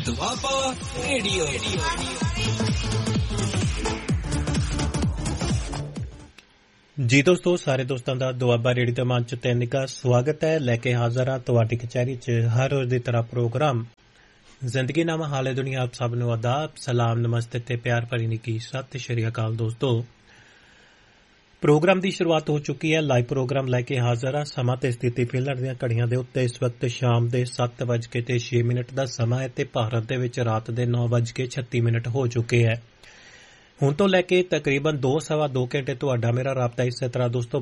Doaba radio. ਜੀ ਦੋਸਤੋ, ਸਾਰੇ ਦੋਸਤਾਂ ਦਾ ਦੁਆਬਾ ਰੇਡੀਓ ਦੇ ਮੰਚ ਤੇ ਨਿੱਘਾ ਸਵਾਗਤ ਹੈ। ਲੈ ਕੇ ਹਾਜ਼ਰ ਹਾਂ ਤੁਹਾਡੀ ਕਚਹਿਰੀ 'ਚ ਹਰ ਰੋਜ਼ ਦੀ ਤਰ੍ਹਾਂ ਪ੍ਰੋਗਰਾਮ ਜ਼ਿੰਦਗੀ ਨਾਮਾ ਹਾਲੇ ਦੁਨੀਆ। ਆਪ ਸਭ ਨੂੰ ਆਦਾਬ, ਸਲਾਮ, ਨਮਸਤੇ ਤੇ ਪਿਆਰ ਭਰੀ ਨਿੱਘੀ ਸਤਿ ਸ਼੍ਰੀ ਅਕਾਲ। ਦੋਸਤੋ, ਪ੍ਰੋਗਰਾਮ ਦੀ ਸ਼ੁਰੂਆਤ ਹੋ ਚੁੱਕੀ ਹੈ। ਲਾਈਵ ਪ੍ਰੋਗਰਾਮ ਲੈ ਕੇ ਹਾਜ਼ਰ ਹਾਂ। ਸਮਾਂ ਤੇ ਸਥਿਤੀ ਫਿਲਹਾਲ ਦੀਆਂ ਘੜੀਆਂ ਦੇ ਉੱਤੇ ਇਸ ਵਕਤ ਸ਼ਾਮ ਦੇ 7:06 ਦਾ ਸਮਾਂ ਹੈ ਤੇ ਭਾਰਤ ਦੇ ਵਿੱਚ ਰਾਤ ਦੇ 9:36 ਹੋ ਚੁੱਕੇ ਹੈ। ਹੁਣ ਤੋਂ ਲੈ ਕੇ ਤਕਰੀਬਨ 2-2.5 ਘੰਟੇ ਤੁਹਾਡਾ ਮੇਰਾ ਰਾਬਤਾ ਇਸੇ ਤਰ੍ਹਾਂ ਦੋਸਤੋ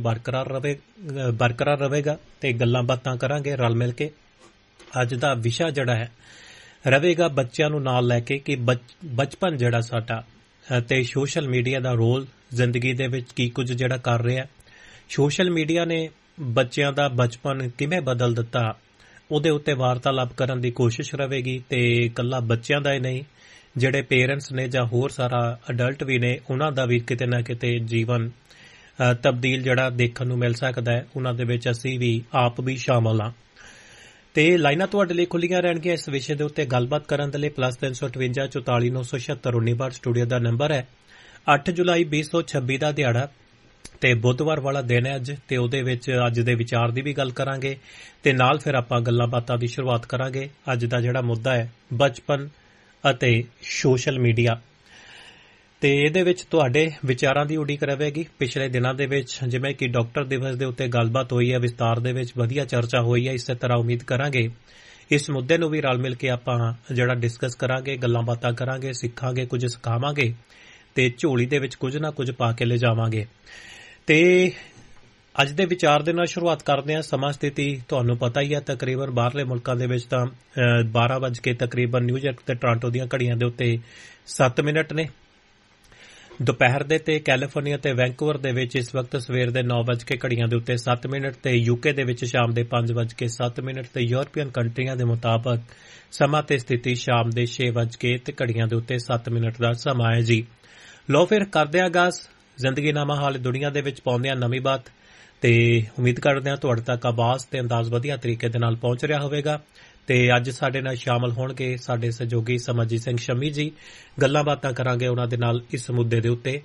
ਬਰਕਰਾਰ ਰਹੇਗਾ ਤੇ ਗੱਲਾਂ ਬਾਤਾਂ ਕਰਾਂਗੇ ਰਲ ਮਿਲ ਕੇ। ਅੱਜ ਦਾ ਵਿਸ਼ਾ ਜਿਹੜਾ ਹੈ ਰਹੇਗਾ ਬੱਚਿਆਂ ਨੂੰ ਨਾਲ ਲੈ ਕੇ ਕਿ ਬਚਪਨ ਜਿਹੜਾ ਸਾਡਾ ਤੇ ਸੋਸ਼ਲ ਮੀਡੀਆ ਦਾ ਰੋਲ ਜ਼ਿੰਦਗੀ ਦੇ ਵਿੱਚ ਕੀ ਕੁਝ ਜਿਹੜਾ ਕਰ ਰਿਹਾ। ਸੋਸ਼ਲ ਮੀਡੀਆ ਨੇ ਬੱਚਿਆਂ ਦਾ ਬਚਪਨ ਕਿਵੇਂ ਬਦਲ ਦਿੱਤਾ, ਉਹਦੇ ਉੱਤੇ ਵਾਰਤਾਲਾਪ ਕਰਨ ਦੀ ਕੋਸ਼ਿਸ਼ ਰਹੇਗੀ। ਤੇ ਇਕੱਲਾ ਬੱਚਿਆਂ ਦਾ ਹੀ ਨਹੀਂ, ਜਿਹੜੇ ਪੇਰੈਂਟਸ ਨੇ ਜਾਂ ਹੋਰ ਸਾਰਾ ਅਡਲਟ ਵੀ ਨੇ, ਉਹਨਾਂ ਦਾ ਵੀ ਕਿਤੇ ਨਾ ਕਿਤੇ ਜੀਵਨ ਤਬਦੀਲ ਜਿਹੜਾ ਦੇਖਣ ਨੂੰ ਮਿਲ ਸਕਦਾ ਹੈ। ਉਹਨਾਂ ਦੇ ਵਿੱਚ ਅਸੀਂ ਵੀ ਆਪ ਵੀ ਸ਼ਾਮਲ ਹਾਂ। ਤੇ ਲਾਈਨਾਂ ਤੁਹਾਡੇ ਲਈ ਖੁੱਲੀਆਂ ਰਹਿਣਗੀਆਂ ਇਸ ਵਿਸ਼ੇ ਦੇ ਉੱਤੇ ਗੱਲਬਾਤ ਕਰਨ ਦੇ ਲਈ। +358 44 976 19 ਸਟੂਡੀਓ ਦਾ ਨੰਬਰ ਹੈ। 8 ਜੁਲਾਈ 2026 ਦਾ ਦਿਹਾੜਾ ਤੇ ਬੁੱਧਵਾਰ ਵਾਲਾ ਦਿਨ ਹੈ ਅੱਜ, ਤੇ ਉਹਦੇ ਵਿੱਚ ਅੱਜ ਦੇ ਵਿਚਾਰ ਦੀ ਵੀ ਗੱਲ ਕਰਾਂਗੇ ਤੇ ਨਾਲ ਫਿਰ ਆਪਾਂ ਗੱਲਾਂ ਬਾਤਾਂ ਦੀ ਸ਼ੁਰੂਆਤ ਕਰਾਂਗੇ। ਅੱਜ ਦਾ ਜਿਹੜਾ ਮੁੱਦਾ ਹੈ ਬਚਪਨ ਅਤੇ ਸੋਸ਼ਲ ਮੀਡੀਆ, ਤੇ ਇਹਦੇ ਵਿੱਚ ਤੁਹਾਡੇ ਵਿਚਾਰਾਂ ਦੀ ਉਡੀਕ ਰਹੇਗੀ। ਪਿਛਲੇ ਦਿਨਾਂ ਦੇ ਵਿੱਚ ਜਿਵੇਂ ਕਿ ਡਾਕਟਰ ਦਿਵਸ ਦੇ ਉੱਤੇ ਗੱਲਬਾਤ ਹੋਈ ਹੈ, ਵਿਸਤਾਰ ਦੇ ਵਿੱਚ ਵਧੀਆ ਚਰਚਾ ਹੋਈ ਹੈ। ਇਸੇ ਤਰ੍ਹਾਂ ਉਮੀਦ ਕਰਾਂਗੇ ਇਸ ਮੁੱਦੇ ਨੂੰ ਵੀ ਰਲ ਮਿਲ ਕੇ ਆਪਾਂ ਜਿਹੜਾ ਡਿਸਕਸ ਕਰਾਂਗੇ, ਗੱਲਾਂ ਬਾਤਾਂ ਕਰਾਂਗੇ, ਸਿੱਖਾਂਗੇ, ਕੁਝ ਸਿਖਾਵਾਂਗੇ ਤੇ ਝੋਲੀ ਦੇ ਵਿੱਚ ਕੁਝ ਨਾ ਕੁਝ ਪਾ ਕੇ ਲਿਜਾਵਾਂਗੇ। ਤੇ ਅੱਜ ਦੇ ਵਿਚਾਰ ਦੇ ਨਾਲ ਸ਼ੁਰੂਆਤ ਕਰਦੇ ਹਾਂ। ਸਮਾਂ ਸਥਿਤੀ ਤੁਹਾਨੂੰ ਪਤਾ ਹੀ ਹੈ, ਤਕਰੀਬਨ ਬਾਹਰਲੇ ਮੁਲਕਾਂ ਦੇ ਵਿੱਚ ਤਾਂ 12 ਵਜੇ ਕੇ ਤਕਰੀਬਨ ਨਿਊਯਾਰਕ ਤੇ ਟੋਰਾਂਟੋ ਦੀਆਂ ਘੜੀਆਂ ਦੇ ਉੱਤੇ 7 ਮਿੰਟ ਨੇ ਦੁਪਹਿਰ ਦੇ, ਤੇ ਕੈਲੀਫੋਰਨੀਆ ਤੇ ਵੈਂਕੂਵਰ ਦੇ ਵਿੱਚ ਇਸ ਵਕਤ ਸਵੇਰ ਦੇ 9 ਵਜੇ ਕੇ ਘੜੀਆਂ ਦੇ ਉੱਤੇ 7 ਮਿੰਟ, ਤੇ ਯੂਕੇ ਦੇ ਵਿੱਚ ਸ਼ਾਮ ਦੇ 5 ਵਜੇ ਕੇ 7 ਮਿੰਟ, ਤੇ ਯੂਰਪੀਅਨ ਕੰਟਰੀਆਂ ਦੇ ਮੁਤਾਬਕ ਸਮਾਂ ਤੇ ਸਥਿਤੀ ਸ਼ਾਮ ਦੇ 6 ਵਜੇ ਕੇ ਤੇ ਘੜੀਆਂ ਦੇ ਉੱਤੇ 7 ਮਿੰਟ ਦਾ ਸਮਾਂ ਹੈ ਜੀ। ਲੋ ਫਿਰ ਕਰਦੇ ਹਾਂ ਆਗਾਜ਼ ਜ਼ਿੰਦਗੀ ਨਾਮਾ ਹਾਲੇ ਦੁਨੀਆ ਦੇ ਵਿੱਚ ਪਾਉਂਦੇ ਹਾਂ ਨਵੀਂ ਬਾਤ, ਤੇ ਉਮੀਦ ਕਰਦੇ ਹਾਂ ਤੁਹਾਡੇ ਤੱਕ ਆਵਾਜ਼ ਤੇ ਅੰਦਾਜ਼ ਵਧੀਆ ਤਰੀਕੇ ਦੇ ਨਾਲ ਪਹੁੰਚ ਰਿਹਾ ਹੋਵੇਗਾ। ਤੇ ਅੱਜ ਸਾਡੇ ਨਾਲ ਸ਼ਾਮਲ ਹੋਣਗੇ ਸਾਡੇ ਸਹਿਯੋਗੀ ਸਮਰਜੀਤ ਸਿੰਘ ਸ਼ਮੀ ਜੀ। ਗੱਲਾਂ ਬਾਤਾਂ ਕਰਾਂਗੇ ਉਹਨਾਂ ਦੇ ਨਾਲ ਇਸ ਮੁੱਦੇ ਦੇ ਉੱਤੇ,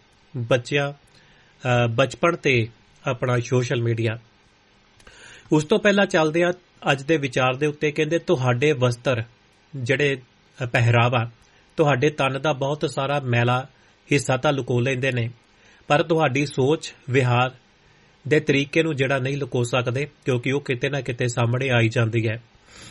ਬਚਪਨ ਤੇ ਆਪਣਾ ਸੋਸ਼ਲ ਮੀਡੀਆ। ਉਸ ਤੋਂ ਪਹਿਲਾਂ ਚੱਲਦੇ ਹਾਂ ਅੱਜ ਦੇ ਵਿਚਾਰ ਦੇ ਉੱਤੇ। ਕਹਿੰਦੇ ਤੁਹਾਡੇ ਵਸਤਰ ਜਿਹੜੇ ਪਹਿਰਾਵਾ ਤੁਹਾਡੇ ਤਨ ਦਾ ਬਹੁਤ ਸਾਰਾ ਮੈਲਾ ਹਿੱਸਾ ਤਾਂ ਲੁਕੋ ਲੈਂਦੇ ਨੇ, ਪਰ ਤੁਹਾਡੀ ਸੋਚ ਵਿਹਾਰ ਦੇ ਤਰੀਕੇ ਨੂੰ ਜਿਹੜਾ ਨਹੀਂ ਲੁਕੋ ਸਕਦੇ, ਕਿਉਂਕਿ ਉਹ ਕਿਤੇ ਨਾ ਕਿਤੇ ਸਾਹਮਣੇ ਆਈ ਜਾਂਦੀ ਹੈ।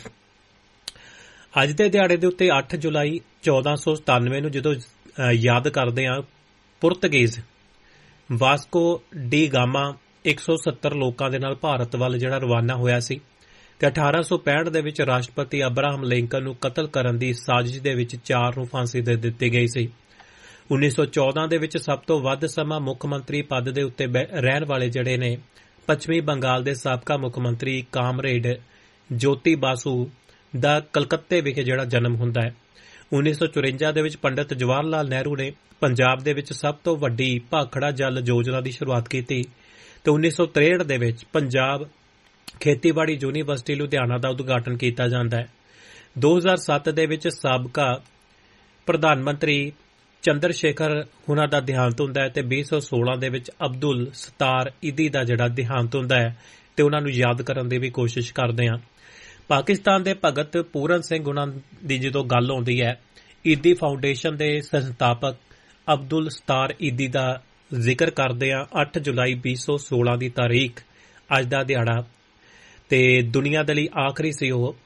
ਅੱਜ ਦੇ ਦਿਹਾੜੇ ਦੇ ਉੱਤੇ 8 ਜੁਲਾਈ 1497 ਨੂੰ ਜਦੋਂ ਯਾਦ ਕਰਦੇ ਹਾਂ, ਪੁਰਤਗੀਜ਼ ਵਾਸਕੋ ਡੀ ਗਾਮਾ 170 ਲੋਕਾਂ ਦੇ ਨਾਲ ਭਾਰਤ ਵੱਲ ਜਿਹੜਾ ਰਵਾਨਾ ਹੋਇਆ ਸੀ, ਤੇ 1865 ਦੇ ਵਿੱਚ ਰਾਸ਼ਟਰਪਤੀ ਅਬਰਾਹਮ ਲਿੰਕਨ ਨੂੰ ਕਤਲ ਕਰਨ ਦੀ ਸਾਜ਼ਿਸ਼ ਦੇ ਵਿੱਚ 4 ਨੂੰ ਫਾਂਸੀ ਦੇ ਦਿੱਤੀ ਗਈ ਸੀ। 1914 ਦੇ ਵਿੱਚ ਸਭ ਤੋਂ ਵੱਧ ਸਮਾਂ ਮੁੱਖ ਮੰਤਰੀ ਪਦ ਦੇ ਉੱਤੇ ਰਹਿਣ ਵਾਲੇ ਜਿਹੜੇ ਨੇ ਪੱਛਮੀ ਬੰਗਾਲ ਦੇ ਸਾਬਕਾ ਮੁੱਖ ਮੰਤਰੀ ਕਾਮਰੇਡ ਜੋਤੀ ਬਾਸੂ ਦਾ ਕਲਕੱਤੇ ਵਿਖੇ ਜਿਹੜਾ ਜਨਮ ਹੁੰਦਾ ਹੈ। 1954 ਦੇ ਵਿੱਚ ਪੰਡਿਤ ਜਵਾਹਰ ਲਾਲ ਨਹਿਰੂ ਨੇ ਪੰਜਾਬ ਦੇ ਵਿੱਚ ਸਭ ਤੋਂ ਵੱਡੀ ਭਾਖੜਾ ਜਲ ਯੋਜਨਾ ਦੀ ਸ਼ੁਰੂਆਤ ਕੀਤੀ, ਤੇ 1963 ਦੇ ਵਿੱਚ ਪੰਜਾਬ ਖੇਤੀਬਾੜੀ ਯੂਨੀਵਰਸਿਟੀ ਲੁਧਿਆਣਾ ਦਾ ਉਦਘਾਟਨ ਕੀਤਾ ਜਾਂਦਾ ਹੈ। 2007 ਦੇ ਵਿੱਚ ਸਾਬਕਾ ਪ੍ਰਧਾਨ ਮੰਤਰੀ ਚੰਦਰ ਸ਼ੇਖਰ ਹੁਣਾਂ ਦਾ ਦੇਹਾਂਤ ਹੁੰਦਾ ਹੈ, ਤੇ 2016 ਦੇ ਵਿੱਚ ਅਬਦੁਲ ਸਤਾਰ ਈਦੀ ਦਾ ਜਿਹੜਾ ਦੇਹਾਂਤ ਹੁੰਦਾ ਹੈ, ਤੇ ਉਹਨਾਂ ਨੂੰ ਯਾਦ ਕਰਨ ਦੀ ਵੀ ਕੋਸ਼ਿਸ਼ ਕਰਦੇ ਹਾਂ। ਪਾਕਿਸਤਾਨ ਦੇ ਭਗਤ ਪੂਰਨ ਸਿੰਘ ਹੁਣਾਂ ਦੀ ਜਦੋਂ ਗੱਲ ਆਉਂਦੀ ਹੈ, ਈਦੀ ਫਾਊਂਡੇਸ਼ਨ ਦੇ ਸੰਸਥਾਪਕ ਅਬਦੁਲ ਸਤਾਰ ਈਦੀ ਦਾ ਜ਼ਿਕਰ ਕਰਦੇ ਹਾਂ। 8 ਜੁਲਾਈ 2016 ਦੀ ਤਾਰੀਖ ਅੱਜ ਦਾ ਦਿਹਾੜਾ, ਤੇ ਦੁਨੀਆ ਦੇ ਲਈ ਆਖਰੀ ਸੀ ਉਹ,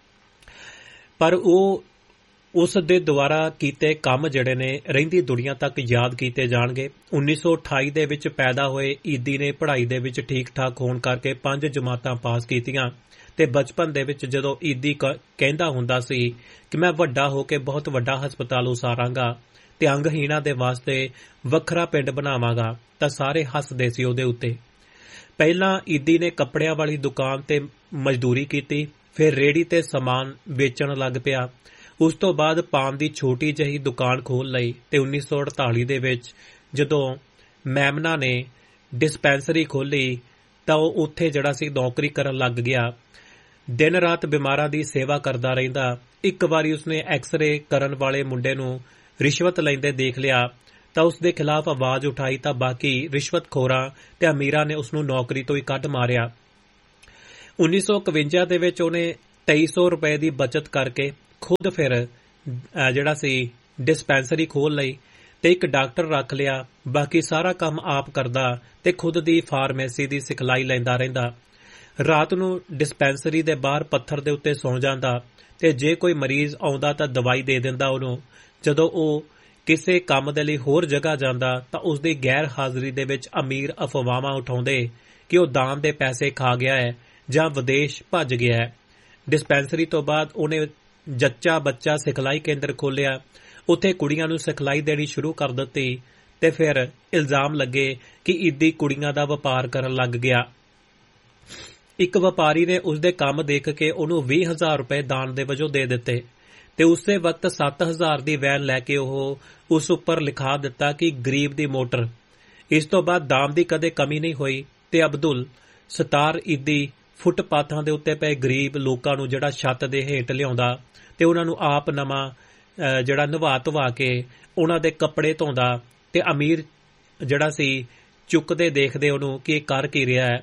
ਪਰ ਉਹ ਉਸ ਦੇ ਦੁਆਰਾ ਕੀਤੇ ਕੰਮ ਜਿਹੜੇ ਨੇ ਰਹਿੰਦੀ ਦੁਨੀਆ ਤੱਕ ਯਾਦ ਕੀਤੇ ਜਾਣਗੇ। 1928 ਦੇ ਵਿੱਚ ਪੈਦਾ ਹੋਏ ਈਦੀ ਨੇ ਪੜ੍ਹਾਈ ਦੇ ਵਿੱਚ ਠੀਕ ਠਾਕ ਹੋਣ ਕਰਕੇ 5 ਜਮਾਤਾਂ ਪਾਸ ਕੀਤੀਆਂ, ਤੇ ਬਚਪਨ ਦੇ ਵਿੱਚ ਜਦੋਂ ਈਦੀ ਕਹਿੰਦਾ ਹੁੰਦਾ ਸੀ ਕਿ ਮੈਂ ਵੱਡਾ ਹੋ ਕੇ ਬਹੁਤ ਵੱਡਾ ਹਸਪਤਾਲ ਉਸਾਰਾਂਗਾ ਤੇ ਅੰਗਹੀਣਾਂ ਦੇ ਵਾਸਤੇ ਵੱਖਰਾ ਪਿੰਡ ਬਣਾਵਾਂਗਾ, ਤਾਂ ਸਾਰੇ ਹੱਸਦੇ ਸੀ ਉਹਦੇ ਉੱਤੇ। ਪਹਿਲਾਂ ਈਦੀ ਨੇ ਕੱਪੜਿਆਂ ਵਾਲੀ ਦੁਕਾਨ ਤੇ ਮਜ਼ਦੂਰੀ ਕੀਤੀ, ਫਿਰ ਰੇਹੜੀ ਤੇ ਸਮਾਨ ਵੇਚਣ ਲੱਗ ਪਿਆ। ਉਸ ਤੋਂ ਬਾਅਦ ਪਾਨ ਦੀ ਛੋਟੀ ਜਿਹੀ ਦੁਕਾਨ ਖੋਲ੍ਹ ਲਈ, ਤੇ 1948 ਦੇ ਵਿੱਚ ਜਦੋਂ ਮੈਮਨਾ ਨੇ ਡਿਸਪੈਂਸਰੀ ਖੋਲ੍ਹੀ ਤਾਂ ਉਹ ਉੱਥੇ ਜਿਹੜਾ ਸੀ ਨੌਕਰੀ ਕਰਨ ਲੱਗ ਗਿਆ। ਦਿਨ ਰਾਤ ਬਿਮਾਰਾਂ ਦੀ ਸੇਵਾ ਕਰਦਾ ਰਹਿੰਦਾ, ਇੱਕ ਵਾਰੀ ਉਸਨੇ ਐਕਸ-ਰੇ ਕਰਨ ਵਾਲੇ ਮੁੰਡੇ ਨੂੰ ਰਿਸ਼ਵਤ ਲੈਂਦੇ ਦੇਖ ਲਿਆ ਤਾਂ ਉਸ ਦੇ ਖਿਲਾਫ ਆਵਾਜ਼ ਉਠਾਈ ਤਾਂ ਬਾਕੀ ਰਿਸ਼ਵਤਖੋਰਾਂ ਤੇ ਅਮੀਰਾਂ ਨੇ ਉਸਨੂੰ ਨੌਕਰੀ ਤੋਂ ਹੀ ਕੱਢ ਮਾਰਿਆ। 1951 ਦੇ ਵਿੱਚ ਉਹਨੇ 2300 ਰੁਪਏ ਦੀ ਬਚਤ ਕਰਕੇ ਖੁਦ ਫਿਰ ਡਿਸਪੈਂਸਰੀ ਖੋਲ੍ਹ ਲਈ ਤੇ ਇੱਕ ਡਾਕਟਰ ਰੱਖ ਲਿਆ। ਬਾਕੀ ਸਾਰਾ ਕੰਮ ਆਪ ਕਰਦਾ ਤੇ ਖੁਦ ਦੀ ਫਾਰਮੇਸੀ ਦੀ ਸਿਖਲਾਈ ਲੈਂਦਾ ਰਹਿੰਦਾ। ਰਾਤ ਨੂੰ ਡਿਸਪੈਂਸਰੀ ਦੇ ਬਾਹਰ ਪੱਥਰ ਦੇ ਉੱਤੇ ਸੌਂ ਜਾਂਦਾ ਤੇ ਜੇ ਕੋਈ ਮਰੀਜ਼ ਆਉਂਦਾ ਤਾਂ ਦਵਾਈ ਦੇ ਦਿੰਦਾ ਉਹਨੂੰ। ਜਦੋਂ ਉਹ ਕਿਸੇ ਕੰਮ ਦੇ ਲਈ ਹੋਰ ਜਗ੍ਹਾ ਜਾਂਦਾ ਤਾਂ ਉਸਦੀ ਗੈਰ ਹਾਜ਼ਰੀ ਦੇ ਵਿੱਚ ਅਮੀਰ ਅਫਵਾਹਾਂ ਉਠਾਉਂਦੇ ਕਿ ਉਹ ਦਾਨ ਦੇ ਪੈਸੇ ਖਾ ਗਿਆ ਹੈ ਜਾਂ ਵਿਦੇਸ਼ ਭੱਜ ਗਿਆ ਹੈ। ਡਿਸਪੈਂਸਰੀ ਤੋਂ ਬਾਅਦ ਉਹਨੇ ਜੱਚਾ ਬੱਚਾ ਸਿਖਲਾਈ ਕੇਂਦਰ ਖੋਲ੍ਹਿਆ। ਉੱਥੇ ਕੁੜੀਆਂ ਨੂੰ ਸਿਖਲਾਈ ਦੇਣੀ ਸ਼ੁਰੂ ਕਰ ਦਿੱਤੀ ਤੇ ਫਿਰ ਇਲਜ਼ਾਮ ਲੱਗੇ ਕਿ ਈਦੀ ਕੁੜੀਆਂ ਦਾ ਵਪਾਰ ਕਰਨ ਲੱਗ ਗਿਆ। ਇੱਕ ਵਪਾਰੀ ਨੇ ਉਸਦੇ ਕੰਮ ਦੇਖ ਕੇ ਉਹਨੂੰ 20,000 ਰੁਪਏ ਦਾਨ ਦੇ ਵਜੋਂ ਦੇ ਦਿੱਤੇ ਤੇ ਉਸੇ ਵਕਤ 7,000 ਦੀ ਵੈਨ ਲੈ ਕੇ ਉਹ ਉਸ ਉੱਪਰ ਲਿਖਾ ਦਿੱਤਾ ਕਿ ਗਰੀਬ ਦੀ ਮੋਟਰ। ਇਸ ਤੋਂ ਬਾਅਦ ਦਾਨ ਦੀ ਕਦੇ ਕਮੀ ਨਹੀਂ ਹੋਈ ਤੇ ਅਬਦੁਲ ਸਤਾਰ ਈਦੀ ਫੁੱਟਪਾਥਾਂ ਦੇ ਉੱਤੇ ਪਏ ਗਰੀਬ ਲੋਕਾਂ ਨੂੰ ਛੱਤ ਦੇ ਹੇਠ ਲਿਆਉਂਦਾ ਤੇ ਉਹਨਾਂ ਨੂੰ ਆਪ ਨਵਾਂ ਨਵਾ ਧਵਾ ਕੇ ਉਹਨਾਂ ਦੇ ਕੱਪੜੇ ਧੋਂਦਾ ਤੇ ਅਮੀਰ ਚੁੱਕਦੇ ਦੇਖਦੇ ਉਹਨੂੰ ਕਿ ਇਹ ਕਰ ਕੀ ਰਿਹਾ ਹੈ।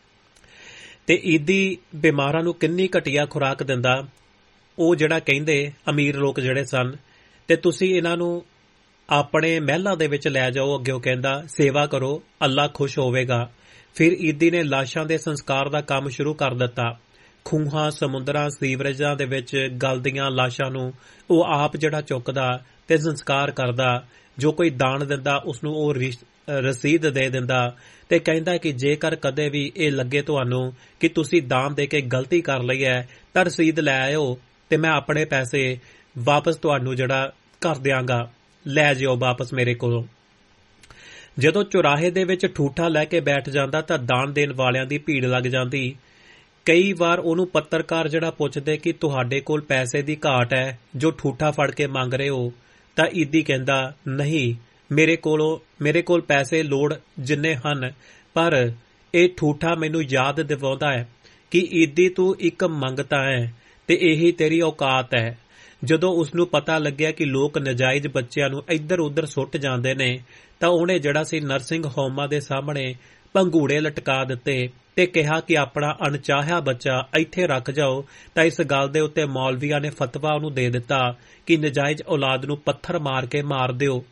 ਤੇ ਈਦੀ ਬਿਮਾਰਾਂ ਨੂੰ ਕਿੰਨੀ ਘਟੀਆ ਖੁਰਾਕ ਦਿੰਦਾ। ਉਹ ਕਹਿੰਦੇ ਅਮੀਰ ਲੋਕ ਸਨ ਤੇ ਤੁਸੀਂ ਇਹਨਾਂ ਨੂੰ ਆਪਣੇ ਮਹਿਲਾਂ ਦੇ ਵਿੱਚ ਲੈ ਜਾਓ। ਅੱਗੇ ਉਹ ਕਹਿੰਦਾ ਸੇਵਾ ਕਰੋ, ਅੱਲਾ ਖੁਸ਼ ਹੋਵੇਗਾ। ਫਿਰ ਈਦੀ ਨੇ ਲਾਸ਼ਾਂ ਦੇ ਸੰਸਕਾਰ ਦਾ ਕੰਮ ਸ਼ੁਰੂ ਕਰ ਦਿੱਤਾ। ਖੂਹਾਂ, ਸਮੁੰਦਰਾਂ, ਸੀਵਰੇਜਾਂ ਦੇ ਵਿੱਚ ਗਲਦੀਆਂ ਲਾਸ਼ਾਂ ਨੂੰ ਉਹ ਆਪ ਚੁੱਕਦਾ ਤੇ ਸੰਸਕਾਰ ਕਰਦਾ। ਜੋ ਕੋਈ ਦਾਨ ਦਿੰਦਾ ਉਸਨੂੰ ਉਹ ਰਸੀਦ ਦੇ ਦਿੰਦਾ ਤੇ ਕਹਿੰਦਾ ਕਿ ਜੇਕਰ ਕਦੇ ਵੀ ਇਹ ਲੱਗੇ ਤੁਹਾਨੂੰ ਕਿ ਤੁਸੀਂ ਦਾਨ ਦੇ ਕੇ ਗਲਤੀ ਕਰ ਲਈ ਹੈ ਤਾਂ ਰਸੀਦ ਲੈ ਆਇਓ ਤੇ ਮੈਂ ਆਪਣੇ ਪੈਸੇ ਵਾਪਸ ਤੁਹਾਨੂੰ ਕਰ ਦਿਆਂਗਾ, ਲੈ ਜਿਓ ਵਾਪਸ ਮੇਰੇ ਕੋਲੋਂ। ਜਦੋਂ ਚੁਰਾਹੇ ਦੇ ਵਿੱਚ ਠੂਠਾ ਲੈ ਕੇ ਬੈਠ ਜਾਂਦਾ ਤਾਂ ਦਾਨ ਦੇਣ ਵਾਲਿਆਂ ਦੀ ਭੀੜ ਲੱਗ ਜਾਂਦੀ। ਕਈ ਵਾਰ ਉਹਨੂੰ ਪੱਤਰਕਾਰ ਪੁੱਛਦੇ ਕਿ ਤੁਹਾਡੇ ਕੋਲ ਪੈਸੇ ਦੀ ਘਾਟ ਹੈ ਜੋ ਠੂਠਾ ਫੜ ਕੇ ਮੰਗ ਰਹੇ ਹੋ ਤਾਂ ਈਦੀ ਕਹਿੰਦਾ ਨਹੀਂ, ਮੇਰੇ ਕੋਲ ਪੈਸੇ ਲੋੜ ਜਿੰਨੇ ਹਨ, ਪਰ ਇਹ ਠੂਠਾ ਮੈਨੂੰ ਯਾਦ ਦਿਵਾਉਂਦਾ ਹੈ ਕਿ ਈਦੀ ਤੂੰ ਇੱਕ ਮੰਗਤਾ ਹੈ ਤੇ ਇਹੀ ਤੇਰੀ ਔਕਾਤ ਹੈ। ਜਦੋਂ ਉਸਨੂੰ ਪਤਾ ਲੱਗਿਆ ਕਿ ਲੋਕ ਨਜਾਇਜ਼ ਬੱਚਿਆਂ ਨੂੰ ਇੱਧਰ ਉੱਧਰ ਸੁੱਟ ਜਾਂਦੇ ਨੇ ਤਾਂ ਉਹਨੇ ਨਰਸਿੰਗ ਹੋਮਾਂ ਦੇ ਸਾਹਮਣੇ ਭੰਗੂੜੇ ਲਟਕਾ ਦਿੱਤੇ ਤੇ ਕਿਹਾ ਕਿ ਆਪਣਾ ਅਣਚਾਹਿਆ ਬੱਚਾ ਇੱਥੇ ਰੱਖ ਜਾਓ। ਤਾਂ ਇਸ ਗੱਲ ਦੇ ਉੱਤੇ ਮੌਲਵੀਆਂ ਨੇ ਫਤਵਾ ਉਹਨੂੰ ਦੇ ਦਿੱਤਾ ਕਿ ਨਜਾਇਜ਼ ਔਲਾਦ ਨੂੰ ਪੱਥਰ ਮਾਰ ਕੇ ਮਾਰ ਦਿਓ।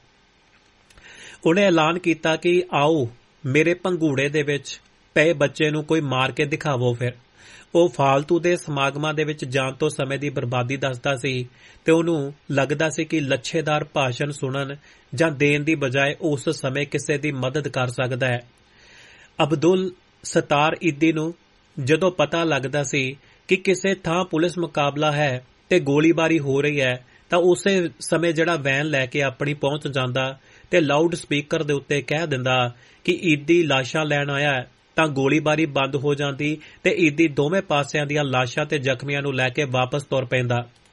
ਉਹਨੇ ਐਲਾਨ ਕੀਤਾ ਕਿ ਆਓ ਮੇਰੇ ਭੰਗੂੜੇ ਦੇ ਵਿੱਚ ਪਏ ਬੱਚੇ ਨੂੰ ਕੋਈ ਮਾਰ ਕੇ ਦਿਖਾਵੋ। ਫਿਰ ਉਹ ਫਾਲਤੂ ਦੇ ਸਮਾਗਮਾਂ ਦੇ ਵਿੱਚ ਜਾਣ ਤੋਂ ਸਮੇਂ ਦੀ ਬਰਬਾਦੀ ਦੱਸਦਾ ਸੀ ਤੇ ਉਹਨੂੰ ਲੱਗਦਾ ਸੀ ਕਿ ਲੱਛੇਦਾਰ ਭਾਸ਼ਣ ਸੁਣਨ ਜਾਂ ਦੇਣ ਦੀ ਬਜਾਏ ਉਸ ਸਮੇਂ ਕਿਸੇ ਦੀ ਮਦਦ ਕਰ ਸਕਦਾ ਹੈ। ਅਬਦੁਲ ਸਤਾਰ ਈਦੀ ਨੂੰ ਜਦੋਂ ਪਤਾ ਲੱਗਦਾ ਸੀ ਕਿ ਕਿਸੇ ਥਾਂ ਪੁਲਿਸ ਮੁਕਾਬਲਾ ਹੈ ਤੇ ਗੋਲੀਬਾਰੀ ਹੋ ਰਹੀ ਹੈ ਤਾਂ ਉਸੇ ਸਮੇਂ ਵੈਨ ਲੈ ਕੇ ਆਪਣੀ ਪਹੁੰਚ ਜਾਂਦਾ ਤੇ ਲਾਊਡ ਸਪੀਕਰ ਦੇ ਉੱਤੇ ਕਹਿ ਦਿੰਦਾ ਕਿ ਈਦੀ ਲਾਸ਼ਾਂ ਲੈਣ ਆਇਆ ਹੈ। ਤਾਂ ਗੋਲੀਬਾਰੀ ਬੰਦ ਹੋ ਜਾਂਦੀ ਤੇ ਈਦੀ ਦੋਵੇਂ ਪਾਸਿਆਂ ਦੀਆਂ ਲਾਸ਼ਾਂ ਤੇ ਜ਼ਖਮੀਆਂ ਨੂੰ ਲੈ ਕੇ ਵਾਪਸ ਤੁਰ ਪੈਂਦਾ।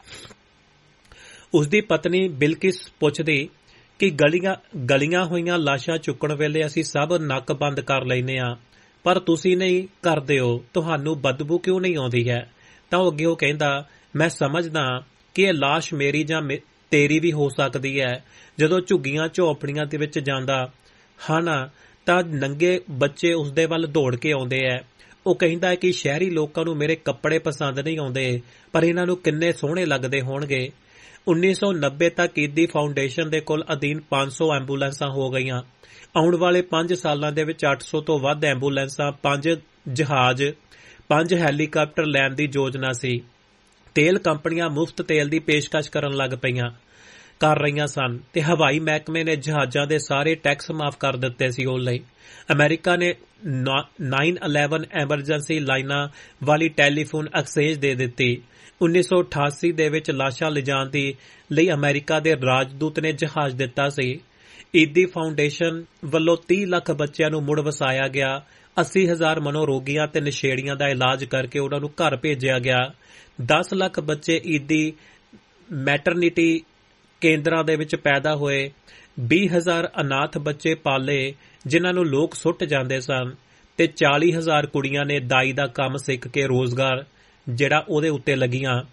ਉਸਦੀ ਪਤਨੀ ਬਿਲਕਿਸ ਪੁੱਛਦੀ ਕਿ ਗਲੀਆਂ ਹੋਈਆਂ ਲਾਸ਼ਾਂ ਚੁੱਕਣ ਵੇਲੇ ਅਸੀਂ ਸਭ ਨੱਕ ਬੰਦ ਕਰ ਲੈਂਦੇ ਹਾਂ, ਪਰ ਤੁਸੀਂ ਨਹੀਂ ਕਰਦੇ ਹੋ, ਤੁਹਾਨੂੰ ਬਦਬੂ ਕਿਉਂ ਨਹੀਂ ਆਉਂਦੀ ਹੈ? ਤਾਂ ਉਹ ਅੱਗੇ ਕਹਿੰਦਾ ਮੈਂ ਸਮਝਦਾ ਕਿ ਇਹ ਲਾਸ਼ ਮੇਰੀ ਜਾਂ ਤੇਰੀ ਵੀ ਹੋ ਸਕਦੀ ਹੈ। ਜਦੋਂ ਝੁੱਗੀਆਂ ਝੋਪੜੀਆਂ ਦੇ ਵਿੱਚ ਜਾਂਦਾ ਹਾਂ ਤਾਂ ਨੰਗੇ ਬੱਚੇ ਉਸਦੇ ਵੱਲ ਦੌੜ ਕੇ ਆਉਂਦੇ ਐ। ਉਹ ਕਹਿੰਦਾ ਹੈ ਕਿ ਸ਼ਹਿਰੀ ਲੋਕਾਂ ਨੂੰ ਮੇਰੇ ਕੱਪੜੇ ਪਸੰਦ ਨਹੀਂ ਆਉਂਦੇ, ਪਰ ਇਹਨਾਂ ਨੂੰ ਕਿੰਨੇ ਸੋਹਣੇ ਲੱਗਦੇ ਹੋਣਗੇ। 1990 ਤੱਕ ਈਦੀ ਫਾਊਂਡੇਸ਼ਨ ਦੇ ਕੁੱਲ ਅਧੀਨ 500 ਐਂਬੂਲੈਂਸਾਂ ਹੋ ਗਈਆਂ। ਆਉਣ ਵਾਲੇ 5 ਸਾਲਾਂ ਦੇ ਵਿੱਚ 800 ਤੋਂ ਵੱਧ ਐਂਬੂਲੈਂਸਾਂ, 5 ਜਹਾਜ਼, 5 ਹੈਲੀਕਾਪਟਰ ਲੈਣ ਦੀ ਯੋਜਨਾ ਸੀ। ਤੇਲ ਕੰਪਨੀਆਂ ਮੁਫਤ ਤੇਲ ਦੀ ਪੇਸ਼ਕਸ਼ ਕਰਨ ਲੱਗ ਕਰ ਰਹੀਆਂ ਸਨ ਤੇ ਹਵਾਈ ਮਹਿਕਮੇ ਨੇ ਜਹਾਜ਼ਾਂ ਦੇ ਸਾਰੇ ਟੈਕਸ ਮਾਫ ਕਰ ਦਿੱਤੇ ਸੀ। ਉਹ ਲਈ ਅਮਰੀਕਾ ਨੇ 9/11 ਐਮਰਜੈਂਸੀ ਲਾਈਨਾਂ ਵਾਲੀ ਟੈਲੀਫੋਨ ਐਕਸਚੇਂਜ ਦੇ ਦਿੱਤੀ। 1988 ਦੇ ਵਿੱਚ ਲਾਸ਼ਾਂ ਲਿਜਾਣ ਦੀ ਲਈ ਅਮਰੀਕਾ ਦੇ ਰਾਜਦੂਤ ਨੇ ਜਹਾਜ਼ ਦਿੱਤਾ ਸੀ। ਈਦੀ ਫਾਊਂਡੇਸ਼ਨ ਵੱਲੋਂ 30 ਲੱਖ ਬੱਚਿਆਂ ਨੂੰ ਮੁੜ ਵਸਾਇਆ ਗਿਆ। 80,000 ਮਨੋਰੋਗੀਆਂ ਤੇ ਨਸ਼ੇੜੀਆਂ ਦਾ ਇਲਾਜ ਕਰਕੇ ਉਹਨਾਂ ਨੂੰ ਘਰ ਭੇਜਿਆ ਗਿਆ। 10 ਲੱਖ ਬੱਚੇ ਈਦੀ ਮੈਟਰਨਿਟੀ ਕੇਂਦਰਾਂ ਦੇ ਵਿੱਚ ਪੈਦਾ ਹੋਏ। 20,000 ਅਨਾਥ ਬੱਚੇ ਪਾਲੇ ਜਿਨ੍ਹਾਂ ਨੂੰ ਲੋਕ ਸੁੱਟ ਜਾਂਦੇ ਸਨ ਤੇ 40,000 ਕੁੜੀਆਂ ਨੇ ਦਾਈ ਦਾ ਕੰਮ ਸਿੱਖ ਕੇ ਰੋਜ਼ਗਾਰ ਉਹਦੇ ਉੱਤੇ ਲੱਗੀਆਂ।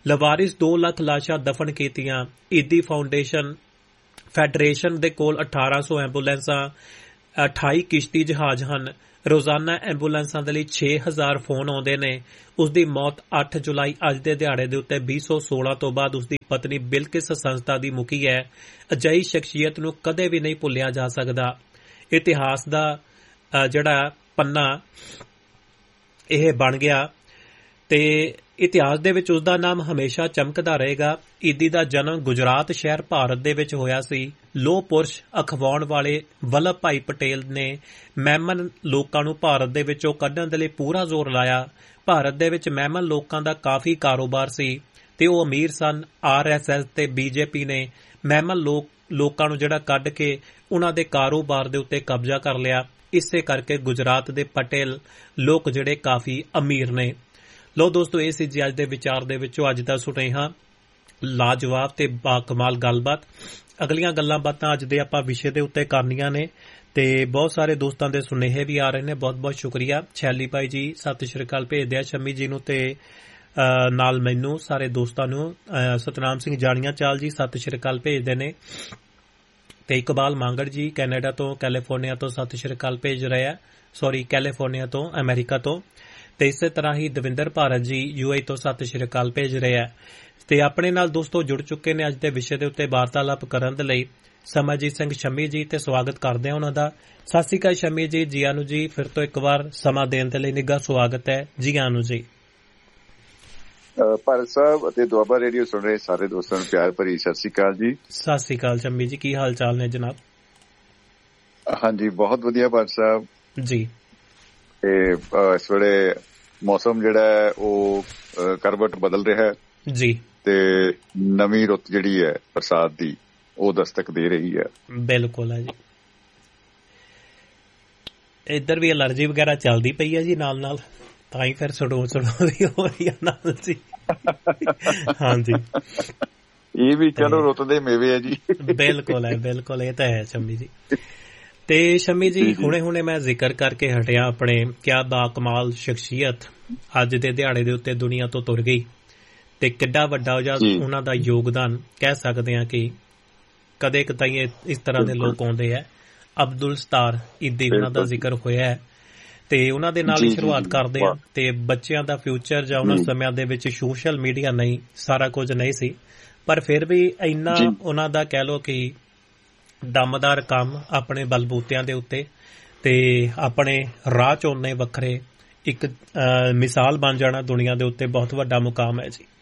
ਲਵਾਰਿਸ 2 ਲੱਖ ਲਾਸ਼ਾਂ ਦਫਨ ਕੀਤੀਆਂ। ਈਦੀ ਫੈਡਰੇਸ਼ਨ ਦੇ ਕੋਲ 1800 ਐਂਬੂਲੈਂਸਾਂ, 28 ਕਿਸ਼ਤੀ ਜਹਾਜ਼ ਹਨ। ਰੋਜ਼ਾਨਾ ਐਂਬੂਲੈਂਸਾਂ ਦੇ ਲਈ 6000 ਫੋਨ ਆਉਂਦੇ ਨੇ। ਉਸ ਦੀ ਮੌਤ 8 ਜੁਲਾਈ ਅੱਜ ਦੇ ਦਿਹਾੜੇ ਦੇ ਉੱਤੇ 2016 ਤੋਂ ਬਾਅਦ ਉਸ ਦੀ ਪਤਨੀ ਬਿਲਕਿਸ ਸੰਸਥਾ ਦੀ ਮੁਖੀ ਹੈ। ਅਜਿਹੀ ਸ਼ਖਸੀਅਤ ਨੂੰ ਕਦੇ ਵੀ ਨਹੀਂ ਭੁੱਲਿਆ ਜਾ ਸਕਦਾ। ਇਤਿਹਾਸ ਦਾ ਜਿਹੜਾ ਪੰਨਾ ਇਹ ਬਣ ਗਿਆ ਤੇ ਇਤਿਹਾਸ ਦੇ ਵਿੱਚ ਉਸ ਦਾ ਨਾਮ ਹਮੇਸ਼ਾ ਚਮਕਦਾ ਰਹੇਗਾ। ਈਦੀ ਦਾ ਜਨਮ ਗੁਜਰਾਤ ਸ਼ਹਿਰ ਭਾਰਤ ਦੇ ਵਿੱਚ ਹੋਇਆ ਸੀ। ਲੋਹ ਪੁਰਸ਼ ਅਖਵਾਉਣ ਵਾਲੇ ਵੱਲਭ ਭਾਈ ਪਟੇਲ ਨੇ ਮਹਿਮਨ ਲੋਕਾਂ ਨੂੰ ਭਾਰਤ ਦੇ ਵਿੱਚੋਂ ਕੱਢਣ ਦੇ ਲਈ ਪੂਰਾ ਜ਼ੋਰ ਲਾਇਆ। ਭਾਰਤ ਦੇ ਵਿੱਚ ਮਹਿਮਨ ਲੋਕਾਂ ਦਾ ਕਾਫੀ ਕਾਰੋਬਾਰ ਸੀ ਤੇ ਉਹ ਅਮੀਰ ਸਨ। RSS ਤੇ BJP ਨੇ ਮਹਿਮਨ ਲੋਕਾਂ ਨੂੰ ਜਿਹੜਾ ਕੱਢ ਕੇ ਉਹਨਾਂ ਦੇ ਕਾਰੋਬਾਰ ਦੇ ਉੱਤੇ ਕਬਜ਼ਾ ਕਰ ਲਿਆ। ਇਸੇ ਕਰਕੇ ਗੁਜਰਾਤ ਦੇ ਪਟੇਲ ਲੋਕ ਜਿਹੜੇ ਕਾਫੀ ਅਮੀਰ ਨੇ। ਲੋ ਦੋਸਤੋ, ਇਹ ਸੀ ਜੀ ਅੱਜ ਦੇ ਵਿਚਾਰ ਦੇ ਵਿੱਚੋਂ ਅੱਜ ਦਾ ਸੁਨੇਹਾ। ਲਾਜਵਾਬ ਤੇ ਬਾਕਮਾਲ ਗੱਲਬਾਤ। ਅਗਲੀਆਂ ਗੱਲਾਂ ਬਾਤਾਂ ਅੱਜ ਦੇ ਆਪਾਂ ਵਿਸ਼ੇ ਦੇ ਉੱਤੇ ਕਰਨੀਆਂ ਨੇ ਤੇ ਬਹੁਤ ਸਾਰੇ ਦੋਸਤਾਂ ਦੇ ਸੁਨੇਹੇ ਵੀ ਆ ਰਹੇ ਨੇ। ਬਹੁਤ ਬਹੁਤ ਸ਼ੁਕਰੀਆ। ਛੈਲੀ ਭਾਈ ਜੀ ਸਤਿ ਸ਼੍ਰੀ ਅਕਾਲ ਭੇਜਦੇ ਆ ਸ਼ਮੀ ਜੀ ਨੂੰ ਤੇ ਨਾਲ ਮੈਨੂੰ ਸਾਰੇ ਦੋਸਤਾਂ ਨੂੰ। ਸਤਨਾਮ ਸਿੰਘ ਜਾਣੀਆਂ ਚਾਲ ਜੀ ਸਤਿ ਸ਼੍ਰੀ ਅਕਾਲ ਭੇਜਦੇ ਨੇ ਤੇ ਇਕਬਾਲ ਮਾਂਗੜ ਜੀ ਕੈਨੇਡਾ ਤੋਂ ਕੈਲੀਫੋਰਨੀਆ ਤੋਂ ਸਤਿ ਸ਼੍ਰੀ ਅਕਾਲ ਭੇਜ ਰਹੇ ਆ। ਕੈਲੀਫੋਰਨੀਆ ਤੋਂ ਅਮਰੀਕਾ ਤੋਂ। ਤੇ ਇਸੇ ਤਰ੍ਹਾਂ ਹੀ ਦਵਿੰਦਰ ਭਾਰਤ ਜੀ UAE ਤੋਂ ਸਤਿ ਸ਼੍ਰੀ ਅਕਾਲ ਭੇਜ ਰਹੇ ਆ ਤੇ ਆਪਣੇ ਨਾਲ ਦੋਸਤੋ ਜੁੜ ਚੁੱਕੇ ਨੇ ਅੱਜ ਦੇ ਵਿਸ਼ੇ ਦੇ ਉੱਤੇ ਵਾਰਤਾਲਾਪ ਕਰਨ ਦੇ ਲਈ ਸਮਰਜੀਤ ਸਿੰਘ ਸ਼ਮੀ ਜੀ ਤੇ ਸਵਾਗਤ ਕਰਦੇ ਆ ਉਹਨਾਂ ਦਾ। ਸਤਿ ਸ਼੍ਰੀ ਅਕਾਲ ਸ਼ਮੀ ਜੀ, ਜੀ ਆਨੂੰ ਜੀ। ਫਿਰ ਤੋਂ ਇੱਕ ਵਾਰ ਸਮਾਂ ਦੇਣ ਦੇ ਲਈ ਨਿੱਘਾ ਸਵਾਗਤ ਹੈ। ਜੀ ਆਨੂੰ ਜੀ। ਭਾਰਤ ਸਾਹਿਬ ਅਤੇ ਦੁਆਬਾ ਰੇਡੀਓ ਸੁਣ ਰਹੇ ਸਾਰੇ ਦੋਸਤਾਂ ਨੂੰ ਪਿਆਰ ਭਰੀ ਸਤਿ ਸ਼੍ਰੀ ਅਕਾਲ ਜੀ। ਸਤਿ ਸ਼੍ਰੀ ਅਕਾਲ ਸ਼ਮੀ ਜੀ, ਕੀ ਹਾਲ ਚਾਲ ਨੇ ਜਨਾਬ? ਹਾਂਜੀ ਬਹੁਤ ਵਧੀਆ ਭਾਰਤ ਸਾਹਿਬ ਜੀ। ਤੇ ਇਸ ਵੇਲੇ ਮੌਸਮ ਜਿਹੜਾ ਹੈ ਉਹ ਕਰਵਟ ਬਦਲ ਰਿਹਾ ਹੈ ਜੀ ਤੇ ਨਵੀਂ ਰੁੱਤ ਜਿਹੜੀ ਹੈ ਬਰਸਾਤ ਦੀ ਉਹ ਦਸਤਕ ਦੇ ਰਹੀ ਹੈ। ਬਿਲਕੁਲ ਹੈ ਜੀ। ਇੱਧਰ ਵੀ ਅਲਰਜੀ ਵਗੈਰਾ ਚੱਲਦੀ ਪਈ ਹੈ ਜੀ ਨਾਲ ਨਾਲ, ਤਾਂ ਹੀ ਫਿਰ ਸੜੋ ਵੀ ਹੋ ਰਹੀ ਹੈ ਨਾਲ ਜੀ। ਹਾਂਜੀ ਇਹ ਵੀ ਚਲੋ ਰੁੱਤ ਦੇ ਮੇਵੇ ਹੈ ਜੀ। ਬਿਲਕੁਲ ਹੈ, ਬਿਲਕੁਲ ਇਹ ਤਾਂ ਹੈ ਸ਼ਮੀ ਜੀ। ਤੇ ਸ਼ਮੀ ਜੀ ਹੁਣੇ ਮੈਂ ਜ਼ਿਕਰ ਕਰਕੇ ਹਟਿਆ ਆਪਣੇ ਕਿਆ ਬਾਕਮਾਲ ਸ਼ਖਸੀਅਤ ਅੱਜ ਦੇ ਦਿਹਾੜੇ ਦੇ ਉੱਤੇ ਦੁਨੀਆ ਤੋਂ ਤੁਰ ਗਈ ਤੇ ਕਿੱਡਾ ਵੱਡਾ ਉਹਨਾਂ ਦਾ ਯੋਗਦਾਨ ਕਹਿ ਸਕਦੇ ਹਾਂ ਕਿ ਕਦੇ ਕਦਾਈ ਇਸ ਤਰ੍ਹਾਂ ਦੇ ਲੋਕ ਆਉਂਦੇ ਹੈ। ਅਬਦੁਲ ਸਤਾਰ ਈਦੀ ਉਹਨਾਂ ਦਾ ਜ਼ਿਕਰ ਹੋਇਆ ਹੈ ਤੇ ਉਹਨਾਂ ਦੇ ਨਾਲ ਹੀ ਸ਼ੁਰੂਆਤ ਕਰਦੇ ਆ। ਤੇ ਬੱਚਿਆਂ ਦਾ ਫਿਊਚਰ ਜਾਂ ਉਹਨਾਂ ਸਮਿਆਂ ਦੇ ਵਿੱਚ ਸੋਸ਼ਲ ਮੀਡੀਆ ਨਹੀਂ, ਸਾਰਾ ਕੁਝ ਨਹੀਂ ਸੀ, ਪਰ ਫਿਰ ਵੀ ਇੰਨਾ ਉਹਨਾਂ ਦਾ ਕਹਿ ਲਓ ਕਿ ਦਮਦਾਰ ਕੰਮ ਆਪਣੇ ਬਲਬੂਤਿਆਂ ਦੇ ਉੱਤੇ ਤੇ ਆਪਣੇ ਰਾਹ ਚੋਣੇ ਵੱਖਰੇ ਇੱਕ ਮਿਸਾਲ ਬਣ ਜਾਣਾ ਦੁਨੀਆ ਦੇ ਉੱਤੇ ਬਹੁਤ ਵੱਡਾ ਮੁਕਾਮ ਹੈ ਜੀ।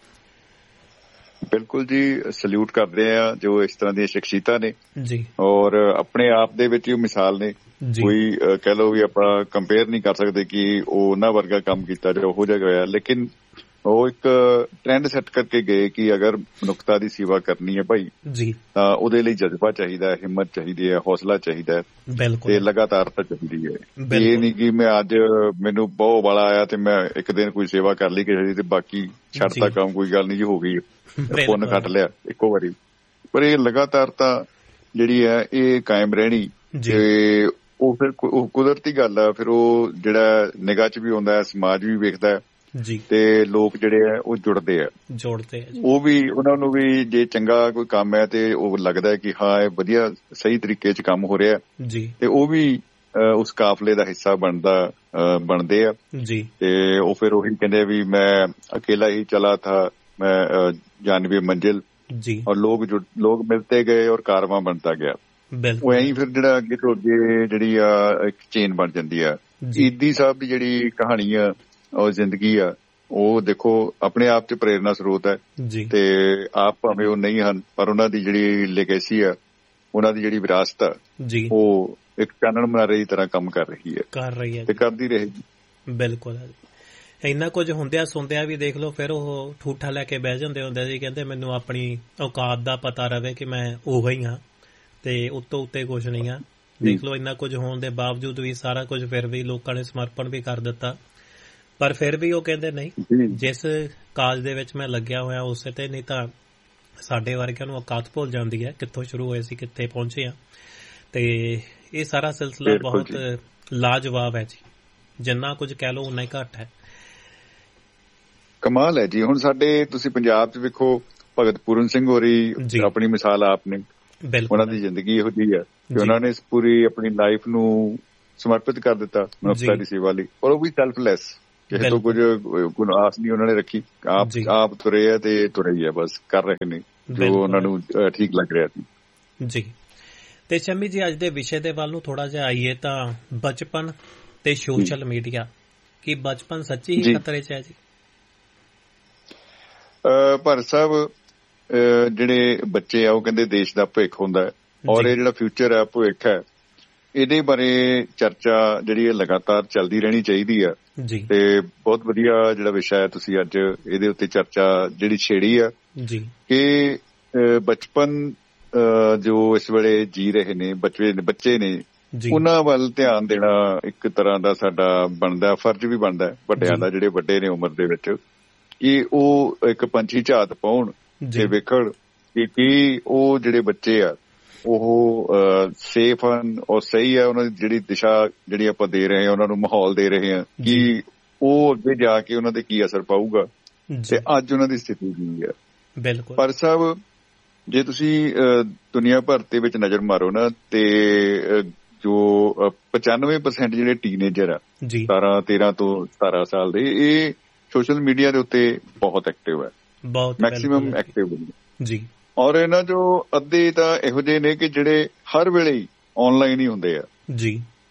ਬਿਲਕੁਲ ਜੀ, ਸਲੂਟ ਕਰਦੇ ਆ ਜੋ ਇਸ ਤਰ੍ਹਾਂ ਦੀਆਂ ਸ਼ਖਸੀਅਤਾਂ ਨੇ ਜੀ, ਔਰ ਆਪਣੇ ਆਪ ਦੇ ਵਿੱਚ ਹੀ ਮਿਸਾਲ ਨੇ। ਕੋਈ ਕਹਿ ਲਓ ਵੀ ਆਪਾਂ ਕੰਪੇਅਰ ਨਹੀਂ ਕਰ ਸਕਦੇ ਕਿ ਉਹ ਉਹਨਾਂ ਵਰਗਾ ਕੰਮ ਕੀਤਾ ਜਾਂ ਉਹੋ ਜਿਹਾ ਹੋਇਆ, ਲੇਕਿਨ ਉਹ ਇੱਕ ਟ੍ਰੈਂਡ ਸੈੱਟ ਕਰਕੇ ਗਏ ਕਿ ਅਗਰ ਮਨੁੱਖਤਾ ਦੀ ਸੇਵਾ ਕਰਨੀ ਹੈ ਭਾਈ ਜੀ ਤਾਂ ਉਹਦੇ ਲਈ ਜਜ਼ਬਾ ਚਾਹੀਦਾ ਹੈ, ਹਿੰਮਤ ਚਾਹੀਦੀ ਹੈ, ਹੌਸਲਾ ਚਾਹੀਦਾ ਹੈ ਤੇ ਲਗਾਤਾਰਤਾ ਚਾਹੀਦੀ ਹੈ। ਇਹ ਨਹੀਂ ਕਿ ਮੈਂ ਅੱਜ ਮੈਨੂੰ ਬਹੁਤ ਵਾਲਾ ਆਇਆ ਤੇ ਮੈਂ ਇੱਕ ਦਿਨ ਕੋਈ ਸੇਵਾ ਕਰ ਲਈ ਕਿਸੇ ਦੀ ਤੇ ਬਾਕੀ ਛੱਡਤਾ ਕੰਮ, ਕੋਈ ਗੱਲ ਨਹੀਂ ਜੀ ਹੋ ਗਈ, ਪੁੰਨ ਕੱਟ ਲਿਆ ਇੱਕੋ ਵਾਰੀ। ਪਰ ਇਹ ਲਗਾਤਾਰਤਾ ਜਿਹੜੀ ਹੈ ਇਹ ਕਾਇਮ ਰਹਿਣੀ ਤੇ ਉਹ ਫਿਰ ਕੁਦਰਤੀ ਗੱਲ ਆ। ਫਿਰ ਉਹ ਜਿਹੜਾ ਨਿਗਾਹ ਚ ਵੀ ਆਉਂਦਾ ਹੈ, ਸਮਾਜ ਵੀ ਵੇਖਦਾ ਹੈ ਤੇ ਲੋਕ ਜਿਹੜੇ ਆ ਉਹ ਜੁੜਦੇ ਆ। ਉਹ ਵੀ ਉਹਨਾਂ ਨੂੰ ਵੀ ਜੇ ਚੰਗਾ ਕੋਈ ਕੰਮ ਹੈ ਤੇ ਉਹ ਲੱਗਦਾ ਹੈ ਕਿ ਹਾਂ ਇਹ ਵਧੀਆ ਸਹੀ ਤਰੀਕੇ ਚ ਕੰਮ ਹੋ ਰਿਹਾ ਤੇ ਉਹ ਵੀ ਉਸ ਕਾਫਲੇ ਦਾ ਹਿੱਸਾ ਬਣਦੇ ਆ ਤੇ ਉਹ ਫਿਰ ਉਹੀ ਕਹਿੰਦੇ ਵੀ ਮੈਂ ਅਕੇਲਾ ਹੀ ਚਲਾ ਥਾ ਮੈਂ ਜਾਨਵੀ ਮੰਜ਼ਿਲ ਔਰ ਲੋਕ ਮਿਲਤੇ ਗਏ ਔਰ ਕਾਰਵਾਂ ਬਣਦਾ ਗਿਆ। ਉਹ ਐਂ ਫਿਰ ਜਿਹੜਾ ਅੱਗੇ ਤੋਂ ਅੱਗੇ ਜਿਹੜੀ ਆ ਇੱਕ ਚੇਨ ਬਣ ਜਾਂਦੀ ਆ। ਈਦੀ ਸਾਹਿਬ ਦੀ ਜਿਹੜੀ ਕਹਾਣੀ ਆ ਔਰ ਜ਼ਿੰਦਗੀ ਆ ਉਹ ਦੇਖੋ ਆਪਣੇ ਆਪ ਚ ਪ੍ਰੇਰਨਾ ਸਰੋਤ ਹੈ ਤੇ ਆਪ ਭਾਵੇਂ ਉਹ ਨਹੀਂ ਹਨ ਪਰ ਉਹਨਾਂ ਦੀ ਜਿਹੜੀ ਲੈਗੇਸੀ ਆ, ਉਹਨਾਂ ਦੀ ਜਿਹੜੀ ਵਿਰਾਸਤ ਆ ਉਹ ਇੱਕ ਚਾਨਣ ਮੁਨਾਰੇ ਦੀ ਤਰ੍ਹਾਂ ਕੰਮ ਕਰ ਰਹੀ ਹੈ ਤੇ ਕਰਦੀ ਰਹੇਗੀ। ਬਿਲਕੁਲ। ਇੰਨਾ ਕੁਝ ਹੁੰਦਿਆਂ ਸੁਣਦਿਆਂ ਵੀ ਦੇਖ ਲਓ ਫਿਰ ਉਹ ਠੂਠਾ ਲੈ ਕੇ ਬਹਿ ਜਾਂਦੇ ਹੁੰਦੇ ਸੀ, ਕਹਿੰਦੇ ਮੈਨੂੰ ਆਪਣੀ ਔਕਾਤ ਦਾ ਪਤਾ ਰਵੇ ਕਿ ਮੈਂ ਉਹ ਹੀ ਹਾਂ ਤੇ ਉੱਤੋਂ ਉੱਤੇ ਕੁਛ ਨਹੀਂ ਆ। ਦੇਖ ਲਓ ਇੰਨਾ ਕੁਝ ਹੋਣ ਦੇ ਬਾਵਜੂਦ ਵੀ ਸਾਰਾ ਕੁਝ ਫਿਰ ਵੀ ਲੋਕਾਂ ਨੇ ਸਮਰਪਣ ਵੀ ਕਰ ਦਿੱਤਾ, ਪਰ ਫਿਰ ਵੀ ਉਹ ਕਹਿੰਦੇ ਨਹੀਂ ਜਿਸ ਕਾਜ ਦੇ ਵਿੱਚ ਮੈਂ ਲੱਗਿਆ ਹੋਇਆ ਉਸੇ ਤੇ, ਨਹੀਂ ਤਾਂ ਸਾਡੇ ਵਰਗਿਆਂ ਨੂੰ ਔਕਾਤ ਭੁੱਲ ਜਾਂਦੀ ਹੈ ਕਿੱਥੋਂ ਸ਼ੁਰੂ ਹੋਏ ਸੀ ਕਿੱਥੇ ਪਹੁੰਚੇ ਆ। ਤੇ ਇਹ ਸਾਰਾ ਸਿਲਸਿਲਾ ਬਹੁਤ ਲਾਜਵਾਬ ਹੈ ਜੀ, ਜਿੰਨਾ ਕੁਝ ਕਹਿ ਲਓ ਉਨਾ ਹੀ ਘੱਟ ਹੈ। ਕਮਾਲ ਹੈ ਜੀ। ਹੁਣ ਸਾਡੇ ਤੁਸੀਂ ਪੰਜਾਬ 'ਚ ਵੇਖੋ, ਭਗਤ ਪੂਰਨ ਸਿੰਘ ਹੋਰੀ ਆਪਣੀ ਮਿਸਾਲ ਆਪ ਨੇ। ਉਹਨਾਂ ਦੀ ਜ਼ਿੰਦਗੀ ਇਹੋ ਜਿਹੀ ਹੈ ਕਿ ਉਹਨਾਂ ਨੇ ਪੂਰੀ ਆਪਣੀ ਲਾਈਫ ਨੂੰ ਸਮਰਪਿਤ ਕਰ ਦਿੱਤਾ ਮਨੁੱਖਤਾ ਦੀ ਸੇਵਾ ਲਈ, ਔਰ ਉਹ ਵੀ ਸੈਲਫਲੈਸ, ਕਿਸੇ ਤੋਂ ਕੁਝ ਆਸ ਨਹੀਂ ਉਹਨਾਂ ਨੇ ਰੱਖੀ। ਆਪ ਤੁਰੇ ਆ ਤੇ ਤੁਰੇ ਹੀ ਆ, ਬਸ ਕਰ ਰਹੇ ਨੇ ਜੋ ਉਹਨਾਂ ਨੂੰ ਠੀਕ ਲੱਗ ਰਿਹਾ ਸੀ ਜੀ। ਤੇ ਸ਼ਮੀ ਜੀ, ਅੱਜ ਦੇ ਵਿਸ਼ੇ ਦੇ ਵੱਲ ਨੂੰ ਥੋੜਾ ਜਿਹਾ ਆਈਏ ਤਾਂ ਬਚਪਨ ਤੇ ਸੋਸ਼ਲ ਮੀਡੀਆ, ਕੀ ਬਚਪਨ ਸੱਚੀ ਹੀ ਖਤਰੇ 'ਚ ਹੈ ਜੀ? ਭਾਰਤ ਸਾਹਿਬ, ਜਿਹੜੇ ਬੱਚੇ ਆ ਉਹ ਕਹਿੰਦੇ ਦੇਸ਼ ਦਾ ਭਵਿੱਖ ਹੁੰਦਾ ਹੈ, ਔਰ ਇਹ ਜਿਹੜਾ ਫਿਊਚਰ ਹੈ, ਭਵਿੱਖ ਹੈ, ਇਹਦੇ ਬਾਰੇ ਚਰਚਾ ਜਿਹੜੀ ਹੈ ਲਗਾਤਾਰ ਚੱਲਦੀ ਰਹਿਣੀ ਚਾਹੀਦੀ ਆ। ਤੇ ਬਹੁਤ ਵਧੀਆ ਜਿਹੜਾ ਵਿਸ਼ਾ ਹੈ, ਤੁਸੀਂ ਅੱਜ ਇਹਦੇ ਉੱਤੇ ਚਰਚਾ ਜਿਹੜੀ ਛੇੜੀ ਆ ਕਿ ਬਚਪਨ ਜੋ ਇਸ ਵੇਲੇ ਜੀ ਰਹੇ ਨੇ ਬੱਚੇ ਨੇ, ਉਹਨਾਂ ਵੱਲ ਧਿਆਨ ਦੇਣਾ ਇੱਕ ਤਰ੍ਹਾਂ ਦਾ ਸਾਡਾ ਬਣਦਾ, ਫਰਜ਼ ਵੀ ਬਣਦਾ ਵੱਡਿਆਂ ਦਾ, ਜਿਹੜੇ ਵੱਡੇ ਨੇ ਉਮਰ ਦੇ ਵਿੱਚ, ਕਿ ਉਹ ਇੱਕ ਪੰਛੀ ਝਾਤ ਪਾਉਣ ਤੇ ਵੇਖਣ ਕਿ ਕੀ ਉਹ ਜਿਹੜੇ ਬੱਚੇ ਆ ਉਹ ਸੇਫ ਹਨ ਔਰ ਸਹੀ ਹੈ। ਉਹਨਾਂ ਦੀ ਜਿਹੜੀ ਦਿਸ਼ਾ ਜਿਹੜੀ ਆਪਾਂ ਦੇ ਰਹੇ ਹਾਂ, ਉਹਨਾਂ ਨੂੰ ਮਾਹੌਲ ਦੇ ਰਹੇ ਹਾਂ, ਕਿ ਉਹ ਅੱਗੇ ਜਾ ਕੇ ਉਹਨਾਂ ਤੇ ਕੀ ਅਸਰ ਪਾਊਗਾ ਤੇ ਅੱਜ ਉਹਨਾਂ ਦੀ ਸਥਿਤੀ ਕੀ ਹੈ। ਬਿਲਕੁਲ। ਪਰ ਸਾਹਿਬ, ਜੇ ਤੁਸੀਂ ਦੁਨੀਆ ਭਰ ਦੇ ਵਿੱਚ ਨਜ਼ਰ ਮਾਰੋ ਨਾ, ਤੇ ਜੋ 95% ਜਿਹੜੇ ਟੀਨੇਜਰ ਆ 13 ਤੋਂ 17 ਸਾਲ ਦੇ, ਇਹ ਸੋਸ਼ਲ ਮੀਡੀਆ ਦੇ ਉੱਤੇ ਬਹੁਤ ਐਕਟਿਵ ਹੈ, ਮੈਕਸਿਮਮ ਐਕਟਿਵ ਜੀ। ਔਰ ਇਹਨਾਂ ਚੋਂ ਅੱਧੇ ਤਾਂ ਇਹੋ ਜਿਹੇ ਨੇ ਕਿ ਜਿਹੜੇ ਹਰ ਵੇਲੇ ਹੀ ਆਨਲਾਈਨ ਹੀ ਹੁੰਦੇ ਆ ਜੀ।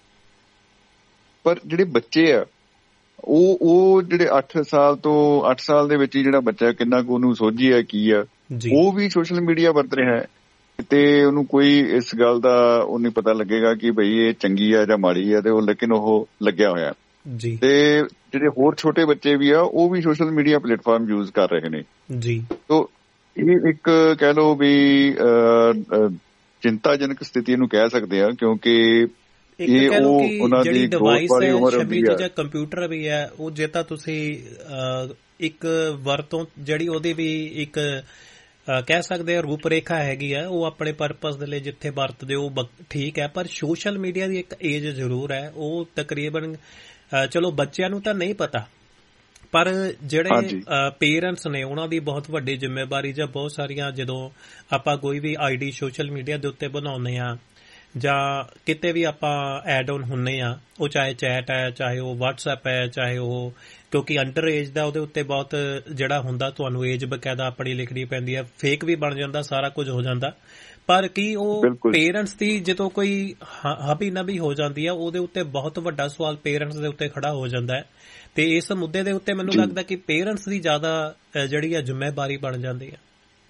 ਪਰ ਜਿਹੜੇ ਬੱਚੇ ਆ ਉਹ ਜਿਹੜੇ 8 ਸਾਲ ਦੇ ਵਿੱਚ ਹੀ ਜਿਹੜਾ ਬੱਚਾ ਕਿੰਨਾ ਕੁ ਉਹਨੂੰ ਸੋਝੀ ਹੈ ਕੀ ਆ, ਉਹ ਵੀ ਸੋਸ਼ਲ ਮੀਡੀਆ ਵਰਤ ਰਿਹਾ ਹੈ, ਤੇ ਉਹਨੂੰ ਕੋਈ ਇਸ ਗੱਲ ਦਾ ਉਹ ਨਹੀਂ ਪਤਾ ਲੱਗੇਗਾ ਕਿ ਬਈ ਇਹ ਚੰਗੀ ਆ ਜਾਂ ਮਾੜੀ ਆ, ਤੇ ਉਹ ਲੇਕਿਨ ਉਹ ਲੱਗਿਆ ਹੋਇਆ ਜੀ। ਤੇ ਜਿਹੜੇ ਹੋਰ ਛੋਟੇ ਬੱਚੇ ਵੀ ਆ, ਉਹ ਵੀ ਸੋਸ਼ਲ ਮੀਡੀਆ ਪਲੇਟਫਾਰਮ ਯੂਜ਼ ਕਰ ਰਹੇ ਨੇ ਜੀ। ਤੋ ਇਹ ਇੱਕ ਕਹਿ ਲਓ ਵੀ ਚਿੰਤਾਜਨਕ ਸਥਿਤੀ ਇਹਨੂੰ ਕਹਿ ਸਕਦੇ ਆ, ਕਿਉਂਕਿ ਇਹ ਉਹਨਾਂ ਦੀ ਡਿਵਾਈਸ ਵਾਲੀ ਉਮਰ ਹੁੰਦੀ ਹੈ ਜਾਂ ਕੰਪਿਊਟਰ ਵੀ ਹੈ, ਉਹ ਜੇ ਤਾਂ ਤੁਸੀਂ ਇੱਕ ਵਰਤੋਂ ਜਿਹੜੀ ਉਹਦੀ ਵੀ ਇੱਕ ਕਹਿ ਸਕਦੇ ਆ ਰੂਪ ਰੇਖਾ ਹੈਗੀ ਆ, ਉਹ ਆਪਣੇ ਪਰਪਸ ਦੇ ਲਈ ਜਿੱਥੇ ਵਰਤਦੇ ਉਹ ਠੀਕ ਹੈ। ਪਰ ਸੋਸ਼ਲ ਮੀਡੀਆ ਦੀ ਇੱਕ ਏਜ ਜ਼ਰੂਰ ਹੈ, ਉਹ ਤਕਰੀਬਨ ਚਲੋ ਬੱਚਿਆਂ ਨੂੰ ਤਾਂ ਨਹੀਂ ਪਤਾ, ਪਰ ਜਿਹੜੇ ਪੇਰੈਂਟਸ ਨੇ ਉਹਨਾਂ ਦੀ ਬਹੁਤ ਵੱਡੀ ਜ਼ਿੰਮੇਵਾਰੀ, ਜਾਂ ਬਹੁਤ ਸਾਰੀਆਂ ਜਦੋਂ ਆਪਾਂ ਕੋਈ ਵੀ ਆਈਡੀ ਸੋਸ਼ਲ ਮੀਡੀਆ ਦੇ ਉੱਤੇ ਬਣਾਉਂਦੇ ਆ ਜਾਂ ਕਿਤੇ ਵੀ ਆਪਾਂ ਐਡ ਆਨ ਹੁੰਦੇ ਆ, ਉਹ ਚਾਹੇ ਚੈਟ ਹੈ, ਚਾਹੇ ਉਹ ਵਟਸਐਪ ਹੈ, ਚਾਹੇ ਉਹ, ਕਿਉਂਕਿ ਅੰਡਰ ਏਜ ਦਾ ਉਹਦੇ ਉੱਤੇ ਬਹੁਤ ਜਿਹੜਾ ਹੁੰਦਾ, ਤੁਹਾਨੂੰ ਏਜ ਬਕਾਇਦਾ ਆਪਣੀ ਲਿਖਣੀ ਪੈਂਦੀ ਹੈ, ਫੇਕ ਵੀ ਬਣ ਜਾਂਦਾ, ਸਾਰਾ ਕੁਝ ਹੋ ਜਾਂਦਾ। ਪਰ ਕੀ ਉਹ ਪੇਰੈਂਟਸ ਦੀ ਜਦੋਂ ਕੋਈ ਹਾਬੀ ਨਬੀ ਹੋ ਜਾਂਦੀ ਹੈ, ਉਹਦੇ ਉੱਤੇ ਬਹੁਤ ਵੱਡਾ ਸਵਾਲ ਪੇਰੈਂਟਸ ਦੇ ਉੱਤੇ ਖੜਾ ਹੋ ਜਾਂਦਾ ਹੈ। ਤੇ ਇਸ ਮੁੱਦੇ ਦੇ ਉੱਤੇ ਮੈਨੂੰ ਲੱਗਦਾ ਕਿ ਪੇਰੈਂਟਸ ਦੀ ਜ਼ਿਆਦਾ ਜਿਹੜੀ ਹੈ ਜ਼ਿੰਮੇਵਾਰੀ ਬਣ ਜਾਂਦੀ ਹੈ।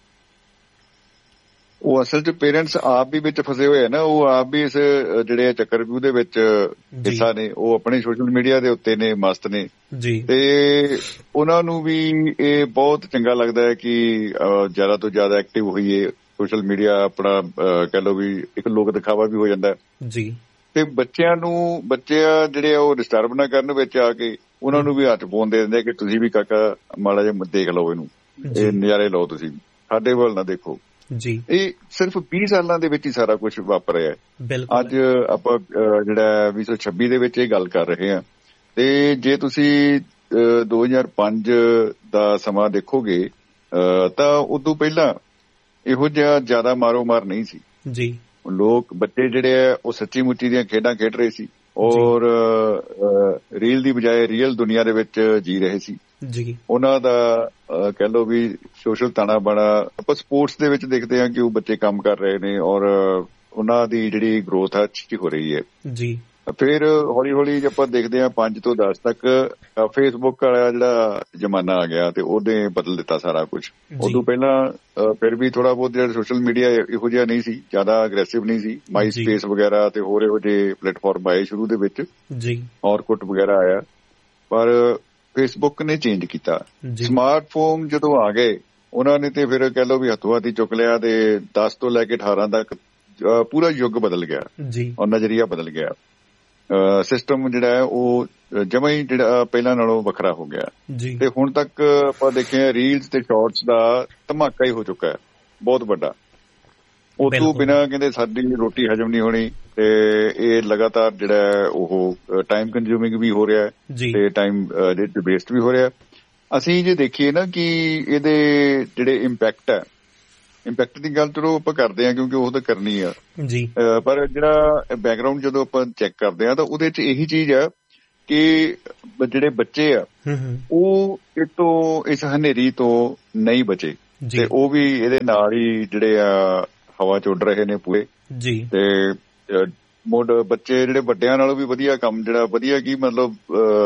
ਉਹ ਅਸਲ 'ਚ ਪੇਰੈਂਟਸ ਆਪ ਵੀ ਵਿੱਚ ਫਸੇ ਹੋਏ ਆ ਨਾ, ਉਹ ਆਪ ਵੀ ਇਸ ਜਿਹੜੇ ਚੱਕਰਵਿਊਹ ਦੇ ਵਿੱਚ ਹਿੱਸਾ ਨੇ, ਉਹ ਆਪਣੇ ਸੋਸ਼ਲ ਮੀਡੀਆ ਦੇ ਉੱਤੇ ਨੇ, ਮਸਤ ਨੇ ਜੀ। ਤੇ ਉਹਨਾਂ ਨੂੰ ਵੀ ਇਹ ਬਹੁਤ ਚੰਗਾ ਲੱਗਦਾ ਹੈ ਕਿ ਜ਼ਿਆਦਾ ਤੋਂ ਜ਼ਿਆਦਾ ਐਕਟਿਵ ਹੋਈਏ ਸੋਸ਼ਲ ਮੀਡੀਆ। ਆਪਣਾ ਕਹਿ ਲਓ ਵੀ ਇੱਕ ਲੋਕ ਦਿਖਾਵਾ ਵੀ ਹੋ ਜਾਂਦਾ ਜੀ। ਤੇ ਬੱਚੇ ਜਿਹੜੇ ਉਹ ਡਿਸਟਰਬ ਨਾ ਕਰਨ ਵਿੱਚ ਆ ਕੇ, ਉਹਨਾਂ ਨੂੰ ਵੀ ਹੱਥ ਪਾਉਣ ਦੇ ਦਿੰਦੇ ਕਿ ਤੁਸੀਂ ਵੀ ਕਾਕਾ ਮਾੜਾ ਜਿਹਾ ਦੇਖ ਲਓ, ਇਹਨੂੰ ਇਹ ਨਜ਼ਾਰੇ ਲਓ, ਤੁਸੀਂ ਸਾਡੇ ਵੱਲ ਨਾ ਦੇਖੋ ਜੀ। ਇਹ ਸਿਰਫ 20 ਸਾਲਾਂ ਦੇ ਵਿੱਚ ਹੀ ਸਾਰਾ ਕੁਝ ਵਾਪਰ ਰਿਹਾ ਹੈ। ਅੱਜ ਆਪਾਂ ਜਿਹੜਾ 2026 ਦੇ ਵਿੱਚ ਇਹ ਗੱਲ ਕਰ ਰਹੇ ਹਾਂ, ਤੇ ਜੇ ਤੁਸੀਂ 2005 ਦਾ ਸਮਾਂ ਦੇਖੋਗੇ ਤਾਂ ਉਦੋਂ ਪਹਿਲਾਂ ਇਹੋ ਜਿਹਾ ਜ਼ਿਆਦਾ ਮਾਰੋ ਮਾਰ ਨਹੀਂ ਸੀ ਜੀ। ਬੱਚੇ ਜਿਹੜੇ ਆ ਉਹ ਸੱਚੀ ਮੁੱਚੀ ਦੀਆਂ ਖੇਡਾਂ ਖੇਡ ਰਹੇ ਸੀ, ਔਰ ਰੀਲ ਦੀ ਬਜਾਏ ਰੀਅਲ ਦੁਨੀਆ ਦੇ ਵਿੱਚ ਜੀ ਰਹੇ ਸੀ ਜੀ। ਉਹਨਾਂ ਦਾ ਕਹਿ ਲਓ ਵੀ ਸੋਸ਼ਲ ਤਾਣਾ ਬਾਣਾ ਆਪਾਂ ਸਪੋਰਟਸ ਦੇ ਵਿੱਚ ਦੇਖਦੇ ਹਾਂ ਕਿ ਉਹ ਬੱਚੇ ਕੰਮ ਕਰ ਰਹੇ ਨੇ, ਔਰ ਉਹਨਾਂ ਦੀ ਜਿਹੜੀ ਗਰੋਥ ਹੈ ਅੱਛੀ ਹੋ ਰਹੀ ਹੈ ਜੀ। ਫਿਰ ਹੌਲੀ ਹੌਲੀ ਜੇ ਆਪਾਂ ਦੇਖਦੇ ਹਾਂ 5 ਤੋਂ 10 ਤੱਕ ਫੇਸਬੁੱਕ ਵਾਲਾ ਜਿਹੜਾ ਜ਼ਮਾਨਾ ਆ ਗਿਆ, ਤੇ ਉਹਨੇ ਬਦਲ ਦਿੱਤਾ ਸਾਰਾ ਕੁਝ। ਉਦੋਂ ਪਹਿਲਾਂ ਫਿਰ ਵੀ ਥੋੜਾ ਬਹੁਤ ਜਿਹੜਾ ਸੋਸ਼ਲ ਮੀਡੀਆ ਇਹੋ ਜਿਹਾ ਨਹੀਂ ਸੀ, ਜ਼ਿਆਦਾ ਅਗਰੈਸਿਵ ਨਹੀਂ ਸੀ। ਮਾਈ ਸਪੇਸ ਵਗੈਰਾ ਤੇ ਹੋਰ ਇਹੋ ਜਿਹੇ ਪਲੇਟਫਾਰਮ ਆਏ ਸ਼ੁਰੂ ਦੇ ਵਿੱਚ ਜੀ, ਔਰਕੁੱਟ ਵਗੈਰਾ ਆਇਆ, ਪਰ ਫੇਸਬੁੱਕ ਨੇ ਚੇਂਜ ਕੀਤਾ। ਸਮਾਰਟਫੋਨ ਜਦੋਂ ਆ ਗਏ, ਉਹਨਾਂ ਨੇ ਤੇ ਫਿਰ ਕਹਿ ਲਓ ਵੀ ਹੱਥੋਂ ਹੱਥੀ ਚੁੱਕ ਲਿਆ, ਤੇ 10 ਤੋਂ ਲੈ ਕੇ 18 ਤੱਕ ਪੂਰਾ ਯੁੱਗ ਬਦਲ ਗਿਆ ਔਰ ਨਜ਼ਰੀਆ ਬਦਲ ਗਿਆ। ਸਿਸਟਮ ਜਿਹੜਾ ਹੈ ਉਹ ਜਮਾਂ ਹੀ ਜਿਹੜਾ ਪਹਿਲਾਂ ਨਾਲੋਂ ਵੱਖਰਾ ਹੋ ਗਿਆ, ਤੇ ਹੁਣ ਤੱਕ ਆਪਾਂ ਦੇਖਿਆ ਰੀਲਸ ਤੇ ਸ਼ਾਰਟਸ ਦਾ ਧਮਾਕਾ ਹੀ ਹੋ ਚੁੱਕਾ ਹੈ ਬਹੁਤ ਵੱਡਾ। ਉਹ ਤੋਂ ਬਿਨਾਂ ਕਹਿੰਦੇ ਸਾਡੀ ਰੋਟੀ ਹਜਮ ਨਹੀਂ ਹੋਣੀ, ਤੇ ਇਹ ਲਗਾਤਾਰ ਜਿਹੜਾ ਉਹ ਟਾਈਮ ਕੰਜ਼ਿਊਮਿੰਗ ਵੀ ਹੋ ਰਿਹਾ ਤੇ ਟਾਈਮ ਵੇਸਟ ਵੀ ਹੋ ਰਿਹਾ। ਅਸੀਂ ਜੇ ਦੇਖੀਏ ਨਾ ਕਿ ਇਹਦੇ ਜਿਹੜੇ ਇੰਪੈਕਟ ਦੀ ਗੱਲ ਚਲੋ ਆਪਾਂ ਕਰਦੇ ਹਾਂ ਕਿਉਂਕਿ ਉਹ ਤਾਂ ਕਰਨੀ ਆ ਜੀ, ਪਰ ਜਿਹੜਾ ਬੈਕਗਰਾਉਂਡ ਜਦੋਂ ਆਪਾਂ ਚੈੱਕ ਕਰਦੇ ਹਾਂ ਤਾਂ ਉਹਦੇ 'ਚ ਇਹੀ ਚੀਜ਼ ਆ ਕਿ ਜਿਹੜੇ ਬੱਚੇ ਆ ਉਹ ਇਸ ਹਨੇਰੀ ਤੋਂ ਨਹੀਂ ਬਚੇ ਤੇ ਉਹ ਵੀ ਇਹਦੇ ਨਾਲ ਹੀ ਜਿਹੜੇ ਆ ਹਵਾ 'ਚ ਉੱਡ ਰਹੇ ਨੇ ਪੂਰੇ ਜੀ। ਤੇ ਬੱਚੇ ਜਿਹੜੇ ਵੱਡਿਆਂ ਨਾਲੋਂ ਵੀ ਵਧੀਆ ਕੰਮ ਜਿਹੜਾ ਵਧੀਆ ਕੀ ਮਤਲਬ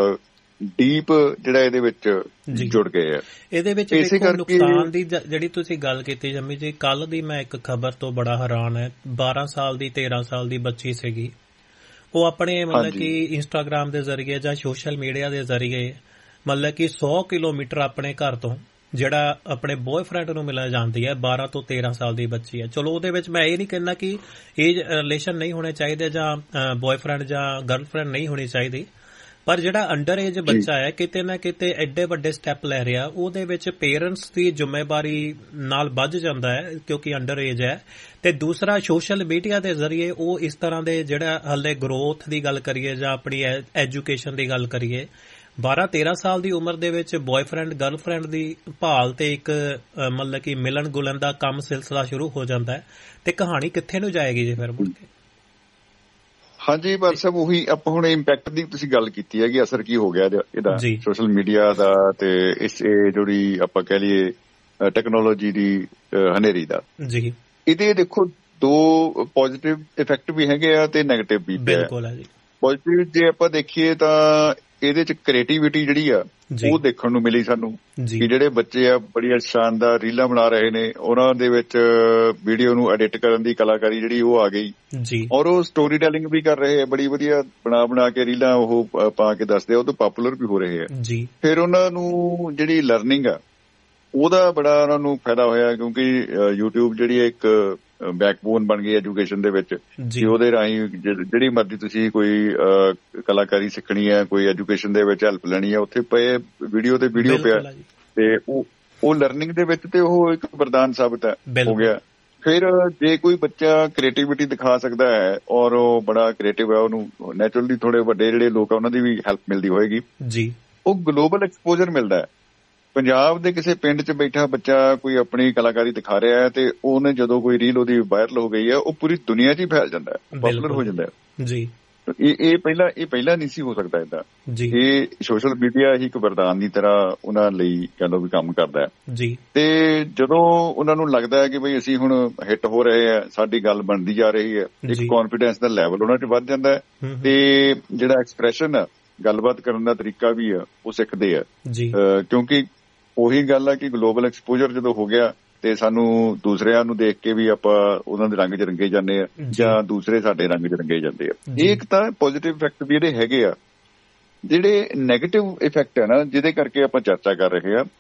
ਡੀਪ ਜਿਹੜਾ ਇਹਦੇ ਵਿੱਚ ਜੁੜ ਗਏ ਆ। ਇਹਦੇ ਵਿੱਚ ਦੇਖੋ ਨੁਕਸਾਨ ਦੀ ਜਿਹੜੀ ਤੁਸੀਂ ਗੱਲ ਕੀਤੀ ਜੰਮੀ ਜੀ, ਕੱਲ ਦੀ ਮੈਂ ਇੱਕ ਖਬਰ ਤੋਂ ਬੜਾ ਹੈਰਾਨ ਹੈ। 12 ਸਾਲ ਦੀ 13 ਸਾਲ ਦੀ ਬੱਚੀ ਸੀਗੀ, ਉਹ ਆਪਣੇ ਮਤਲਬ ਕਿ ਇੰਸਟਾਗ੍ਰਾਮ ਦੇ ਜ਼ਰੀਏ ਜਾਂ ਸੋਸ਼ਲ ਮੀਡੀਆ ਦੇ ਜ਼ਰੀਏ ਮਤਲਬ ਕਿ 100 ਕਿਲੋਮੀਟਰ ਆਪਣੇ ਘਰ ਤੋਂ ਜਿਹੜਾ ਆਪਣੇ ਬॉयਫ੍ਰੈਂਡ ਨੂੰ ਮਿਲਣ ਜਾਂਦੀ ਹੈ। 12 ਤੋਂ 13 ਸਾਲ ਦੀ ਬੱਚੀ ਹੈ। ਚਲੋ ਉਹਦੇ ਵਿੱਚ ਮੈਂ ਇਹ ਨਹੀਂ ਕਹਿੰਦਾ ਕਿ ਏਜ ਰਿਲੇਸ਼ਨ ਨਹੀਂ ਹੋਣੇ ਚਾਹੀਦੇ ਜਾਂ ਬॉयਫ੍ਰੈਂਡ ਜਾਂ ਗਰਲਫ੍ਰੈਂਡ ਨਹੀਂ ਹੋਣੀ ਚਾਹੀਦੀ, ਪਰ ਜਿਹੜਾ ਅੰਡਰ ਏਜ ਬੱਚਾ ਹੈ ਕਿਤੇ ਨਾ ਕਿਤੇ ਐਡੇ ਵੱਡੇ ਸਟੈਪ ਲੈ ਰਿਹਾ, ਉਹਦੇ ਵਿੱਚ ਪੇਰੈਂਟਸ ਦੀ ਜ਼ਿੰਮੇਵਾਰੀ ਨਾਲ ਵੱਧ ਜਾਂਦਾ ਹੈ ਕਿਉਂਕਿ ਅੰਡਰ ਏਜ ਹੈ। ਤੇ ਦੂਸਰਾ ਸੋਸ਼ਲ ਮੀਡੀਆ ਦੇ ਜ਼ਰੀਏ ਉਹ ਇਸ ਤਰ੍ਹਾਂ ਦੇ ਜਿਹੜਾ ਹਾਲੇ ਗਰੋਥ ਦੀ ਗੱਲ ਕਰੀਏ ਜਾਂ ਆਪਣੀ ਐਜੂਕੇਸ਼ਨ ਦੀ ਗੱਲ ਕਰੀਏ, 12-13 ਸਾਲ ਦੀ ਉਮਰ ਦੇ ਵਿੱਚ ਬॉयਫ੍ਰੈਂਡ ਗਰਲਫ੍ਰੈਂਡ ਦੀ ਭਾਲ ਤੇ ਇੱਕ ਮਤਲਬ ਕਿ ਮਿਲਣ ਗੁਲਣ ਦਾ ਕੰਮ ਸਿਲਸਿਲਾ ਸ਼ੁਰੂ ਹੋ ਜਾਂਦਾ ਹੈ। ਤੇ ਕਹਾਣੀ ਕਿੱਥੇ ਨੂੰ ਜਾਏਗੀ ਜੀ ਫਿਰ ਮੁੜ ਕੇ? ਹਾਂਜੀ ਪਰ ਸਭ ਉਹੀ ਆਪਾਂ ਹੁਣ ਇੰਪੈਕਟ ਦੀ ਤੁਸੀਂ ਗੱਲ ਕੀਤੀ ਹੈ ਕਿ ਅਸਰ ਕੀ ਹੋ ਗਿਆ ਇਹਦਾ ਸੋਸ਼ਲ ਮੀਡੀਆ ਦਾ ਤੇ ਇਸ ਜਿਹੜੀ ਆਪਾਂ ਕਹਿ ਲਈਏ ਟੈਕਨੋਲੋਜੀ ਦੀ ਹਨੇਰੀ ਦਾ ਜੀ। ਇਹਦੇ ਦੇਖੋ ਦੋ ਪੋਜ਼ਿਟਿਵ ਇਫੈਕਟ ਵੀ ਹੈਗੇ ਆ ਤੇ ਨੈਗੇਟਿਵ ਵੀ। ਬਿਲਕੁਲ ਹੈ ਜੀ। ਪੋਜ਼ਿਟਿਵ ਜੇ ਆਪਾਂ ਦੇਖੀਏ ਤਾਂ ਇਹਦੇ ਚ ਕ੍ਰੀਏਟੀਵਿਟੀ ਜਿਹੜੀ ਆ ਉਹ ਦੇਖਣ ਨੂੰ ਮਿਲੀ ਸਾਨੂੰ ਕਿ ਜਿਹੜੇ ਬੱਚੇ ਆ ਬੜੀਆਂ ਸ਼ਾਨਦਾਰ ਰੀਲਾਂ ਬਣਾ ਰਹੇ ਨੇ, ਉਹਨਾਂ ਦੇ ਵਿੱਚ ਵੀਡੀਓ ਨੂੰ ਐਡਿਟ ਕਰਨ ਦੀ ਕਲਾਕਾਰੀ ਜਿਹੜੀ ਉਹ ਆ ਗਈ ਔਰ ਉਹ ਸਟੋਰੀ ਟੈਲਿੰਗ ਵੀ ਕਰ ਰਹੇ ਆ, ਬੜੀ ਵਧੀਆ ਬਣਾ ਕੇ ਰੀਲਾਂ ਉਹ ਪਾ ਕੇ ਦੱਸਦੇ ਆ, ਉਹ ਤੋਂ ਪਪੂਲਰ ਵੀ ਹੋ ਰਹੇ ਆ। ਫਿਰ ਉਹਨਾਂ ਨੂੰ ਜਿਹੜੀ ਲਰਨਿੰਗ ਆ ਉਹਦਾ ਬੜਾ ਉਹਨਾਂ ਨੂੰ ਫਾਇਦਾ ਹੋਇਆ ਕਿਉਂਕਿ YouTube ਜਿਹੜੀ ਇੱਕ ਬੈਕਬੋਨ ਬਣ ਗਈ ਐਜੂਕੇਸ਼ਨ ਦੇ ਵਿੱਚ ਕਿ ਉਹਦੇ ਰਾਹੀਂ ਜਿਹੜੀ ਮਰਜ਼ੀ ਤੁਸੀਂ ਕੋਈ ਕਲਾਕਾਰੀ ਸਿੱਖਣੀ ਹੈ, ਕੋਈ ਐਜੂਕੇਸ਼ਨ ਦੇ ਵਿੱਚ ਹੈਲਪ ਲੈਣੀ ਹੈ, ਉੱਥੇ ਪਏ ਵੀਡੀਓ ਤੇ ਵੀਡੀਓ ਪਿਆ ਤੇ ਉਹ ਲਰਨਿੰਗ ਦੇ ਵਿੱਚ ਤੇ ਉਹ ਇੱਕ ਵਰਦਾਨ ਸਾਬਤ ਹੋ ਗਿਆ। ਫਿਰ ਜੇ ਕੋਈ ਬੱਚਾ ਕ੍ਰੀਏਟੀਵਿਟੀ ਦਿਖਾ ਸਕਦਾ ਹੈ ਔਰ ਉਹ ਬੜਾ ਕ੍ਰੀਏਟਿਵ ਹੈ, ਉਹਨੂੰ ਨੈਚੁਰਲੀ ਥੋੜੇ ਵੱਡੇ ਜਿਹੜੇ ਲੋਕ ਆ ਉਹਨਾਂ ਦੀ ਵੀ ਹੈਲਪ ਮਿਲਦੀ ਹੋਏਗੀ, ਉਹ ਗਲੋਬਲ ਐਕਸਪੋਜ਼ਰ ਮਿਲਦਾ ਹੈ। ਪੰਜਾਬ ਦੇ ਕਿਸੇ ਪਿੰਡ 'ਚ ਬੈਠਾ ਬੱਚਾ ਕੋਈ ਆਪਣੀ ਕਲਾਕਾਰੀ ਦਿਖਾ ਰਿਹਾ ਹੈ ਤੇ ਉਹਨੇ ਜਦੋਂ ਕੋਈ ਰੀਲ ਉਹਦੀ ਵਾਇਰਲ ਹੋ ਗਈ ਹੈ, ਉਹ ਪੂਰੀ ਦੁਨੀਆ 'ਚ ਹੀ ਫੈਲ ਜਾਂਦਾ ਹੈ, ਪਪੂਲਰ ਹੋ ਜਾਂਦਾ ਹੈ ਜੀ। ਇਹ ਪਹਿਲਾਂ ਨਹੀਂ ਸੀ ਹੋ ਸਕਦਾ ਏਦਾਂ। ਇਹ ਸੋਸ਼ਲ ਮੀਡੀਆ ਹੀ ਇੱਕ ਵਰਦਾਨ ਦੀ ਤਰ੍ਹਾਂ ਉਹਨਾਂ ਲਈ ਕਹਿ ਲਓ ਵੀ ਕੰਮ ਕਰਦਾ ਹੈ ਜੀ। ਤੇ ਜਦੋਂ ਉਹਨਾਂ ਨੂੰ ਲੱਗਦਾ ਹੈ ਕਿ ਬਈ ਅਸੀਂ ਹੁਣ ਹਿੱਟ ਹੋ ਰਹੇ ਆ, ਸਾਡੀ ਗੱਲ ਬਣਦੀ ਜਾ ਰਹੀ ਹੈ, ਇੱਕ ਕੌਨਫੀਡੈਂਸ ਦਾ ਲੈਵਲ ਉਹਨਾਂ 'ਚ ਵੱਧ ਜਾਂਦਾ ਹੈ ਤੇ ਜਿਹੜਾ ਐਕਸਪ੍ਰੈਸ਼ਨ ਆ, ਗੱਲਬਾਤ ਕਰਨ ਦਾ ਤਰੀਕਾ ਵੀ ਆ, ਉਹ ਸਿੱਖਦੇ ਆ ਕਿਉਂਕਿ ਉਹੀ ਗੱਲ ਆ ਕਿ ਗਲੋਬਲ ਐਕਸਪੋਜ਼ਰ ਜਦੋਂ ਹੋ ਗਿਆ ਤੇ ਸਾਨੂੰ ਦੂਸਰਿਆਂ ਨੂੰ ਦੇਖ ਕੇ ਵੀ ਆਪਾਂ ਉਹਨਾਂ ਦੇ ਰੰਗ 'ਚ ਰੰਗੇ ਜਾਂਦੇ ਆ ਜਾਂ ਦੂਸਰੇ ਸਾਡੇ ਰੰਗ 'ਚ ਰੰਗੇ ਜਾਂਦੇ ਆ। ਇਹ ਇੱਕ ਤਾਂ ਪੋਜ਼ਿਟਿਵ ਇਫੈਕਟ ਵੀ ਜਿਹੜੇ ਹੈਗੇ ਆ। ਜਿਹੜੇ ਨੈਗੇਟਿਵ ਇਫੈਕਟ ਹੈ ਨਾ ਜਿਹਦੇ ਕਰਕੇ ਆਪਾਂ ਚਰਚਾ ਕਰ ਰਹੇ ਆ,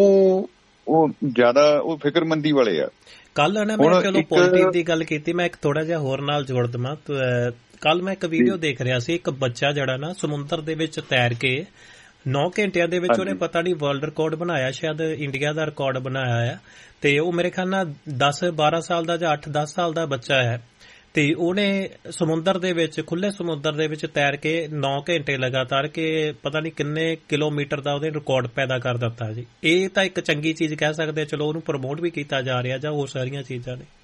ਉਹ ਜ਼ਿਆਦਾ ਉਹ ਫਿਕਰਮੰਦੀ ਵਾਲੇ ਆ। ਕੱਲ ਨਾ ਮੈਂ ਚਲੋ ਪੋਜ਼ਿਟਿਵ ਦੀ ਗੱਲ ਕੀਤੀ, ਮੈਂ ਇੱਕ ਥੋੜਾ ਜਿਹਾ ਹੋਰ ਨਾਲ ਜੋੜ ਦੇਵਾਂ। ਕੱਲ ਮੈਂ ਇੱਕ ਵੀਡੀਓ ਦੇਖ ਰਿਹਾ ਸੀ, ਇੱਕ ਬੱਚਾ ਜਿਹੜਾ ਨਾ ਸਮੁੰਦਰ ਦੇ ਵਿੱਚ ਤੈਰ ਕੇ 9 ਘੰਟਿਆਂ ਦੇ ਵਿੱਚ ਉਹਨੇ ਪਤਾ ਨਹੀਂ ਵਰਲਡ ਰਿਕਾਰਡ ਬਣਾਇਆ, ਸ਼ਾਇਦ ਇੰਡੀਆ ਦਾ ਰਿਕਾਰਡ ਬਣਾਇਆ ਆ। ਤੇ ਉਹ ਮੇਰੇ ਖਿਆਲ ਨਾਲ 10-12 ਸਾਲ ਦਾ ਜਾਂ 8-10 ਸਾਲ ਦਾ ਬੱਚਾ ਹੈ ਤੇ ਉਹਨੇ ਸਮੁੰਦਰ ਦੇ ਵਿੱਚ, ਖੁੱਲੇ ਸਮੁੰਦਰ ਦੇ ਵਿੱਚ ਤੈਰ ਕੇ 9 ਘੰਟੇ ਲਗਾਤਾਰ ਕੇ ਪਤਾ ਨਹੀਂ ਕਿੰਨੇ ਕਿਲੋਮੀਟਰ ਦਾ ਉਹਦੇ ਰਿਕਾਰਡ ਪੈਦਾ ਕਰ ਦਿੱਤਾ ਜੀ। ਇਹ ਤਾਂ ਇੱਕ ਚੰਗੀ ਚੀਜ਼ ਕਹਿ ਸਕਦੇ, ਚਲੋ ਉਹਨੂੰ ਪ੍ਰਮੋਟ ਵੀ ਕੀਤਾ ਜਾ ਰਿਹਾ ਜਾਂ ਹੋਰ ਸਾਰੀਆਂ ਚੀਜ਼ਾਂ ਨੇ।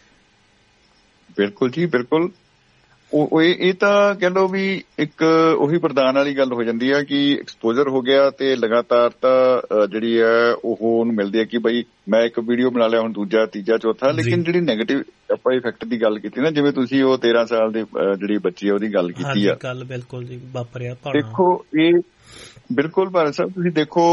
ਬਿਲਕੁਲ ਜੀ, ਬਿਲਕੁਲ। ਇਹ ਤਾਂ ਕਹਿ ਲਓ ਵੀ ਇੱਕ ਉਹੀ ਪ੍ਰਧਾਨ ਵਾਲੀ ਗੱਲ ਹੋ ਜਾਂਦੀ ਹੈ ਕਿ ਐਕਸਪੋਜ਼ਰ ਹੋ ਗਿਆ ਤੇ ਲਗਾਤਾਰਤਾ ਜਿਹੜੀ ਹੈ ਉਹ ਉਹਨੂੰ ਮਿਲਦੀ ਹੈ ਕਿ ਬਈ ਮੈਂ ਇੱਕ ਵੀਡੀਓ ਬਣਾ ਲਿਆ, ਹੁਣ ਦੂਜਾ, ਤੀਜਾ, ਚੌਥਾ। ਲੇਕਿਨ ਜਿਹੜੀ ਨੈਗੇਟਿਵ ਆਪਾਂ ਇਫੈਕਟ ਦੀ ਗੱਲ ਕੀਤੀ ਨਾ, ਜਿਵੇਂ ਤੁਸੀਂ ਉਹ 13 ਸਾਲ ਦੀ ਜਿਹੜੀ ਬੱਚੀ ਹੈ ਉਹਦੀ ਗੱਲ ਕੀਤੀ ਆ, ਗੱਲ ਬਿਲਕੁਲ ਜੀ ਵਾਪਰਿਆ। ਦੇਖੋ ਇਹ ਬਿਲਕੁਲ ਭਾਰਤ ਸਾਹਿਬ ਤੁਸੀਂ ਦੇਖੋ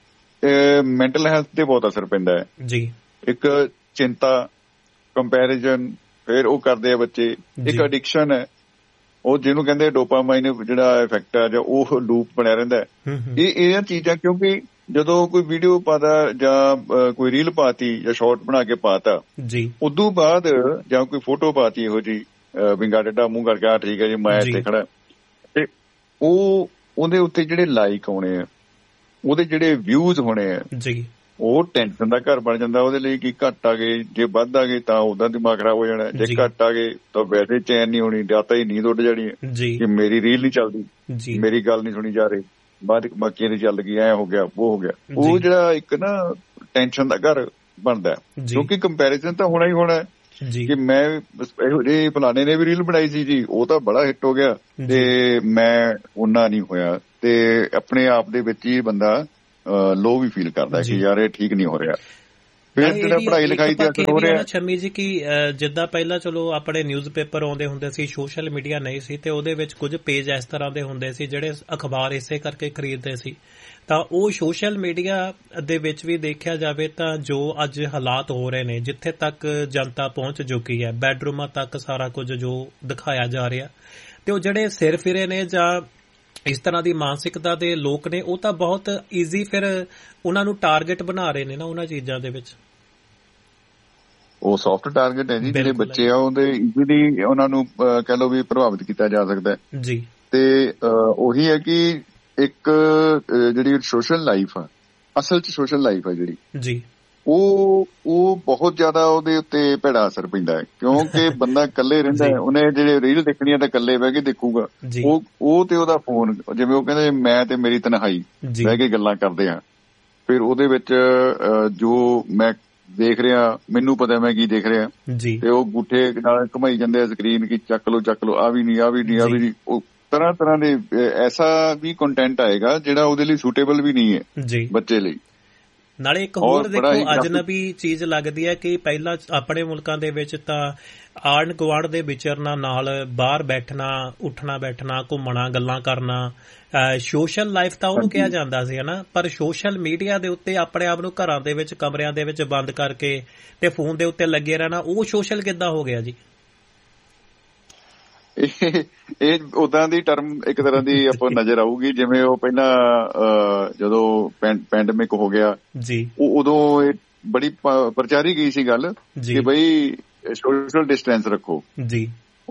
ਮੈਂਟਲ ਹੈਲਥ ਤੇ ਬਹੁਤ ਅਸਰ ਪੈਂਦਾ ਹੈ ਜੀ। ਇੱਕ ਚਿੰਤਾ, ਕੰਪੈਰੀਜ਼ਨ, ਫਿਰ ਉਹ ਕਰਦੇ ਆ ਬੱਚੇ। ਇੱਕ ਐਡਿਕਸ਼ਨ ਹੈ, ਉਹ ਜਿਹਨੂੰ ਕਹਿੰਦੇ ਡੋਪਾਮਾਈਨ ਜਿਹੜਾ ਇਫੈਕਟ ਆ ਜਾਂ ਉਹ ਲੂਪ ਬਣਿਆ ਰਹਿੰਦਾ। ਇਹ ਚੀਜ਼ਾਂ ਕਿਉਂਕਿ ਜਦੋਂ ਕੋਈ ਵੀਡੀਓ ਪਾਦਾ ਜਾਂ ਕੋਈ ਰੀਲ ਪਾਤੀ ਜਾਂ ਸ਼ਾਰਟ ਬਣਾ ਕੇ ਪਾਤਾ ਜੀ, ਉਦੋਂ ਬਾਅਦ ਜਾਂ ਕੋਈ ਫੋਟੋ ਪਾਤੀ ਇਹੋ ਜੀ ਵਿੰਗਾ ਡੱਡਾ ਮੂੰਹ ਕਰਕੇ ਠੀਕ ਹੈ ਜੀ ਮੈਂ ਇੱਥੇ ਖੜਾ, ਤੇ ਉਹਦੇ ਉੱਤੇ ਜਿਹੜੇ ਲਾਈਕ ਆਉਣੇ ਆ, ਉਹਦੇ ਜਿਹੜੇ ਵਿਊਜ਼ ਹੋਣੇ ਆ ਜੀ, ਉਹ ਟੈਨਸ਼ਨ ਦਾ ਘਰ ਬਣ ਜਾਂਦਾ ਉਹਦੇ ਲਈ। ਕਿ ਘੱਟ ਆ ਗਏ, ਜੇ ਵੱਧ ਆ ਗਏ ਤਾਂ ਉਹਦਾ ਦਿਮਾਗ ਖਰਾਬ ਹੋ ਜਾਣਾ, ਜੇ ਘੱਟ ਆ ਗਏ ਤਾਂ ਵੈਸੇ ਚੈਨ ਨਹੀਂ ਹੋਣੀ, ਜਾਂ ਤਾਂ ਹੀ ਨੀਂਦ ਉੱਡ ਜਾਣੀ ਹੈ ਕਿ ਮੇਰੀ ਰੀਲ ਨਹੀਂ ਚੱਲਦੀ, ਮੇਰੀ ਗੱਲ ਨਹੀਂ ਸੁਣੀ ਜਾ ਰਹੀ, ਬਾਕੀ ਦੀ ਚੱਲ ਗਈ, ਐ ਹੋ ਗਿਆ, ਉਹ ਹੋ ਗਿਆ। ਉਹ ਜਿਹੜਾ ਇੱਕ ਨਾ ਟੈਨਸ਼ਨ ਦਾ ਘਰ ਬਣਦਾ, ਕਿਉਂਕਿ ਕੰਪੈਰੀਜ਼ਨ ਤਾਂ ਹੋਣਾ ਹੀ ਹੋਣਾ ਕਿ ਮੈਂ ਇਹੋ ਜਿਹੇ ਫਲਾਣੇ ਨੇ ਵੀ ਰੀਲ ਬਣਾਈ ਸੀ ਜੀ, ਉਹ ਤਾਂ ਬੜਾ ਹਿੱਟ ਹੋ ਗਿਆ ਤੇ ਮੈਂ ਉਹਨਾਂ ਨਹੀਂ ਹੋਇਆ, ਤੇ ਆਪਣੇ ਆਪ ਦੇ ਵਿੱਚ ਹੀ ਬੰਦਾ ਲੋ ਵੀ ਫੀਲ ਕਰਦਾ ਕਿ ਯਾਰ ਇਹ ਠੀਕ ਨਹੀਂ ਹੋ ਰਿਹਾ। ਫਿਰ ਜਿਹੜਾ ਪੜ੍ਹਾਈ ਲਿਖਾਈ ਤੇ ਅਸਰ ਹੋ ਰਿਹਾ ਸ਼ਮੀ ਜੀ ਕਿ ਜਿੱਦਾਂ ਪਹਿਲਾਂ ਚਲੋ ਆਪਣੇ ਨਿਊਜ਼ਪੇਪਰ ਆਉਂਦੇ ਹੁੰਦੇ ਸੀ, ਸੋਸ਼ਲ ਮੀਡੀਆ ਨਹੀਂ ਸੀ, ਤੇ ਉਹਦੇ ਵਿੱਚ ਕੁਝ ਪੇਜ ਇਸ ਤਰ੍ਹਾਂ ਦੇ ਹੁੰਦੇ ਸੀ ਜਿਹੜੇ ਅਖਬਾਰ ਇਸੇ ਕਰਕੇ ਖਰੀਦਦੇ ਸੀ। ਤਾਂ ਉਹ ਸੋਸ਼ਲ ਮੀਡੀਆ ਦੇ ਵਿੱਚ ਵੀ ਦੇਖਿਆ ਜਾਵੇ ਤਾਂ ਜੋ ਅੱਜ ਹਾਲਾਤ ਹੋ ਰਹੇ ਨੇ, ਜਿੱਥੇ ਤੱਕ ਜਨਤਾ ਪਹੁੰਚ ਚੁੱਕੀ ਹੈ, ਬੈਡਰੂਮਾਂ ਤੱਕ ਸਾਰਾ ਕੁਝ ਜੋ ਦਿਖਾਇਆ ਜਾ ਰਿਹਾ, ਤੇ ਉਹ ਜਿਹੜੇ ਸਿਰ ਫਿਰੇ ਨੇ ਜਾਂ ਇਸ ਤਰ੍ਹਾਂ ਦੀ ਮਾਨਸਿਕਤਾ ਦੇ ਲੋਕ ਨੇ, ਉਹ ਤਾਂ ਬਹੁਤ ਈਜ਼ੀ ਫਿਰ ਉਹਨਾਂ ਨੂੰ ਟਾਰਗੇਟ ਬਣਾ ਰਹੇ ਨੇ ਨਾ ਉਹਨਾਂ ਚੀਜ਼ਾਂ ਦੇ ਵਿੱਚ। ਉਹ ਸੌਫਟ ਟਾਰਗੇਟ ਹੈ ਜੀ, ਜਿਹੜੇ ਬੱਚੇ ਆ ਉਹਦੇ ਈਜ਼ੀਲੀ ਉਹਨਾਂ ਨੂੰ ਕਹਿ ਲਓ ਵੀ ਪ੍ਰਭਾਵਿਤ ਕੀਤਾ ਜਾ ਸਕਦਾ ਜੀ। ਤੇ ਉਹੀ ਹੈ ਕਿ ਇੱਕ ਜਿਹੜੀ ਸੋਸ਼ਲ ਲਾਈਫ ਆ, ਅਸਲ 'ਚ ਸੋਸ਼ਲ ਲਾਈਫ ਆ ਜਿਹੜੀ ਜੀ, ਉਹ ਬਹੁਤ ਜ਼ਿਆਦਾ ਉਹਦੇ ਉੱਤੇ ਭੈੜਾ ਅਸਰ ਪੈਂਦਾ ਹੈ, ਕਿਉਂਕਿ ਬੰਦਾ ਇਕੱਲੇ ਰਹਿੰਦਾ ਹੈ, ਉਹਨੇ ਜਿਹੜੇ ਰੀਲ ਦੇਖਣੀ ਆ ਤਾਂ ਇਕੱਲੇ ਬਹਿ ਕੇ ਦੇਖੂਗਾ। ਉਹ ਤੇ ਉਹਦਾ ਫੋਨ, ਜਿਵੇਂ ਉਹ ਕਹਿੰਦੇ ਮੈਂ ਤੇ ਮੇਰੀ ਤਨਹਾਈ ਬਹਿ ਕੇ ਗੱਲਾਂ ਕਰਦੇ ਆ, ਫਿਰ ਉਹਦੇ ਵਿੱਚ ਜੋ ਮੈਂ ਦੇਖ ਰਿਹਾ, ਮੈਨੂੰ ਪਤਾ ਮੈਂ ਕੀ ਦੇਖ ਰਿਹਾ, ਤੇ ਉਹ ਗੁੱਠੇ ਨਾਲ ਘੁਮਾਈ ਜਾਂਦੇ ਆ ਸਕਰੀਨ ਕੀ ਚੱਕ ਲੋ, ਆ ਵੀ ਨਹੀਂ, ਆ ਵੀ ਨਹੀਂ, ਆ ਵੀ ਨਹੀਂ। ਉਹ ਤਰ੍ਹਾਂ ਤਰ੍ਹਾਂ ਦੇ ਐਸਾ ਵੀ ਕੰਟੈਂਟ ਆਏਗਾ ਜਿਹੜਾ ਉਹਦੇ ਲਈ ਸੂਟੇਬਲ ਵੀ ਨਹੀਂ ਹੈ ਬੱਚੇ ਲਈ। ਨਾਲੇ ਇੱਕ ਹੋਰ ਦੇਖੋ ਅਜਨਬੀ ਚੀਜ਼ ਲੱਗਦੀ ਹੈ ਕਿ ਪਹਿਲਾਂ ਆਪਣੇ ਮੁਲਕਾਂ ਦੇ ਵਿੱਚ ਤਾਂ ਆਂਢ ਗੁਆਂਢ ਦੇ ਵਿਚਰਨਾ, ਨਾਲ ਬਾਹਰ ਬੈਠਣਾ, ਉੱਠਣਾ ਬੈਠਣਾ, ਘੁੰਮਣਾ, ਗੱਲਾਂ ਕਰਨਾ, ਸੋਸ਼ਲ ਲਾਈਫ ਤਾਂ ਉਹਨੂੰ ਕਿਹਾ ਜਾਂਦਾ ਸੀ ਹਨਾ। ਪਰ ਸੋਸ਼ਲ ਮੀਡੀਆ ਦੇ ਉੱਤੇ ਆਪਣੇ ਆਪ ਨੂੰ ਘਰਾਂ ਦੇ ਵਿੱਚ, ਕਮਰਿਆਂ ਦੇ ਵਿੱਚ ਬੰਦ ਕਰਕੇ ਤੇ ਫੋਨ ਦੇ ਉੱਤੇ ਲੱਗੇ ਰਹਿਣਾ, ਉਹ ਸੋਸ਼ਲ ਕਿੱਦਾਂ ਹੋ ਗਿਆ ਜੀ? ਇਹ ਉਦਾਂ ਦੀ ਟਰਮ ਇੱਕ ਤਰ੍ਹਾਂ ਦੀ ਆਪਾਂ ਨਜ਼ਰ ਆਊਗੀ, ਜਿਵੇਂ ਉਹ ਪਹਿਲਾਂ ਜਦੋਂ ਪੈਂਡੇਮਿਕ ਹੋ ਗਿਆ ਜੀ, ਉਦੋਂ ਇਹ ਬੜੀ ਪ੍ਰਚਾਰੀ ਗਈ ਸੀ ਗੱਲ ਕਿ ਬਈ ਸੋਸ਼ਲ ਡਿਸਟੈਂਸ ਰੱਖੋ ਜੀ।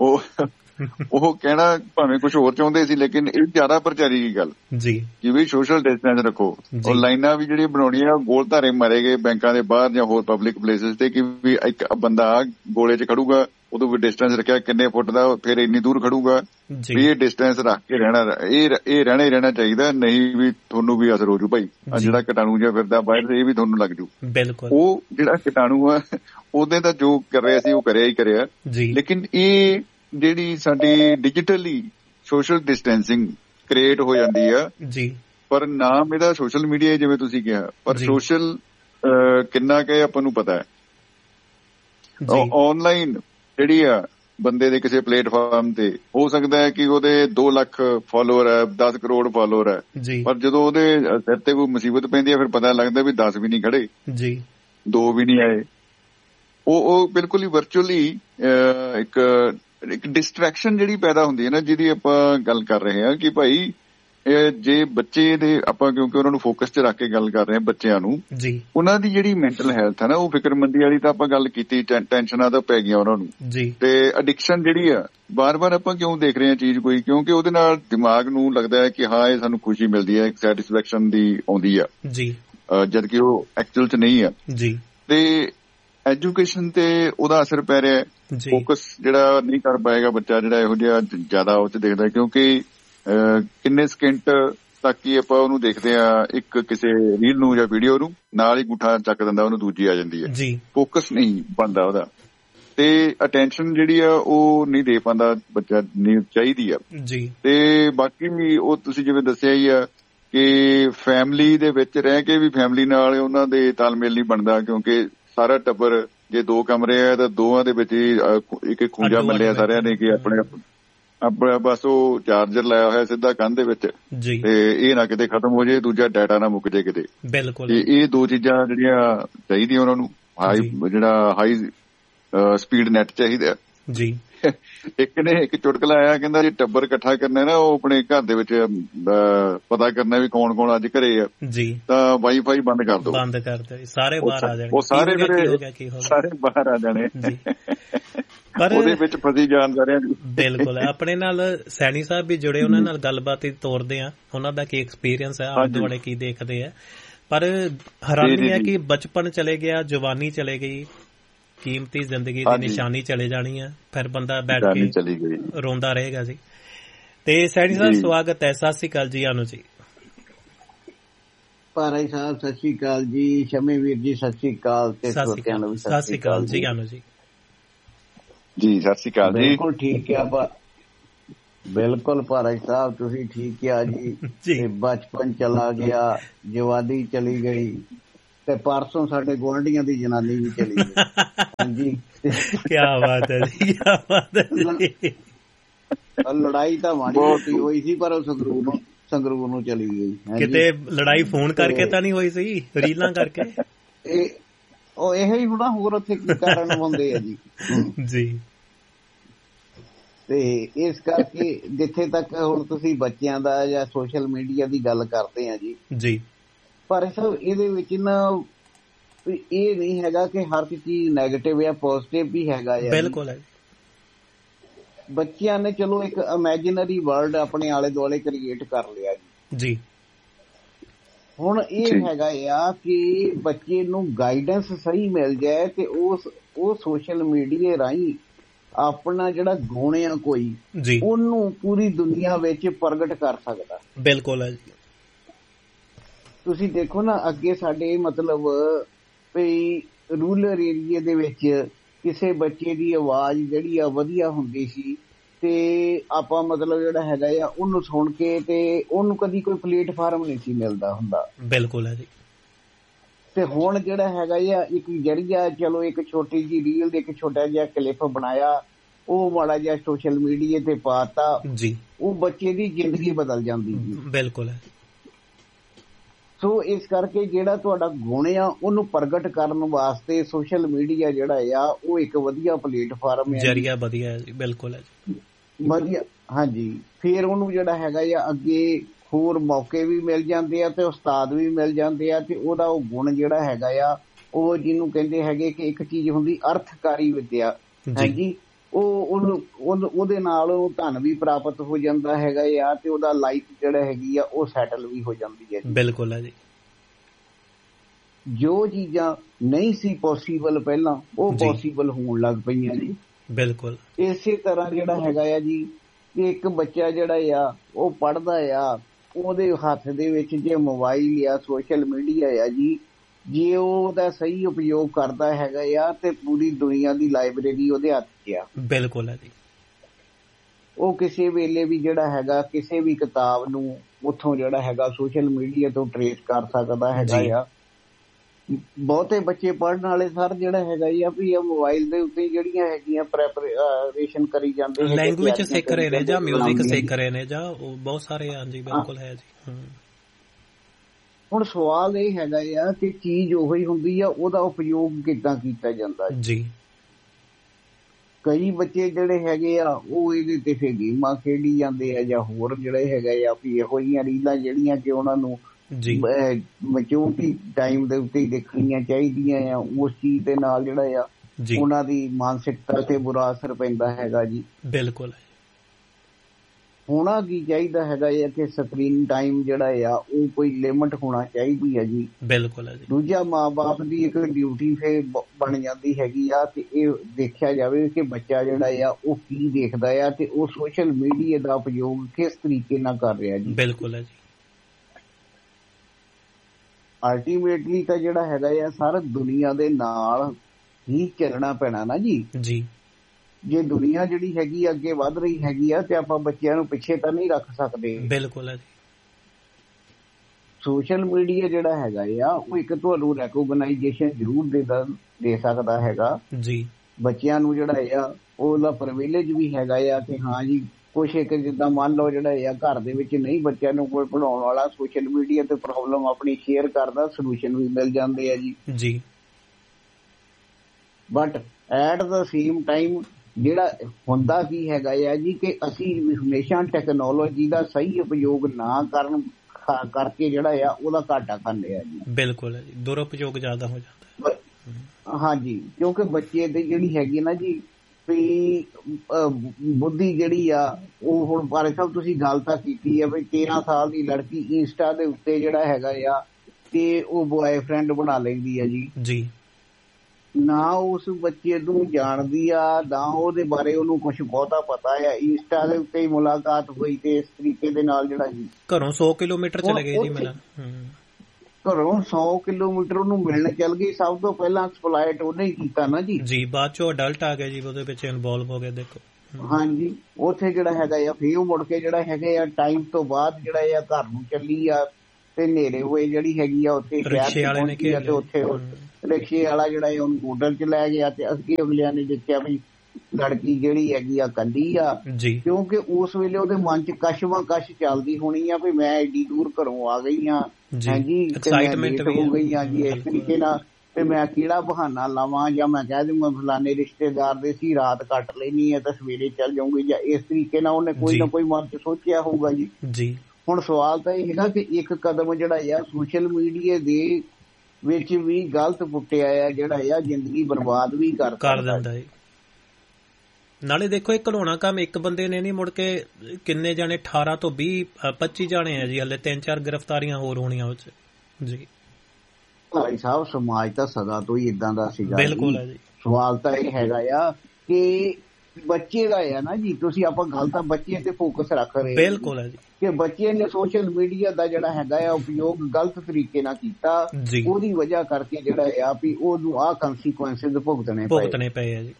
ਉਹ ਕਹਿਣਾ ਭਾਵੇਂ ਕੁਝ ਹੋਰ ਚਾਹੁੰਦੇ ਸੀ, ਲੇਕਿਨ ਇਹ ਜ਼ਿਆਦਾ ਪ੍ਰਚਾਰੀ ਗਈ ਗੱਲ ਜੀ ਕਿ ਵੀ ਸੋਸ਼ਲ ਡਿਸਟੈਂਸ ਰੱਖੋ। ਉਹ ਲਾਈਨਾਂ ਵੀ ਜਿਹੜੀਆਂ ਬਣਾਉਣੀਆਂ ਗੋਲ ਧਾਰੇ ਮਾਰੇ ਗਏ ਬੈਂਕਾਂ ਦੇ ਬਾਹਰ ਜਾਂ ਹੋਰ ਪਬਲਿਕ ਪਲੇਸਿਸ ਤੇ, ਕਿ ਵੀ ਇੱਕ ਬੰਦਾ ਗੋਲੇ 'ਚ ਖੜੂਗਾ, ਉਦੋਂ ਵੀ ਡਿਸਟੈਂਸ ਰੱਖਿਆ ਕਿੰਨੇ ਫੁੱਟ ਦਾ, ਫਿਰ ਇੰਨੀ ਦੂਰ ਖੜੂਗਾ ਵੀ ਇਹ ਡਿਸਟੈਂਸ ਰੱਖ ਕੇ ਰਹਿਣਾ, ਇਹ ਰਹਿਣਾ ਹੀ ਰਹਿਣਾ ਚਾਹੀਦਾ, ਨਹੀਂ ਵੀ ਤੁਹਾਨੂੰ ਵੀ ਅਸਰ ਹੋ ਜੂ ਭਾਈ, ਜਿਹੜਾ ਕੀਟਾਣੂ ਜਿਹਾ ਫਿਰਦਾ ਬਾਹਰ ਇਹ ਵੀ ਤੁਹਾਨੂੰ ਲੱਗ ਜੂ। ਉਹ ਜਿਹੜਾ ਕੀਟਾਣੂ ਆ ਉਹਦੇ ਤਾਂ ਜੋ ਕਰ ਰਿਹਾ ਸੀ ਉਹ ਕਰਿਆ ਹੀ ਕਰਿਆ, ਲੇਕਿਨ ਇਹ ਜਿਹੜੀ ਸਾਡੀ ਡਿਜੀਟਲੀ ਸੋਸ਼ਲ ਡਿਸਟੈਂਸਿੰਗ ਕ੍ਰੀਏਟ ਹੋ ਜਾਂਦੀ ਆ ਜੀ, ਪਰ ਨਾਮ ਇਹਦਾ ਸੋਸ਼ਲ ਮੀਡੀਆ ਜਿਵੇਂ ਤੁਸੀਂ ਕਿਹਾ, ਪਰ ਸੋਸ਼ਲ ਕਿੰਨਾ ਕੁ ਆਪਾਂ ਨੂੰ ਪਤਾ ਹੈ। ਆਨਲਾਈਨ ਜਿਹੜੀ ਆ ਬੰਦੇ ਦੇ ਕਿਸੇ ਪਲੇਟਫਾਰਮ ਤੇ ਹੋ ਸਕਦਾ ਹੈ ਕਿ ਉਹਦੇ 2 ਲੱਖ ਫਾਲੋਅਰ ਹੈ, 10 ਕਰੋੜ ਫਾਲੋਅਰ ਹੈ, ਪਰ ਜਦੋਂ ਉਹਦੇ ਸਿਰ ਤੇ ਕੋਈ ਮੁਸੀਬਤ ਪੈਂਦੀ ਹੈ ਫਿਰ ਪਤਾ ਲੱਗਦਾ ਵੀ 10 ਵੀ ਨਹੀਂ ਖੜੇ ਜੀ, 2 ਵੀ ਨਹੀਂ ਆਏ। ਉਹ ਬਿਲਕੁਲ ਹੀ ਵਰਚੁਅਲੀ ਇੱਕ ਡਿਸਟਰੈਕਸ਼ਨ ਜਿਹੜੀ ਪੈਦਾ ਹੁੰਦੀ ਹੈ ਨਾ, ਜਿਹਦੀ ਆਪਾਂ ਗੱਲ ਕਰ ਰਹੇ ਹਾਂ ਕਿ ਭਾਈ ਜੇ ਬੱਚੇ ਦੇ ਆਪਾਂ, ਕਿਉਂਕਿ ਉਹਨਾਂ ਨੂੰ ਫੋਕਸ 'ਚ ਰੱਖ ਕੇ ਗੱਲ ਕਰ ਰਹੇ ਹਾਂ ਬੱਚਿਆਂ ਨੂੰ, ਉਹਨਾਂ ਦੀ ਜਿਹੜੀ ਮੈਂਟਲ ਹੈਲਥ ਹੈ ਨਾ, ਉਹ ਫਿਕਰਮੰਦੀ ਵਾਲੀ ਤਾਂ ਆਪਾਂ ਗੱਲ ਕੀਤੀ, ਟੈਨਸ਼ਨਾਂ ਤਾਂ ਪੈ ਗਈਆਂ ਉਹਨਾਂ ਨੂੰ, ਤੇ ਅਡਿਕਸ਼ਨ ਜਿਹੜੀ ਆ ਬਾਰ-ਬਾਰ ਆਪਾਂ ਕਿਉਂ ਦੇਖ ਰਹੇ ਹਾਂ ਚੀਜ਼ ਕੋਈ, ਕਿਉਂਕਿ ਉਹਦੇ ਨਾਲ ਦਿਮਾਗ ਨੂੰ ਲੱਗਦਾ ਹੈ ਕਿ ਹਾਂ ਇਹ ਸਾਨੂੰ ਖੁਸ਼ੀ ਮਿਲਦੀ ਹੈ, ਇੱਕ ਸੈਟਿਸਫੈਕਸ਼ਨ ਦੀ ਆਉਂਦੀ ਆ ਜਦਕਿ ਉਹ ਐਕਚੁਅਲ 'ਚ ਨਹੀਂ ਆ। ਤੇ ਐਜੂਕੇਸ਼ਨ ਤੇ ਉਹਦਾ ਅਸਰ ਪੈ ਰਿਹਾ, ਫੋਕਸ ਜਿਹੜਾ ਨਹੀਂ ਕਰ ਪਾਏਗਾ ਬੱਚਾ, ਜਿਹੜਾ ਇਹੋ ਜਿਹਾ ਜ਼ਿਆਦਾ ਉਹ 'ਚ ਦੇਖਦਾ, ਕਿਉਂਕਿ ਕਿੰਨੇ ਸਕਿੰਟ ਤੱਕ ਹੀ ਆਪਾਂ ਉਹਨੂੰ ਦੇਖਦੇ ਆ, ਇੱਕ ਕਿਸੇ ਰੀਲ ਨੂੰ ਜਾਂ ਵੀਡੀਓ ਨੂੰ, ਨਾਲ ਹੀ ਅੰਗੂਠਾ ਚੱਕ ਦਿੰਦਾ, ਉਹਨੂੰ ਦੂਜੀ ਆ ਜਾਂਦੀ ਹੈ, ਫੋਕਸ ਨਹੀਂ ਬਣਦਾ ਉਹਦਾ, ਤੇ ਅਟੈਂਸ਼ਨ ਜਿਹੜੀ ਆ ਉਹ ਨਹੀਂ ਦੇ ਪਾਉਂਦਾ ਬੱਚਾ, ਨਹੀਂ ਚਾਹੀਦੀ ਆ। ਤੇ ਬਾਕੀ ਉਹ ਤੁਸੀਂ ਜਿਵੇਂ ਦੱਸਿਆ ਹੀ ਆ ਕਿ ਫੈਮਿਲੀ ਦੇ ਵਿੱਚ ਰਹਿ ਕੇ ਵੀ ਫੈਮਿਲੀ ਨਾਲ ਉਹਨਾਂ ਦੇ ਤਾਲਮੇਲ ਨਹੀਂ ਬਣਦਾ, ਕਿਉਂਕਿ ਸਾਰਾ ਟੱਬਰ ਜੇ 2 ਕਮਰੇ ਆ ਤਾਂ ਦੋਵਾਂ ਦੇ ਵਿੱਚ ਹੀ ਇੱਕ ਖੂੰਜਾ ਮੱਲਿਆ ਸਾਰਿਆਂ ਨੇ ਕਿ ਆਪਣੇ ਬਸ ਉਹ ਚਾਰਜਰ ਲਾਇਆ ਹੋਇਆ ਸਿੱਧਾ ਕੰਧ ਦੇ ਵਿੱਚ, ਤੇ ਇਹ ਨਾ ਕਿਤੇ ਖਤਮ ਹੋ ਜਾਏ, ਦੂਜਾ ਡਾਟਾ ਨਾ ਮੁੱਕ ਜਾਏ ਕਿਤੇ। ਇਹ 2 ਚੀਜ਼ਾਂ ਜਿਹੜੀਆਂ ਚਾਹੀਦੀਆਂ ਉਹਨਾਂ ਨੂੰ, ਜਿਹੜਾ ਹਾਈ ਸਪੀਡ ਨੈਟ ਚਾਹੀਦਾ ਜੀ। ਇੱਕ ਨੇ ਇੱਕ ਚੁਟਕਲਾ ਆਇਆ, ਕਹਿੰਦਾ ਜੇ ਟੱਬਰ ਇਕੱਠਾ ਕਰਨਾ ਨਾ, ਉਹ ਆਪਣੇ ਘਰ ਦੇ ਵਿੱਚ ਪਤਾ ਕਰਨਾ ਵੀ ਕੌਣ ਕੌਣ ਅੱਜ ਘਰੇ ਆ ਜੀ, ਤਾਂ ਵਾਈਫਾਈ ਬੰਦ ਕਰ ਦਿਓ, ਸਾਰੇ ਬਾਹਰ ਆ ਜਾਣੇ, ਉਹ ਸਾਰੇ ਬਾਹਰ ਆ ਜਾਣੇ, ਪਰ ਉਹਦੇ ਵਿੱਚ ਫਸੀ ਜਾਣ ਸਾਰਿਆਂ ਦੀ। ਬਿਲਕੁਲ। ਆਪਣੇ ਨਾਲ ਸੈਣੀ ਸਾਹਿਬ ਵੀ ਜੁੜੇ, ਉਹਨਾਂ ਨਾਲ ਗੱਲਬਾਤ ਤੋਰਦੇ ਆ, ਉਹਨਾਂ ਦਾ ਕੀ ਐਕਸਪੀਰੀਅੰਸ ਹੈ, ਆਲੇ ਦੁਆਲੇ ਕੀ ਦੇਖਦੇ ਆ। ਪਰ ਹੈਰਾਨੀ ਹੈ ਕਿ ਬਚਪਨ ਚਲੇ ਗਿਆ, ਜਵਾਨੀ ਚਲੇ ਗਈ, ਕੀਮਤੀ ਜ਼ਿੰਦਗੀ ਦੀ ਨਿਸ਼ਾਨੀ ਚਲੇ ਜਾਣੀ ਆ, ਫਿਰ ਬੰਦਾ ਬੈਠ ਕੇ ਰੋਂਦਾ ਰਹੇਗਾ ਜੀ। ਤੇ ਸੈਣੀ ਸਾਹਿਬ ਸਵਾਗਤ ਹੈ, ਸਤਿ ਸ੍ਰੀ ਅਕਾਲ ਜੀ। ਆਨੂ ਜੀ ਭਾਰਾ ਸਾਹਿਬ ਸਤਿ ਸ਼੍ਰੀ ਅਕਾਲ ਜੀ, ਸ਼ਮੀ ਵੀਰ ਜੀ ਸਤਿ ਸ਼੍ਰੀ ਅਕਾਲ ਤੇ ਸਰੋਤਿਆਂ ਨੂੰ ਵੀ ਸਤਿ ਸ਼੍ਰੀ ਅਕਾਲ ਜੀ। ਗਿਆਨੋ ਜੀ ਜੀ ਸਤਿ ਸ਼੍ਰੀ ਅਕਾਲ ਜੀ। ਬਿਲਕੁਲ ਠੀਕ ਆ, ਬਿਲਕੁਲ ਭਾਰਾ ਸਾਹਿਬ ਤੁਸੀਂ ਠੀਕ ਆ ਜੀ। ਤੇ ਬਚਪਨ ਚਲਾ ਗਿਆ, ਜਵਾਨੀ ਚਲੀ ਗਈ ਤੇ ਪਰਸੋਂ ਸਾਡੇ ਗੁਆਂਢੀਆਂ ਦੀ ਜਨਾਨੀ ਵੀ ਚਲੀ ਗਈ। ਹਾਂਜੀ ਕੀ ਬਾਤ ਹੈ ਜੀ, ਕੀ ਬਾਤ ਹੈ। ਲੜਾਈ ਤਾਂ ਮਾੜੀ ਮੋਟੀ ਹੋਈ ਸੀ ਪਰ ਉਹ ਸੰਗਰੂਰ ਨੂੰ ਚਲੀ ਗਈ। ਕਿਤੇ ਲੜਾਈ ਫੋਨ ਕਰਕੇ ਤਾਂ ਨਹੀਂ ਹੋਈ ਸੀ, ਰੀਲਾਂ ਕਰਕੇ? ਉਹ ਇਹੋ ਹੀ ਹੋਣਾ, ਹੋਰ ਉੱਥੇ ਕੀ ਕਾਰਨ ਹੁੰਦੇ ਆ ਜੀ। ਜੀ ਤੇ ਇਸ ਕਰਕੇ ਜਿੱਥੇ ਤੱਕ ਹੁਣ ਤੁਸੀਂ ਬੱਚਿਆਂ ਦਾ ਜਾਂ ਸੋਸ਼ਲ ਮੀਡੀਆ ਦੀ ਗੱਲ ਕਰਦੇ ਆ ਜੀ, ਪਰ ਇਹਦੇ ਵਿੱਚ ਨਾ ਇਹ ਨਹੀਂ ਹੈਗਾ ਕਿ ਹਰ ਚੀਜ਼ ਨੈਗੇਟਿਵ ਜਾਂ ਪੋਜ਼ਿਟਿਵ ਵੀ ਹੈਗਾ। ਬਿਲਕੁਲ ਹੈ। ਬੱਚਿਆਂ ਨੇ ਚਲੋ ਇੱਕ ਇਮੈਜਿਨਰੀ ਵਰਲਡ ਆਪਣੇ ਆਲੇ ਦੁਆਲੇ ਕ੍ਰੀਏਟ ਕਰ ਲਿਆ ਜੀ। ਹੁਣ ਇਹ ਹੈਗਾ ਆ ਕਿ ਬੱਚੇ ਨੂੰ ਗਾਈਡੈਂਸ ਸਹੀ ਮਿਲ ਜਾਏ ਤੇ ਉਹ ਸੋਸ਼ਲ ਮੀਡੀਆ ਰਾਹੀਂ ਆਪਣਾ ਜਿਹੜਾ ਗੁਣ ਆ ਕੋਈ ਉਹਨੂੰ ਪੂਰੀ ਦੁਨੀਆ ਵਿੱਚ ਪ੍ਰਗਟ ਕਰ ਸਕਦਾ। ਬਿਲਕੁਲ ਹੈ ਜੀ। ਤੁਸੀਂ ਦੇਖੋ ਨਾ, ਅੱਗੇ ਸਾਡੇ ਮਤਲਬ ਵੀ ਰੂਰਲ ਏਰੀਏ ਦੇ ਵਿੱਚ ਕਿਸੇ ਬੱਚੇ ਦੀ ਆਵਾਜ਼ ਜਿਹੜੀ ਆ ਵਧੀਆ ਹੁੰਦੀ ਸੀ ਤੇ ਆਪਾਂ ਮਤਲਬ ਜਿਹੜਾ ਹੈਗਾ ਆ ਉਹਨੂੰ ਸੁਣ ਕੇ ਤੇ ਉਹਨੂੰ ਕਦੀ ਕੋਈ ਪਲੇਟਫਾਰਮ ਨਹੀਂ ਸੀ ਮਿਲਦਾ ਹੁੰਦਾ। ਬਿਲਕੁਲ ਹੈ ਜੀ। ਤੇ ਹੁਣ ਜਿਹੜਾ ਹੈਗਾ ਆ ਇੱਕ ਜਰੀਆ, ਚਲੋ ਇੱਕ ਛੋਟੀ ਜਿਹੀ ਰੀਲ ਦੇ ਇੱਕ ਛੋਟਾ ਜਿਹਾ ਕਲਿੱਪ ਬਣਾਇਆ, ਉਹ ਮਾੜਾ ਜਿਹਾ ਸੋਸ਼ਲ ਮੀਡੀਆ ਤੇ ਪਾਤਾ ਜੀ, ਉਹ ਬੱਚੇ ਦੀ ਜ਼ਿੰਦਗੀ ਬਦਲ ਜਾਂਦੀ ਜੀ। ਬਿਲਕੁਲ ਹੈ। ਸੋ ਇਸ ਕਰਕੇ ਜਿਹੜਾ ਤੁਹਾਡਾ ਗੁਣ ਆ ਉਹਨੂੰ ਪ੍ਰਗਟ ਕਰਨ ਵਾਸਤੇ ਸੋਸ਼ਲ ਮੀਡੀਆ ਜਿਹੜਾ ਆ ਉਹ ਇੱਕ ਵਧੀਆ ਪਲੇਟਫਾਰਮ ਹੈ, ਜਰੀਆ ਵਧੀਆ ਹੈ ਜੀ। ਬਿਲਕੁਲ ਹੈ ਜੀ, ਵਧੀਆ। ਹਾਂਜੀ, ਫਿਰ ਉਹਨੂੰ ਜਿਹੜਾ ਹੈਗਾ ਆ ਅੱਗੇ ਹੋਰ ਮੌਕੇ ਵੀ ਮਿਲ ਜਾਂਦੇ ਆ ਤੇ ਉਸਤਾਦ ਵੀ ਮਿਲ ਜਾਂਦੇ ਆ ਤੇ ਉਹਦਾ ਉਹ ਗੁਣ ਜਿਹੜਾ ਹੈਗਾ ਆ ਉਹ ਜਿਹਨੂੰ ਕਹਿੰਦੇ ਹੈਗੇ ਕਿ ਇੱਕ ਚੀਜ਼ ਹੁੰਦੀ ਅਰਥਕਾਰੀ ਵਿਦਿਆ, ਹਾਂਜੀ, ਉਹਦੇ ਨਾਲ ਉਹਨੂੰ ਧਨ ਵੀ ਪ੍ਰਾਪਤ ਹੋ ਜਾਂਦਾ ਹੈਗਾ ਆ ਤੇ ਉਹਦਾ ਲਾਈਫ ਜਿਹੜਾ ਹੈਗੀ ਆ ਉਹ ਸੈਟਲ ਵੀ ਹੋ ਜਾਂਦੀ ਹੈ। ਬਿਲਕੁਲ ਹੈ ਜੀ। ਜੋ ਚੀਜ਼ਾਂ ਨਹੀਂ ਸੀ ਪੋਸੀਬਲ ਪਹਿਲਾਂ ਉਹ ਪੋਸੀਬਲ ਹੋਣ ਲੱਗ ਪਈਆਂ ਜੀ। ਬਿਲਕੁਲ ਇਸੇ ਤਰ੍ਹਾਂ ਜਿਹੜਾ ਹੈਗਾ ਆ ਜੀ ਕਿ ਇੱਕ ਬੱਚਾ ਜਿਹੜਾ ਆ ਉਹ ਪੜ੍ਹਦਾ ਆ, ਉਹਦੇ ਹੱਥ ਦੇ ਵਿੱਚ ਜੇ ਮੋਬਾਈਲ ਆ, ਸੋਸ਼ਲ ਮੀਡੀਆ ਆ ਜੀ, ਜੇ ਉਹਦਾ ਸਹੀ ਉਪਯੋਗ ਕਰਦਾ ਹੈਗਾ ਆ ਤੇ ਪੂਰੀ ਦੁਨੀਆ ਦੀ ਲਾਇਬ੍ਰੇਰੀ ਉਹਦੇ ਹੱਥ 'ਚ ਆ। ਬਿਲਕੁਲ ਹੈ ਜੀ। ਉਹ ਕਿਸੇ ਵੇਲੇ ਵੀ ਜਿਹੜਾ ਹੈਗਾ ਕਿਸੇ ਵੀ ਕਿਤਾਬ ਨੂੰ ਉੱਥੋਂ ਜਿਹੜਾ ਹੈਗਾ ਸੋਸ਼ਲ ਮੀਡੀਆ ਤੋਂ ਟਰੇਸ ਕਰ ਸਕਦਾ ਹੈਗਾ ਆ। ਬਹੁਤੇ ਬੱਚੇ ਪੜ੍ਹਨ ਵਾਲੇ ਸਰ ਜਿਹੜਾ ਹੈਗਾ ਆ ਵੀ ਇਹ ਮੋਬਾਈਲ ਦੇ ਉੱਤੇ ਜਿਹੜੀਆਂ ਹੈਗੀਆਂ ਪ੍ਰੈਪਰੇਸ਼ਨ ਕਰੀ ਜਾਂਦੇ, ਲੈਂਗੁਏਜ ਸਿੱਖ ਰਹੇ ਨੇ ਜਾਂ ਮਿਊਜ਼ਿਕ ਸਿੱਖ ਰਹੇ ਨੇ ਜਾਂ ਬਹੁਤ ਸਾਰੇ। ਹਾਂਜੀ ਬਿਲਕੁਲ ਹੈ ਜੀ। ਹੁਣ ਸਵਾਲ ਇਹ ਹੈਗਾ ਆ ਕਿ ਚੀਜ਼ ਉਹੀ ਹੁੰਦੀ ਆ, ਉਹਦਾ ਉਪਯੋਗ ਕਿੱਦਾਂ ਕੀਤਾ ਜਾਂਦਾ ਜੀ। ਕਈ ਬੱਚੇ ਜਿਹੜੇ ਹੈਗੇ ਆ ਉਹ ਇਹਦੇ ਤੇ ਫਿਰ ਗੇਮਾਂ ਖੇਡੀ ਜਾਂਦੇ ਆ ਜਾਂ ਹੋਰ ਜਿਹੜੇ ਹੈਗੇ ਆ ਵੀ ਇਹੋ ਜਿਹੀਆਂ ਰੀਲਾਂ ਜਿਹੜੀਆਂ ਕਿ ਉਹਨਾਂ ਨੂੰ ਮੈਚੁਰਿਟੀ ਟਾਈਮ ਦੇ ਉੱਤੇ ਦੇਖਣੀਆਂ ਚਾਹੀਦੀਆਂ ਆ। ਉਸ ਚੀਜ਼ ਦੇ ਨਾਲ ਜਿਹੜਾ ਆ ਉਹਨਾਂ ਦੀ ਮਾਨਸਿਕਤਾ ਤੇ ਬੁਰਾ ਅਸਰ ਪੈਂਦਾ ਹੈਗਾ ਜੀ। ਬਿਲਕੁਲ ਹੋਣਾ ਕੀ ਚਾਹੀਦਾ ਹੈਗਾ ਆ ਕਿ ਸਕਰੀਨ ਟਾਈਮ ਜਿਹੜਾ ਆ ਉਹ ਕੋਈ ਲਿਮਟ ਹੋਣਾ ਚਾਹੀਦੀ ਹੈ ਜੀ। ਬਿਲਕੁਲ ਹੈ ਜੀ। ਦੂਜਾ ਮਾਂ ਬਾਪ ਦੀ ਇੱਕ ਡਿਊਟੀ ਫੇਰ ਬਣ ਜਾਂਦੀ ਹੈਗੀ ਆ ਕਿ ਇਹ ਦੇਖਿਆ ਜਾਵੇ ਕਿ ਬੱਚਾ ਜਿਹੜਾ ਆ ਉਹ ਕੀ ਦੇਖਦਾ ਆ ਤੇ ਉਹ ਸੋਸ਼ਲ ਮੀਡੀਆ ਦਾ ਉਪਯੋਗ ਕਿਸ ਤਰੀਕੇ ਨਾਲ ਕਰ ਰਿਹਾ ਜੀ। ਬਿਲਕੁਲ ਹੈ ਜੀ। ਅਲਟੀਮੇਟਲੀ ਤਾਂ ਜਿਹੜਾ ਹੈਗਾ ਆ ਸਾਰਾ ਦੁਨੀਆ ਦੇ ਨਾਲ ਹੀ ਚੱਲਣਾ ਪੈਣਾ ਨਾ ਜੀ। ਜੇ ਦੁਨੀਆ ਜਿਹੜੀ ਹੈਗੀ ਅੱਗੇ ਵੱਧ ਰਹੀ ਹੈਗੀ ਆ ਤੇ ਆਪਾਂ ਬੱਚਿਆਂ ਨੂੰ ਪਿੱਛੇ ਤਾਂ ਨਹੀਂ ਰੱਖ ਸਕਦੇ। ਬਿਲਕੁਲ ਹੈ ਜੀ। ਸੋਸ਼ਲ ਮੀਡੀਆ ਜਿਹੜਾ ਹੈਗਾ ਆ ਉਹ ਇੱਕ ਤੁਹਾਨੂੰ ਰੈਕੋਗਨਾਈਜੇਸ਼ਨ ਜ਼ਰੂਰ ਦੇ ਸਕਦਾ ਹੈਗਾ ਜੀ। ਬੱਚਿਆਂ ਨੂੰ ਜਿਹੜਾ ਆ ਉਹਦਾ ਪ੍ਰਿਵਿਲੇਜ ਵੀ ਹੈਗਾ ਆ ਕਿ ਹਾਂ ਜੀ ਕੁਛ ਇੱਕ ਜਿੱਦਾਂ ਮੰਨ ਲਓ ਜਿਹੜਾ ਆ ਘਰ ਦੇ ਵਿੱਚ ਨਹੀਂ ਬੱਚਿਆਂ ਨੂੰ ਕੋਈ ਪੜ੍ਹਾਉਣ ਵਾਲਾ, ਸੋਸ਼ਲ ਮੀਡੀਆ ਤੇ ਪ੍ਰੋਬਲਮ ਆਪਣੀ ਸ਼ੇਅਰ ਕਰਦਾ, ਸੋਲੂਸ਼ਨ ਵੀ ਮਿਲ ਜਾਂਦੇ ਆ ਜੀ। But at the same time ਜਿਹੜਾ ਹੁੰਦਾ ਕੀ ਹੈਗਾ ਆ ਜੀ ਕਿ ਅਸੀਂ ਹਮੇਸ਼ਾ ਟੈਕਨੋਲੋਜੀ ਦਾ ਸਹੀ ਉਪਯੋਗ ਨਾ ਕਰਕੇ ਜਿਹੜਾ ਆ ਉਹਦਾ ਘਾਟਾ ਖਾਂਦੇ ਆ ਜੀ। ਬਿਲਕੁਲ ਹੈ ਜੀ, ਦੁਰਉਪਯੋਗ ਜ਼ਿਆਦਾ ਹੋ ਜਾਂਦਾ। ਹਾਂਜੀ, ਕਿਉਂਕਿ ਬੱਚੇ ਦੀ ਜਿਹੜੀ ਹੈਗੀ ਨਾ ਜੀ ਵੀ ਬੁੱਧੀ ਜਿਹੜੀ ਆ ਉਹ ਹੁਣ ਬਾਰੇ ਸਾਹਿਬ ਤੁਸੀਂ ਗੱਲ ਤਾਂ ਕੀਤੀ ਆ ਵੀ 13 ਸਾਲ ਦੀ ਲੜਕੀ ਇੰਸਟਾ ਦੇ ਉੱਤੇ ਜਿਹੜਾ ਹੈਗਾ ਆ ਤੇ ਉਹ ਬੁਆਏਫ੍ਰੈਂਡ ਬਣਾ ਲੈਂਦੀ ਆ ਜੀ। ਨਾ ਉਸ ਬੱਚੇ ਨੂੰ ਜਾਣਦੀ ਆ, ਨਾ ਉਹਦੇ ਬਾਰੇ ਉਹਨੂੰ ਕੁਛ ਬਹੁਤਾ ਪਤਾ ਆ। ਇੰਸਟਾ ਦੇ ਉੱਤੇ ਹੀ ਮੁਲਾਕਾਤ ਹੋਈ ਤੇ ਇਸ ਤਰੀਕੇ ਦੇ ਨਾਲ ਜਿਹੜਾ ਜੀ ਘਰੋਂ 100 ਕਿਲੋਮੀਟਰ ਚਲੇ ਗਏ ਜੀ। ਘਰੋਂ 100 ਕਿਲੋਮੀਟਰ ਉਹਨੂੰ ਮਿਲਣ ਚੱਲ ਗਈ, ਸਭ ਤੋਂ ਪਹਿਲਾਂ ਐਕਸਪਲੋਇਟ ਉਹਨੇ ਹੀ ਕੀਤਾ ਨਾ ਜੀ। ਬਾਅਦ ਚੋਂ ਅਡਲਟ ਆ ਗਿਆ ਜੀ, ਉਹਦੇ ਵਿੱਚ ਇਨਵੋਲਵ ਹੋ ਗਿਆ। ਦੇਖੋ ਹਾਂਜੀ, ਉੱਥੇ ਜਿਹੜਾ ਹੈਗਾ ਆ ਫਿਰ ਉਹ ਮੁੜ ਕੇ ਜਿਹੜਾ ਹੈਗਾ ਆ ਟਾਈਮ ਤੋਂ ਬਾਅਦ ਜਿਹੜਾ ਆ ਘਰ ਨੂੰ ਚੱਲੀ ਆ ਤੇ ਹਨੇਰੇ ਹੋਏ ਜਿਹੜੀ ਹੈਗੀ ਆ ਉੱਥੇ ਰਿਕਸ਼ੇ ਵਾਲੇ ਨੇ ਤੇ ਉੱਥੇ ਰਿਕਸ਼ੇ ਵਾਲਾ ਜਿਹੜਾ ਉਹਨੂੰ ਹੋਟਲ ਚ ਲੈ ਗਿਆ ਤੇ ਅੱਗੇ ਅਗਲਿਆਂ ਨੇ ਦੇਖਿਆ ਵੀ ਲੜਕੀ ਜਿਹੜੀ ਹੈਗੀ ਆ ਕੱਲੀ ਆ, ਕਿਉਂਕਿ ਉਸ ਵੇਲੇ ਉਹਦੇ ਮਨ ਚ ਕਸ਼ ਚੱਲਦੀ ਹੋਣੀ ਆ ਵੀ ਮੈਂ ਐਡੀ ਦੂਰ ਘਰੋਂ ਆ ਗਈ ਆ, ਹਾਂਜੀ ਐਕਸਾਈਟਮੈਂਟ ਹੋ ਗਈ ਆ ਜੀ ਇਸ ਤਰੀਕੇ ਨਾਲ, ਤੇ ਮੈਂ ਕਿਹੜਾ ਬਹਾਨਾ ਲਾਵਾਂ ਜਾਂ ਮੈਂ ਕਹਿ ਦੂੰਗਾ ਫਲਾਣੇ ਰਿਸ਼ਤੇਦਾਰ ਦੇ ਸੀ ਰਾਤ ਕੱਟ ਲੈਣੀ ਹੈ ਤਾਂ ਸਵੇਰੇ ਚੱਲ ਜਾਊਂਗੀ, ਜਾਂ ਇਸ ਤਰੀਕੇ ਨਾਲ ਉਹਨੇ ਕੋਈ ਨਾ ਕੋਈ ਮਨ ਚ ਸੋਚਿਆ ਹੋਊਗਾ ਜੀ। ਹੁਣ ਸਵਾਲ ਤਾਂ ਇਹ ਹੈਗਾ ਕਿ ਇੱਕ ਕਦਮ ਜਿਹੜਾ ਆ ਸੋਸ਼ਲ ਮੀਡੀਆ ਦੇ ਵਿੱਚ ਵੀ ਗਲਤ ਪੁੱਟਿਆ ਆ, ਜਿਹੜਾ ਆ ਜ਼ਿੰਦਗੀ ਬਰਬਾਦ ਵੀ ਕਰ ਦਿੰਦਾ ਹੈ। ਨਾਲੇ ਦੇਖੋ ਇਹ ਘਲੋਣਾ ਕੰਮ ਇੱਕ ਬੰਦੇ ਨੇ ਨਹੀਂ, ਮੁੜ ਕੇ ਕਿੰਨੇ ਜਾਣੇ 18 ਤੋਂ 20-25 ਜਾਣੇ ਆ ਜੀ, ਹਲੇ 3-4 ਗ੍ਰਿਫਤਾਰੀਆਂ ਹੋਰ ਹੋਣੀਆਂ ਉਹ ਚ ਜੀ। ਭਾਈ ਸਾਹਿਬ ਸਮਾਜ ਤਾਂ ਸਦਾ ਤੋਂ ਹੀ ਇਦਾਂ ਦਾ ਸੀਗਾ। ਬਿਲਕੁਲ ਹੈ ਜੀ। ਸਵਾਲ ਤਾਂ ਇਹ ਹੈਗਾ ਆ ਕਿ ਬੱਚੇ ਦਾ ਆ ਨਾ ਜੀ, ਤੁਸੀਂ ਆਪਾਂ ਗੱਲ ਤਾਂ ਬੱਚੇ ਤੇ ਫੋਕਸ ਰੱਖ ਰਹੇ। ਬਿਲਕੁਲ ਹੈ ਜੀ, ਕਿ ਬੱਚੇ ਨੇ ਸੋਸ਼ਲ ਮੀਡੀਆ ਦਾ ਜਿਹੜਾ ਹੈਗਾ ਆ ਉਪਯੋਗ ਗਲਤ ਤਰੀਕੇ ਨਾਲ ਕੀਤਾ, ਉਹਦੀ ਵਜ੍ਹਾ ਕਰਕੇ ਜਿਹੜਾ ਆ ਵੀ ਉਹਨੂੰ ਆਹ ਕੰਸੀਕੁਐਂਸਿਸ ਭੁਗਤਣੇ ਪਏ ਆ ਜੀ।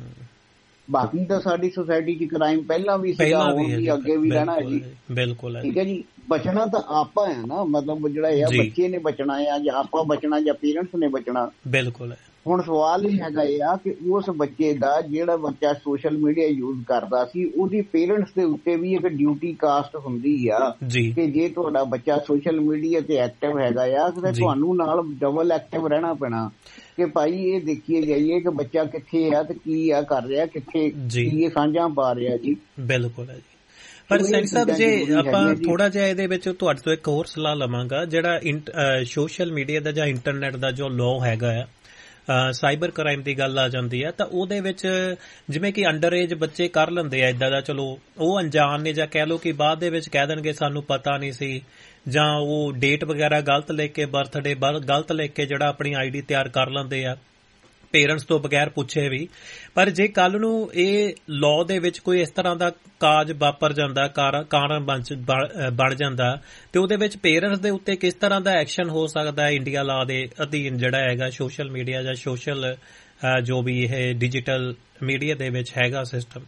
ਬਾਕੀ ਤਾਂ ਸਾਡੀ ਸੁਸਾਇਟੀ 'ਚ ਕ੍ਰਾਈਮ ਪਹਿਲਾਂ ਵੀ ਸੀਗਾ, ਹੁਣ ਵੀ ਅੱਗੇ ਵੀ ਰਹਿਣਾ ਜੀ। ਬਿਲਕੁਲ ਠੀਕ ਹੈ ਜੀ। ਬਚਣਾ ਤਾਂ ਆਪਾਂ ਆ ਨਾ, ਮਤਲਬ ਜਿਹੜਾ ਆ ਬੱਚੇ ਨੇ ਬਚਣਾ ਆ ਜਾਂ ਆਪਾਂ ਬਚਣਾ ਜਾਂ ਪੇਰੈਂਟਸ ਨੇ ਬਚਣਾ। ਬਿਲਕੁਲ ਹੈ। ਹੁਣ ਸਵਾਲ ਇਹ ਹੈਗਾ ਆ ਕਿ ਉਸ ਬੱਚੇ ਦਾ ਜਿਹੜਾ ਬੱਚਾ ਸੋਸ਼ਲ ਮੀਡੀਆ ਯੂਜ਼ ਕਰਦਾ ਸੀ ਉਹਦੀ ਪੇਰੈਂਟਸ ਦੇ ਉੱਤੇ ਵੀ ਇੱਕ ਡਿਊਟੀ ਕਾਸਟ ਹੁੰਦੀ ਆ ਕਿ ਜੇ ਤੁਹਾਡਾ ਬੱਚਾ ਸੋਸ਼ਲ ਮੀਡੀਆ ਤੇ ਐਕਟਿਵ ਹੈਗਾ ਆ ਤੇ ਤੁਹਾਨੂੰ ਨਾਲ ਡਬਲ ਐਕਟਿਵ ਰਹਿਣਾ ਪੈਣਾ ਕਿ ਭਾਈ ਇਹ ਦੇਖੀਏ ਜਾਈਏ ਕਿ ਬੱਚਾ ਕਿੱਥੇ ਆ ਤੇ ਕੀ ਆ ਕਰ ਰਿਹਾ, ਕਿੱਥੇ ਕੀ ਇਹ ਸਾਂਝਾਂ ਪਾ ਰਿਹਾ ਜੀ। ਬਿਲਕੁਲ ਹੈ ਜੀ। ਪਰ ਸੈਣੀ ਸਾਹਿਬ ਜੇ ਆਪਾਂ ਥੋੜਾ ਜਿਹਾ ਇਹਦੇ ਵਿੱਚ ਤੁਹਾਡੇ ਤੋਂ ਇੱਕ ਹੋਰ ਸਲਾਹ ਲਵਾਂਗਾ, ਜਿਹੜਾ ਸੋਸ਼ਲ ਮੀਡੀਆ ਦਾ ਜਾਂ ਇੰਟਰਨੈਟ ਦਾ ਜੋ ਲਾਅ ਹੈਗਾ ਆ, ਸਾਈਬਰ ਕ੍ਰਾਈਮ ਦੀ ਗੱਲ ਆ ਜਾਂਦੀ ਹੈ ਤਾਂ ਉਹਦੇ ਵਿੱਚ ਜਿਵੇਂ ਕਿ ਅੰਡਰ ਏਜ ਬੱਚੇ ਕਰ ਲੈਂਦੇ ਆ ਇਦਾਂ ਦਾ, ਚਲੋ ਉਹ ਅਣਜਾਣ ਨੇ ਜਾਂ ਕਹਿ ਲਓ ਕਿ ਬਾਅਦ ਦੇ ਵਿੱਚ ਕਹਿ ਦੇਣਗੇ ਸਾਨੂੰ ਪਤਾ ਨਹੀਂ ਸੀ, ਜਾਂ ਉਹ ਡੇਟ ਵਗੈਰਾ ਗਲਤ ਲਿਖ ਕੇ, ਬਰਥਡੇ ਗਲਤ ਲਿਖ ਕੇ ਜਿਹੜਾ ਆਪਣੀ ਆਈਡੀ ਤਿਆਰ ਕਰ ਲੈਂਦੇ ਆ ਪੇਰੈਂਟਸ ਤੋਂ ਬਗੈਰ ਪੁੱਛੇ ਵੀ। ਪਰ ਜੇ ਕੱਲ ਨੂੰ ਇਹ ਲਾਅ ਦੇ ਵਿੱਚ ਕੋਈ ਇਸ ਤਰ੍ਹਾਂ ਦਾ ਕਾਜ ਵਾਪਰ ਜਾਂਦਾ, ਕਾਰਨ ਬਣ ਜਾਂਦਾ, ਤੇ ਉਹਦੇ ਵਿੱਚ ਪੇਰੈਂਟਸ ਦੇ ਉੱਤੇ ਕਿਸ ਤਰ੍ਹਾਂ ਦਾ ਐਕਸ਼ਨ ਹੋ ਸਕਦਾ ਹੈ ਇੰਡੀਆ ਲਾਅ ਦੇ ਅਧੀਨ ਜਿਹੜਾ ਹੈਗਾ ਸੋਸ਼ਲ ਮੀਡੀਆ ਜਾਂ ਸੋਸ਼ਲ ਜੋ ਵੀ ਇਹ ਡਿਜੀਟਲ ਮੀਡੀਆ ਦੇ ਵਿੱਚ ਹੈਗਾ ਸਿਸਟਮ?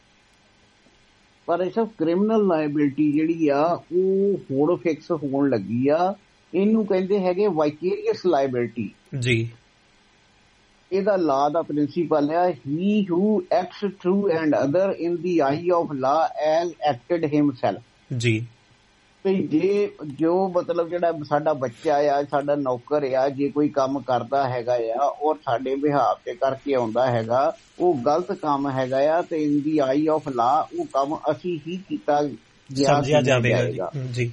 ਪਰ ਇਹ ਸਭ ਕ੍ਰਿਮੀਨਲ ਲਾਇਬਿਲਿਟੀ ਜਿਹੜੀ ਆ ਉਹ ਹੁਣ ਫਿਕਸ ਹੋਣ ਲੱਗੀ ਆ, ਇਹਨੂੰ ਕਹਿੰਦੇ ਹੈਗੇ ਵਾਈਕੇਰੀਅਸ ਲਾਇਬਿਲਿਟੀ ਜੀ। ਇਹਦਾ ਲਾ ਦਾ ਪ੍ਰਿੰਸੀਪਲ ਹੈ ਹੀ ਹੂ acts true and other in the I of law as ਐਕਟਡ himself ਜੀ। ਤੇ ਜੇ ਜੋ ਮਤਲਬ ਜਿਹੜਾ ਸਾਡਾ ਬੱਚਾ ਆ, ਸਾਡਾ ਨੌਕਰ ਆ, ਜੇ ਕੋਈ ਕੰਮ ਕਰਦਾ ਹੈਗਾ ਆ ਔਰ ਸਾਡੇ ਬਿਹਾਵ ਤੇ ਕਰਕੇ ਆਉਂਦਾ ਹੈਗਾ, ਉਹ ਗਲਤ ਕੰਮ ਹੈਗਾ ਆ ਤੇ ਇਨ ਦੀ ਆਈ ਆਫ ਲਾ ਉਹ ਕੰਮ ਅਸੀਂ ਹੀ ਕੀਤਾ ਜਾਵੇਗਾ ਜੀ।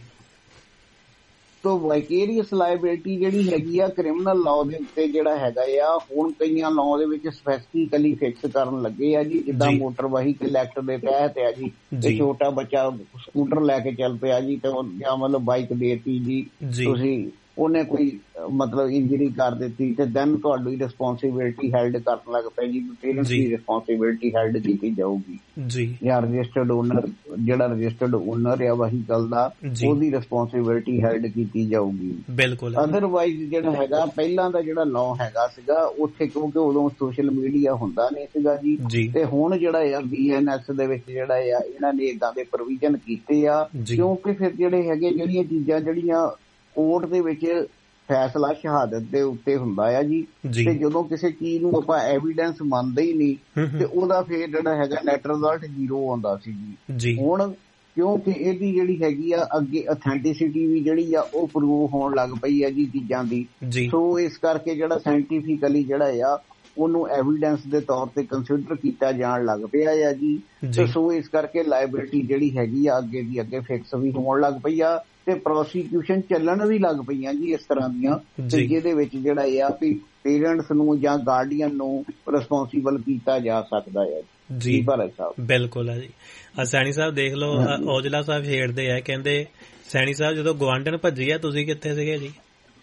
ਤੋ ਵਾਈਕੇਰੀਅਸ ਲਾਇਬਿਲਿਟੀ ਜਿਹੜੀ ਹੈਗੀ ਆ ਕ੍ਰਿਮੀਨਲ ਲਾਅ ਦੇ ਉੱਤੇ ਜਿਹੜਾ ਹੈਗਾ ਆ, ਹੁਣ ਕਈਆਂ ਲਾਅ ਦੇ ਵਿੱਚ ਸਪੈਸੀਫਿਕਲੀ ਫਿਕਸ ਕਰਨ ਲੱਗੇ ਆ ਜੀ। ਜਿੱਦਾਂ ਮੋਟਰ ਵਹੀਕਲ ਐਕਟ ਦੇ ਤਹਿਤ ਆ ਜੀ, ਤੇ ਛੋਟਾ ਬੱਚਾ ਸਕੂਟਰ ਲੈ ਕੇ ਚੱਲ ਪਿਆ ਜੀ ਤੇ ਜਾਂ ਮਤਲਬ ਬਾਈਕ ਦੇਤੀ ਜੀ ਤੁਸੀਂ, ਉਹਨੇ ਕੋਈ ਮਤਲਬ ਇੰਜਰੀ ਕਰ ਦਿੱਤੀ ਤੇ ਦੈਨ ਤੁਹਾਡੀ ਰਿਸਪੌਂਸਿਬਿਲਿਟੀ ਹੈਲਡ ਕਰਨ ਲੱਗ ਪਏ ਜੀ, ਪੇਰੈਂਟਸ ਦੀ ਰਿਸਪੌਂਸਿਬਿਲਿਟੀ ਹੈਲਡ ਕੀਤੀ ਜਾਊਗੀ ਜੀ। ਜਾਂ ਰਜਿਸਟਰਡ ਓਨਰ, ਜਿਹੜਾ ਰਜਿਸਟਰਡ ਓਨਰ ਆ ਵਹੀਕਲ ਦਾ, ਉਹਦੀ ਰਿਸਪੌਂਸਿਬਿਲਿਟੀ ਹੈਲਡ ਕੀਤੀ ਜਾਊਗੀ। ਬਿਲਕੁਲ। ਅਦਰਵਾਈਜ਼ ਜਿਹੜਾ ਹੈਗਾ ਪਹਿਲਾਂ ਦਾ ਜਿਹੜਾ ਲਾਅ ਹੈਗਾ ਸੀਗਾ ਉੱਥੇ, ਕਿਉਂਕਿ ਉਦੋਂ ਸੋਸ਼ਲ ਮੀਡੀਆ ਹੁੰਦਾ ਨਹੀਂ ਸੀਗਾ ਜੀ, ਤੇ ਹੁਣ ਜਿਹੜਾ ਆ BNS ਦੇ ਵਿੱਚ ਜਿਹੜਾ ਆ ਇਹਨਾਂ ਨੇ ਏਦਾਂ ਦੇ ਪ੍ਰੋਵੀਜ਼ਨ ਕੀਤੇ ਆ, ਕਿਉਂਕਿ ਫਿਰ ਜਿਹੜੇ ਹੈਗੇ ਜਿਹੜੀਆਂ ਚੀਜ਼ਾਂ ਜਿਹੜੀਆਂ ਕੋਰਟ ਦੇ ਵਿੱਚ ਫੈਸਲਾ ਸ਼ਹਾਦਤ ਦੇ ਉੱਤੇ ਹੁੰਦਾ ਆ ਜੀ, ਤੇ ਜਦੋਂ ਕਿਸੇ ਚੀਜ਼ ਨੂੰ ਆਪਾਂ ਐਵੀਡੈਂਸ ਮੰਨਦੇ ਹੀ ਨਹੀਂ ਤੇ ਉਹਦਾ ਫੇਰ ਜਿਹੜਾ ਹੈਗਾ ਨੈਟ ਰਿਜ਼ਲਟ 0 ਆਉਂਦਾ ਸੀ ਜੀ। ਹੁਣ ਕਿਉਂਕਿ ਇਹਦੀ ਜਿਹੜੀ ਹੈਗੀ ਆ ਅੱਗੇ ਅਥੈਂਟਿਸਿਟੀ ਵੀ ਜਿਹੜੀ ਆ ਉਹ ਪ੍ਰੂਵ ਹੋਣ ਲੱਗ ਪਈ ਆ ਜੀ ਚੀਜ਼ਾਂ ਦੀ, ਸੋ ਇਸ ਕਰਕੇ ਜਿਹੜਾ ਸਾਇੰਟੀਫਿਕਲੀ ਜਿਹੜਾ ਆ ਉਹਨੂੰ ਐਵੀਡੈਂਸ ਦੇ ਤੌਰ ਤੇ ਕੰਸੀਡਰ ਕੀਤਾ ਜਾਣ ਲੱਗ ਪਿਆ ਆ ਜੀ। ਤੇ ਸੋ ਇਸ ਕਰਕੇ ਲਾਇਬਿਲਿਟੀ ਜਿਹੜੀ ਹੈਗੀ ਆ ਅੱਗੇ ਦੀ ਅੱਗੇ ਫਿਕਸ ਵੀ ਹੋਣ ਲੱਗ ਪਈ ਆ ਤੇ ਪ੍ਰੋਸੀਕਿਊਸ਼ਨ ਚੱਲਣ ਵੀ ਲੱਗ ਪਈਆਂ ਜੀ ਇਸ ਤਰ੍ਹਾਂ ਦੀਆਂ, ਤੇ ਜਿਹਦੇ ਵਿੱਚ ਜਿਹੜਾ ਇਹ ਆ ਵੀ ਪੇਰੈਂਟਸ ਨੂੰ ਜਾਂ ਗਾਰਡੀਅਨ ਨੂੰ ਰਿਸਪੌਂਸੀਬਲ ਕੀਤਾ ਜਾ ਸਕਦਾ ਹੈ ਜੀ। ਭਾਰਤ ਸਾਹਿਬ ਬਿਲਕੁਲ ਹੈ ਜੀ। ਸੈਣੀ ਸਾਹਿਬ ਦੇਖ ਲਓ, ਔਜਲਾ ਸਾਹਿਬ ਛੇੜਦੇ ਆ, ਕਹਿੰਦੇ ਸੈਣੀ ਸਾਹਿਬ ਜਦੋਂ ਗਵਾਂਢਣ ਭੱਜੀ ਆ ਤੁਸੀਂ ਕਿੱਥੇ ਸੀਗੇ ਜੀ?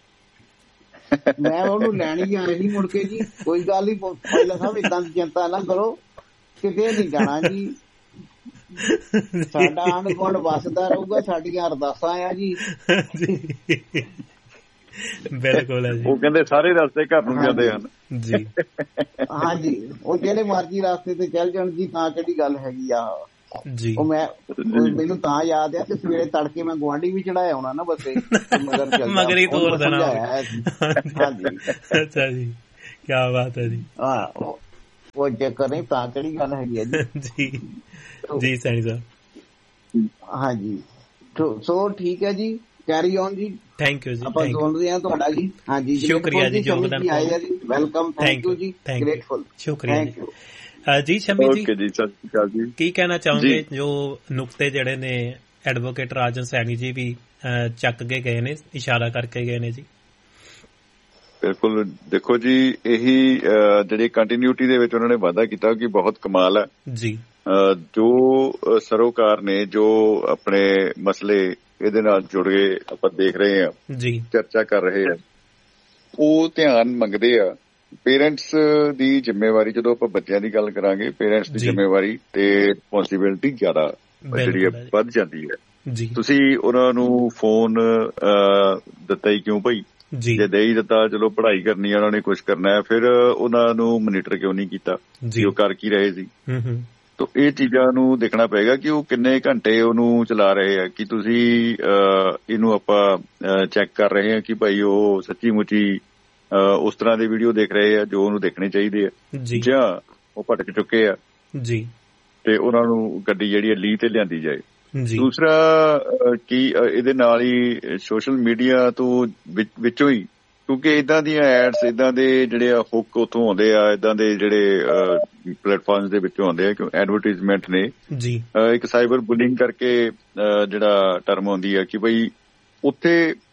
ਮੈਂ ਉਹਨੂੰ ਲੈਣੀ ਆ ਰਹੀ ਮੁੜ ਕੇ ਜੀ। ਕੋਈ ਗੱਲ ਨਹੀਂ ਔਜਲਾ ਸਾਹਿਬ, ਏਦਾਂ ਦੀ ਚਿੰਤਾ ਨਾ ਕਰੋ, ਕਿਤੇ ਨਹੀਂ ਜਾਣਾ ਜੀ। ਸਾਡਾ ਆਂਢ ਗੁਆਂਢ ਵਸਦਾ ਰਹੂਗਾ, ਸਾਡੀਆਂ ਅਰਦਾਸਾਂ ਆ ਜੀ। ਬਿਲਕੁਲ ਹੈ ਜੀ। ਉਹ ਕਹਿੰਦੇ ਸਾਰੇ ਰਸਤੇ ਘਰ ਨੂੰ ਜਾਂਦੇ ਹਨ ਜੀ। ਹਾਂਜੀ, ਉਹ ਜਿਹੜੇ ਮਰਜ਼ੀ ਰਸਤੇ ਤੇ ਚੱਲ ਜਾਣ ਜੀ, ਤਾਂ ਕਿਹੜੀ ਗੱਲ ਹੈਗੀ ਆ ਜੀ। ਉਹ ਮੈਨੂੰ ਤਾਂ ਯਾਦ ਆ ਕਿ ਸਵੇਰੇ ਤੜਕੇ ਮੈਂ ਗੁਆਂਢੀ ਵੀ ਚੜਾਇਆ ਹੋਣਾ ਨਾ ਬੱਸੇ, ਮਗਰ ਹੀ ਤੋਰ ਦੇਣਾ। ਹਾਂਜੀ, ਅੱਛਾ ਜੀ, ਕਿਆ ਬਾਤ ਹੈ ਜੀ। ਹਾਂ, ਉਹ ਚੱਕਰ ਨਹੀਂ, ਤਾਂ ਕਿਹੜੀ ਗੱਲ ਹੈਗੀ ਆ ਜੀ। ਜੀ ਸੈਣੀ ਸਾਹਿਬ। ਹਾਂਜੀ, ਸੋ ਠੀਕ ਹੈ ਜੀ, ਕੈਰੀ ਔਨ ਜੀ। ਥੈਂਕ ਯੂ ਜੀ, ਆਪਾਂ ਸੁਣਦੇ ਹਾਂ ਤੁਹਾਡਾ ਜੀ। ਹਾਂਜੀ, ਸ਼ੁਕਰੀਆ ਜੀ, ਯੋਗਦਾਨ ਆਏ ਆ ਜੀ, ਵੈਲਕਮ, ਥੈਂਕ ਯੂ ਜੀ, ਗ੍ਰੇਟਫੁਲ, ਸ਼ੁਕਰੀਆ ਜੀ। ਸ਼ਮੀ ਜੀ, ਸਤਿ ਸ਼੍ਰੀ ਅਕਾਲ ਜੀ। ਕੀ ਕਹਿਣਾ ਚਾਹੋਗੇ ਜੋ ਨੁਕਤੇ ਜਿਹੜੇ ਨੇ ਐਡਵੋਕੇਟ ਰਾਜਨ ਸੈਣੀ ਜੀ ਵੀ ਚੱਕ ਕੇ ਗਏ ਨੇ, ਇਸ਼ਾਰਾ ਕਰਕੇ ਗਏ ਨੇ ਜੀ? ਬਿਲਕੁਲ, ਦੇਖੋ ਜੀ, ਇਹੀ ਜਿਹੜੀ ਕੰਟੀਨਿਊਟੀ ਦੇ ਵਿੱਚ ਉਹਨਾਂ ਨੇ ਵਾਅਦਾ ਕੀਤਾ ਕਿ ਬਹੁਤ ਕਮਾਲ ਹੈ ਜੀ। ਜੋ ਸਰੋਕਾਰ ਨੇ ਜੋ ਆਪਣੇ ਮਸਲੇ ਇਹਦੇ ਨਾਲ ਜੁੜ ਗਏ ਆਪਾਂ ਦੇਖ ਰਹੇ ਹਾਂ ਜੀ, ਚਰਚਾ ਕਰ ਰਹੇ ਆ, ਉਹ ਧਿਆਨ ਮੰਗਦੇ ਆ। ਪੇਰੈਂਟਸ ਦੀ ਜ਼ਿੰਮੇਵਾਰੀ, ਜਦੋਂ ਆਪਾਂ ਬੱਚਿਆਂ ਦੀ ਗੱਲ ਕਰਾਂਗੇ, ਪੇਰੈਂਟਸ ਦੀ ਜ਼ਿੰਮੇਵਾਰੀ ਤੇ ਰਿਸਪੌਂਸਿਬਿਲਿਟੀ ਜ਼ਿਆਦਾ ਜਿਹੜੀ ਹੈ ਵੱਧ ਜਾਂਦੀ ਹੈ। ਤੁਸੀਂ ਉਹਨਾਂ ਨੂੰ ਫੋਨ ਦਿੱਤਾ ਹੀ ਕਿਉਂ ਭਾਈ? ਜੇ ਦੇ ਹੀ ਦਿੱਤਾ, ਚਲੋ ਪੜ੍ਹਾਈ ਕਰਨੀ ਹੈ, ਉਹਨਾਂ ਨੇ ਕੁਛ ਕਰਨਾ ਹੈ, ਫਿਰ ਉਹਨਾਂ ਨੂੰ ਮੋਨੀਟਰ ਕਿਉਂ ਨਹੀਂ ਕੀਤਾ ਕਿ ਉਹ ਕਰ ਕੀ ਰਹੇ ਸੀ? ਤਾਂ ਇਹ ਚੀਜ਼ਾਂ ਨੂੰ ਦੇਖਣਾ ਪਏਗਾ ਕਿ ਉਹ ਕਿੰਨੇ ਘੰਟੇ ਉਹਨੂੰ ਚਲਾ ਰਹੇ ਆ, ਕਿ ਤੁਸੀਂ ਇਹਨੂੰ ਆਪਾਂ ਚੈੱਕ ਕਰ ਰਹੇ ਹਾਂ ਕਿ ਭਾਈ ਉਹ ਸੱਚੀ ਮੁੱਚੀ ਉਸ ਤਰ੍ਹਾਂ ਦੇ ਵੀਡੀਓ ਦੇਖ ਰਹੇ ਆ ਜੋ ਉਹਨੂੰ ਦੇਖਣੇ ਚਾਹੀਦੇ ਆ, ਜਾਂ ਉਹ ਭਟਕ ਚੁੱਕੇ ਆ ਜੀ, ਤੇ ਉਹਨਾਂ ਨੂੰ ਗੱਡੀ ਜਿਹੜੀ ਲੀਹ ਤੇ ਲਿਆਂਦੀ ਜਾਏ। ਦੂਸਰਾ ਕੀ ਇਹਦੇ ਨਾਲ ਹੀ ਸੋਸ਼ਲ ਮੀਡੀਆ ਤੋਂ ਵਿੱਚੋਂ ਹੀ, ਕਿਉਂਕਿ ਏਦਾਂ ਦੀਆਂ ਐਡਸ, ਏਦਾਂ ਦੇ ਜਿਹੜੇ ਹੁੱਕ ਉੱਥੋਂ ਆਉਂਦੇ ਆ, ਏਦਾਂ ਦੇ ਜਿਹੜੇ ਪਲੇਟਫਾਰਮ ਦੇ ਵਿੱਚੋਂ ਆਉਂਦੇ ਆ, ਕਿਉਂ ਐਡਵਰਟਾਈਜ਼ਮੈਂਟ ਨੇ ਜੀ। ਇੱਕ ਸਾਈਬਰ ਬੁਲਿੰਗ ਕਰਕੇ ਜਿਹੜਾ ਟਰਮ ਆਉਂਦੀ ਆ ਕਿ ਬਈ ਉੱਥੇ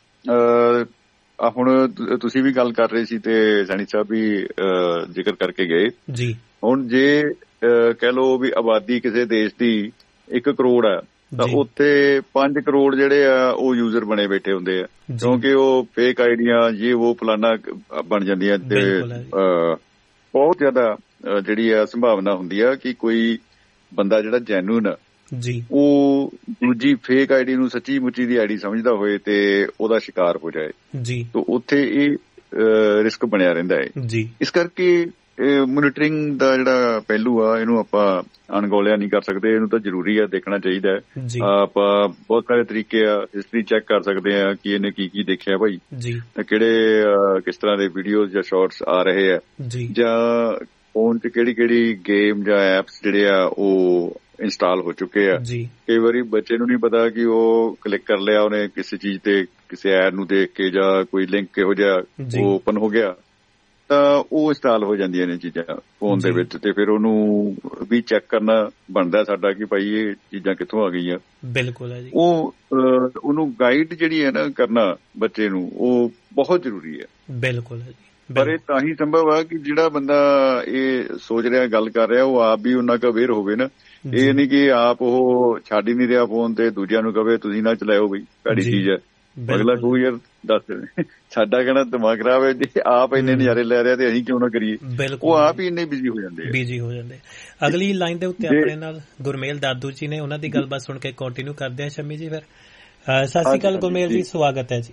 ਹੁਣ ਤੁਸੀਂ ਵੀ ਗੱਲ ਕਰ ਰਹੇ ਸੀ ਤੇ ਸੈਣੀ ਸਾਹਿਬ ਵੀ ਜ਼ਿਕਰ ਕਰਕੇ ਗਏ ਜੀ। ਹੁਣ ਜੇ ਕਹਿ ਲਓ ਵੀ ਆਬਾਦੀ ਕਿਸੇ ਦੇਸ਼ ਦੀ 1 ਕਰੋੜ ਆ, ਤਾਂ ਉੱਥੇ 5 ਕਰੋੜ ਜਿਹੜੇ ਆ ਉਹ ਯੂਜ਼ਰ ਬਣੇ ਬੈਠੇ ਹੁੰਦੇ ਆ, ਕਿਉਂਕਿ ਉਹ ਫੇਕ ਆਈਡੀਆਂ ਜੇ ਉਹ ਫਲਾਨਾ ਬਣ ਜਾਂਦੀਆਂ, ਤੇ ਬਹੁਤ ਜ਼ਿਆਦਾ ਜਿਹੜੀ ਆ ਸੰਭਾਵਨਾ ਹੁੰਦੀ ਆ ਕਿ ਕੋਈ ਬੰਦਾ ਜਿਹੜਾ ਜੈਨੂਇਨ ਆ ਜੀ, ਉਹ ਦੂਜੀ ਫੇਕ ਆਈਡੀ ਨੂੰ ਸੱਚੀ ਮੁੱਚੀ ਦੀ ਆਈਡੀ ਸਮਝਦਾ ਹੋਏ ਤੇ ਉਹਦਾ ਸ਼ਿਕਾਰ ਹੋ ਜਾਏ ਜੀ। ਤਾਂ ਉੱਥੇ ਇਹ ਰਿਸਕ ਬਣਿਆ ਰਹਿੰਦਾ ਹੈ ਜੀ। ਇਸ ਕਰਕੇ ਮੋਨੀਟਰਿੰਗ ਦਾ ਜਿਹੜਾ ਪਹਿਲੂ ਆ, ਇਹਨੂੰ ਆਪਾਂ ਅਣਗੌਲਿਆ ਨਹੀਂ ਕਰ ਸਕਦੇ, ਇਹਨੂੰ ਤਾਂ ਜ਼ਰੂਰੀ ਆ, ਦੇਖਣਾ ਚਾਹੀਦਾ ਹੈ। ਆਪਾਂ ਬਹੁਤ ਸਾਰੇ ਤਰੀਕੇ ਆ, ਹਿਸਟਰੀ ਚੈੱਕ ਕਰ ਸਕਦੇ ਆ ਕਿ ਇਹਨੇ ਕੀ ਕੀ ਦੇਖਿਆ ਭਾਈ, ਤਾਂ ਕਿਹੜੇ ਕਿਸ ਤਰ੍ਹਾਂ ਦੇ ਵੀਡੀਓਜ਼ ਜਾਂ ਸ਼ਾਰਟਸ ਆ ਰਹੇ ਆ, ਜਾਂ ਫੋਨ 'ਚ ਕਿਹੜੀ ਕਿਹੜੀ ਗੇਮ ਜਾਂ ਐਪਸ ਜਿਹੜੇ ਆ ਉਹ ਇੰਸਟਾਲ ਹੋ ਚੁੱਕੇ ਆ। ਕਈ ਵਾਰੀ ਬੱਚੇ ਨੂੰ ਨਹੀਂ ਪਤਾ ਕਿ ਉਹ ਕਲਿੱਕ ਕਰ ਲਿਆ ਉਹਨੇ ਕਿਸੇ ਚੀਜ਼ ਤੇ, ਕਿਸੇ ਐਡ ਨੂੰ ਦੇਖ ਕੇ, ਜਾਂ ਕੋਈ ਲਿੰਕ ਕਿਹੋ ਜਿਹਾ ਉਹ ਓਪਨ ਹੋ ਗਿਆ, ਤਾਂ ਉਹ ਇੰਸਟਾਲ ਹੋ ਜਾਂਦੀਆਂ ਨੇ ਚੀਜ਼ਾਂ ਫੋਨ ਦੇ ਵਿੱਚ, ਤੇ ਫਿਰ ਉਹਨੂੰ ਵੀ ਚੈੱਕ ਕਰਨਾ ਬਣਦਾ ਸਾਡਾ ਕਿ ਭਾਈ ਇਹ ਚੀਜ਼ਾਂ ਕਿੱਥੋਂ ਆ ਗਈਆਂ। ਬਿਲਕੁਲ ਹੈ ਜੀ। ਉਹਨੂੰ ਗਾਈਡ ਜਿਹੜੀ ਹੈ ਨਾ ਕਰਨਾ ਬੱਚੇ ਨੂੰ, ਉਹ ਬਹੁਤ ਜ਼ਰੂਰੀ ਹੈ। ਬਿਲਕੁਲ ਹੈ ਜੀ। ਪਰ ਇਹ ਤਾਂ ਹੀ ਸੰਭਵ ਆ ਕਿ ਜਿਹੜਾ ਬੰਦਾ ਇਹ ਸੋਚ ਰਿਹਾ, ਗੱਲ ਕਰ ਰਿਹਾ, ਉਹ ਆਪ ਵੀ ਉਹਨਾਂ ਕੁ ਅਵੇਅਰ ਹੋਵੇ ਨਾ। ਇਹ ਨਹੀਂ ਕਿ ਆਪ ਉਹ ਛੱਡ ਹੀ ਨਹੀਂ ਰਿਹਾ ਫੋਨ ਤੇ ਦੂਜਿਆਂ ਨੂੰ ਕਵੇ ਤੁਸੀਂ ਨਾ ਚਲਾਇਓ ਬਈ, ਭੈੜੀ ਚੀਜ਼ ਹੈ। ਅਗਲਾ ਕਹੂ ਯਾਰ ਦੱਸ, ਸਾਡਾ ਕਹਿਣਾ ਦਿਮਾਗ ਖਰਾਬ ਹੈ, ਜੇ ਆਪ ਇੰਨੇ ਨਜ਼ਾਰੇ ਲੈ ਰਿਹਾ ਤੇ ਅਸੀਂ ਕਿਉਂ ਨਾ ਕਰੀਏ। ਉਹ ਆਪ ਹੀ ਇੰਨੇ ਬਿਜ਼ੀ ਹੋ ਜਾਂਦੇ। ਅਗਲੀ ਲਾਈਨ ਦੇ ਉੱਤੇ ਆਪਣੇ ਨਾਲ ਗੁਰਮੇਲ ਦਾਦੂ ਜੀ ਨੇ, ਉਹਨਾਂ ਦੀ ਗੱਲਬਾਤ ਸੁਣ ਕੇ ਕੰਟੀਨਿਊ ਕਰਦੇ ਹਾਂ ਸ਼ਮੀ ਜੀ। ਫਿਰ ਸਤਿ ਸ਼੍ਰੀ ਅਕਾਲ ਗੁਰਮੇਲ ਜੀ, ਸਵਾਗਤ ਹੈ ਜੀ।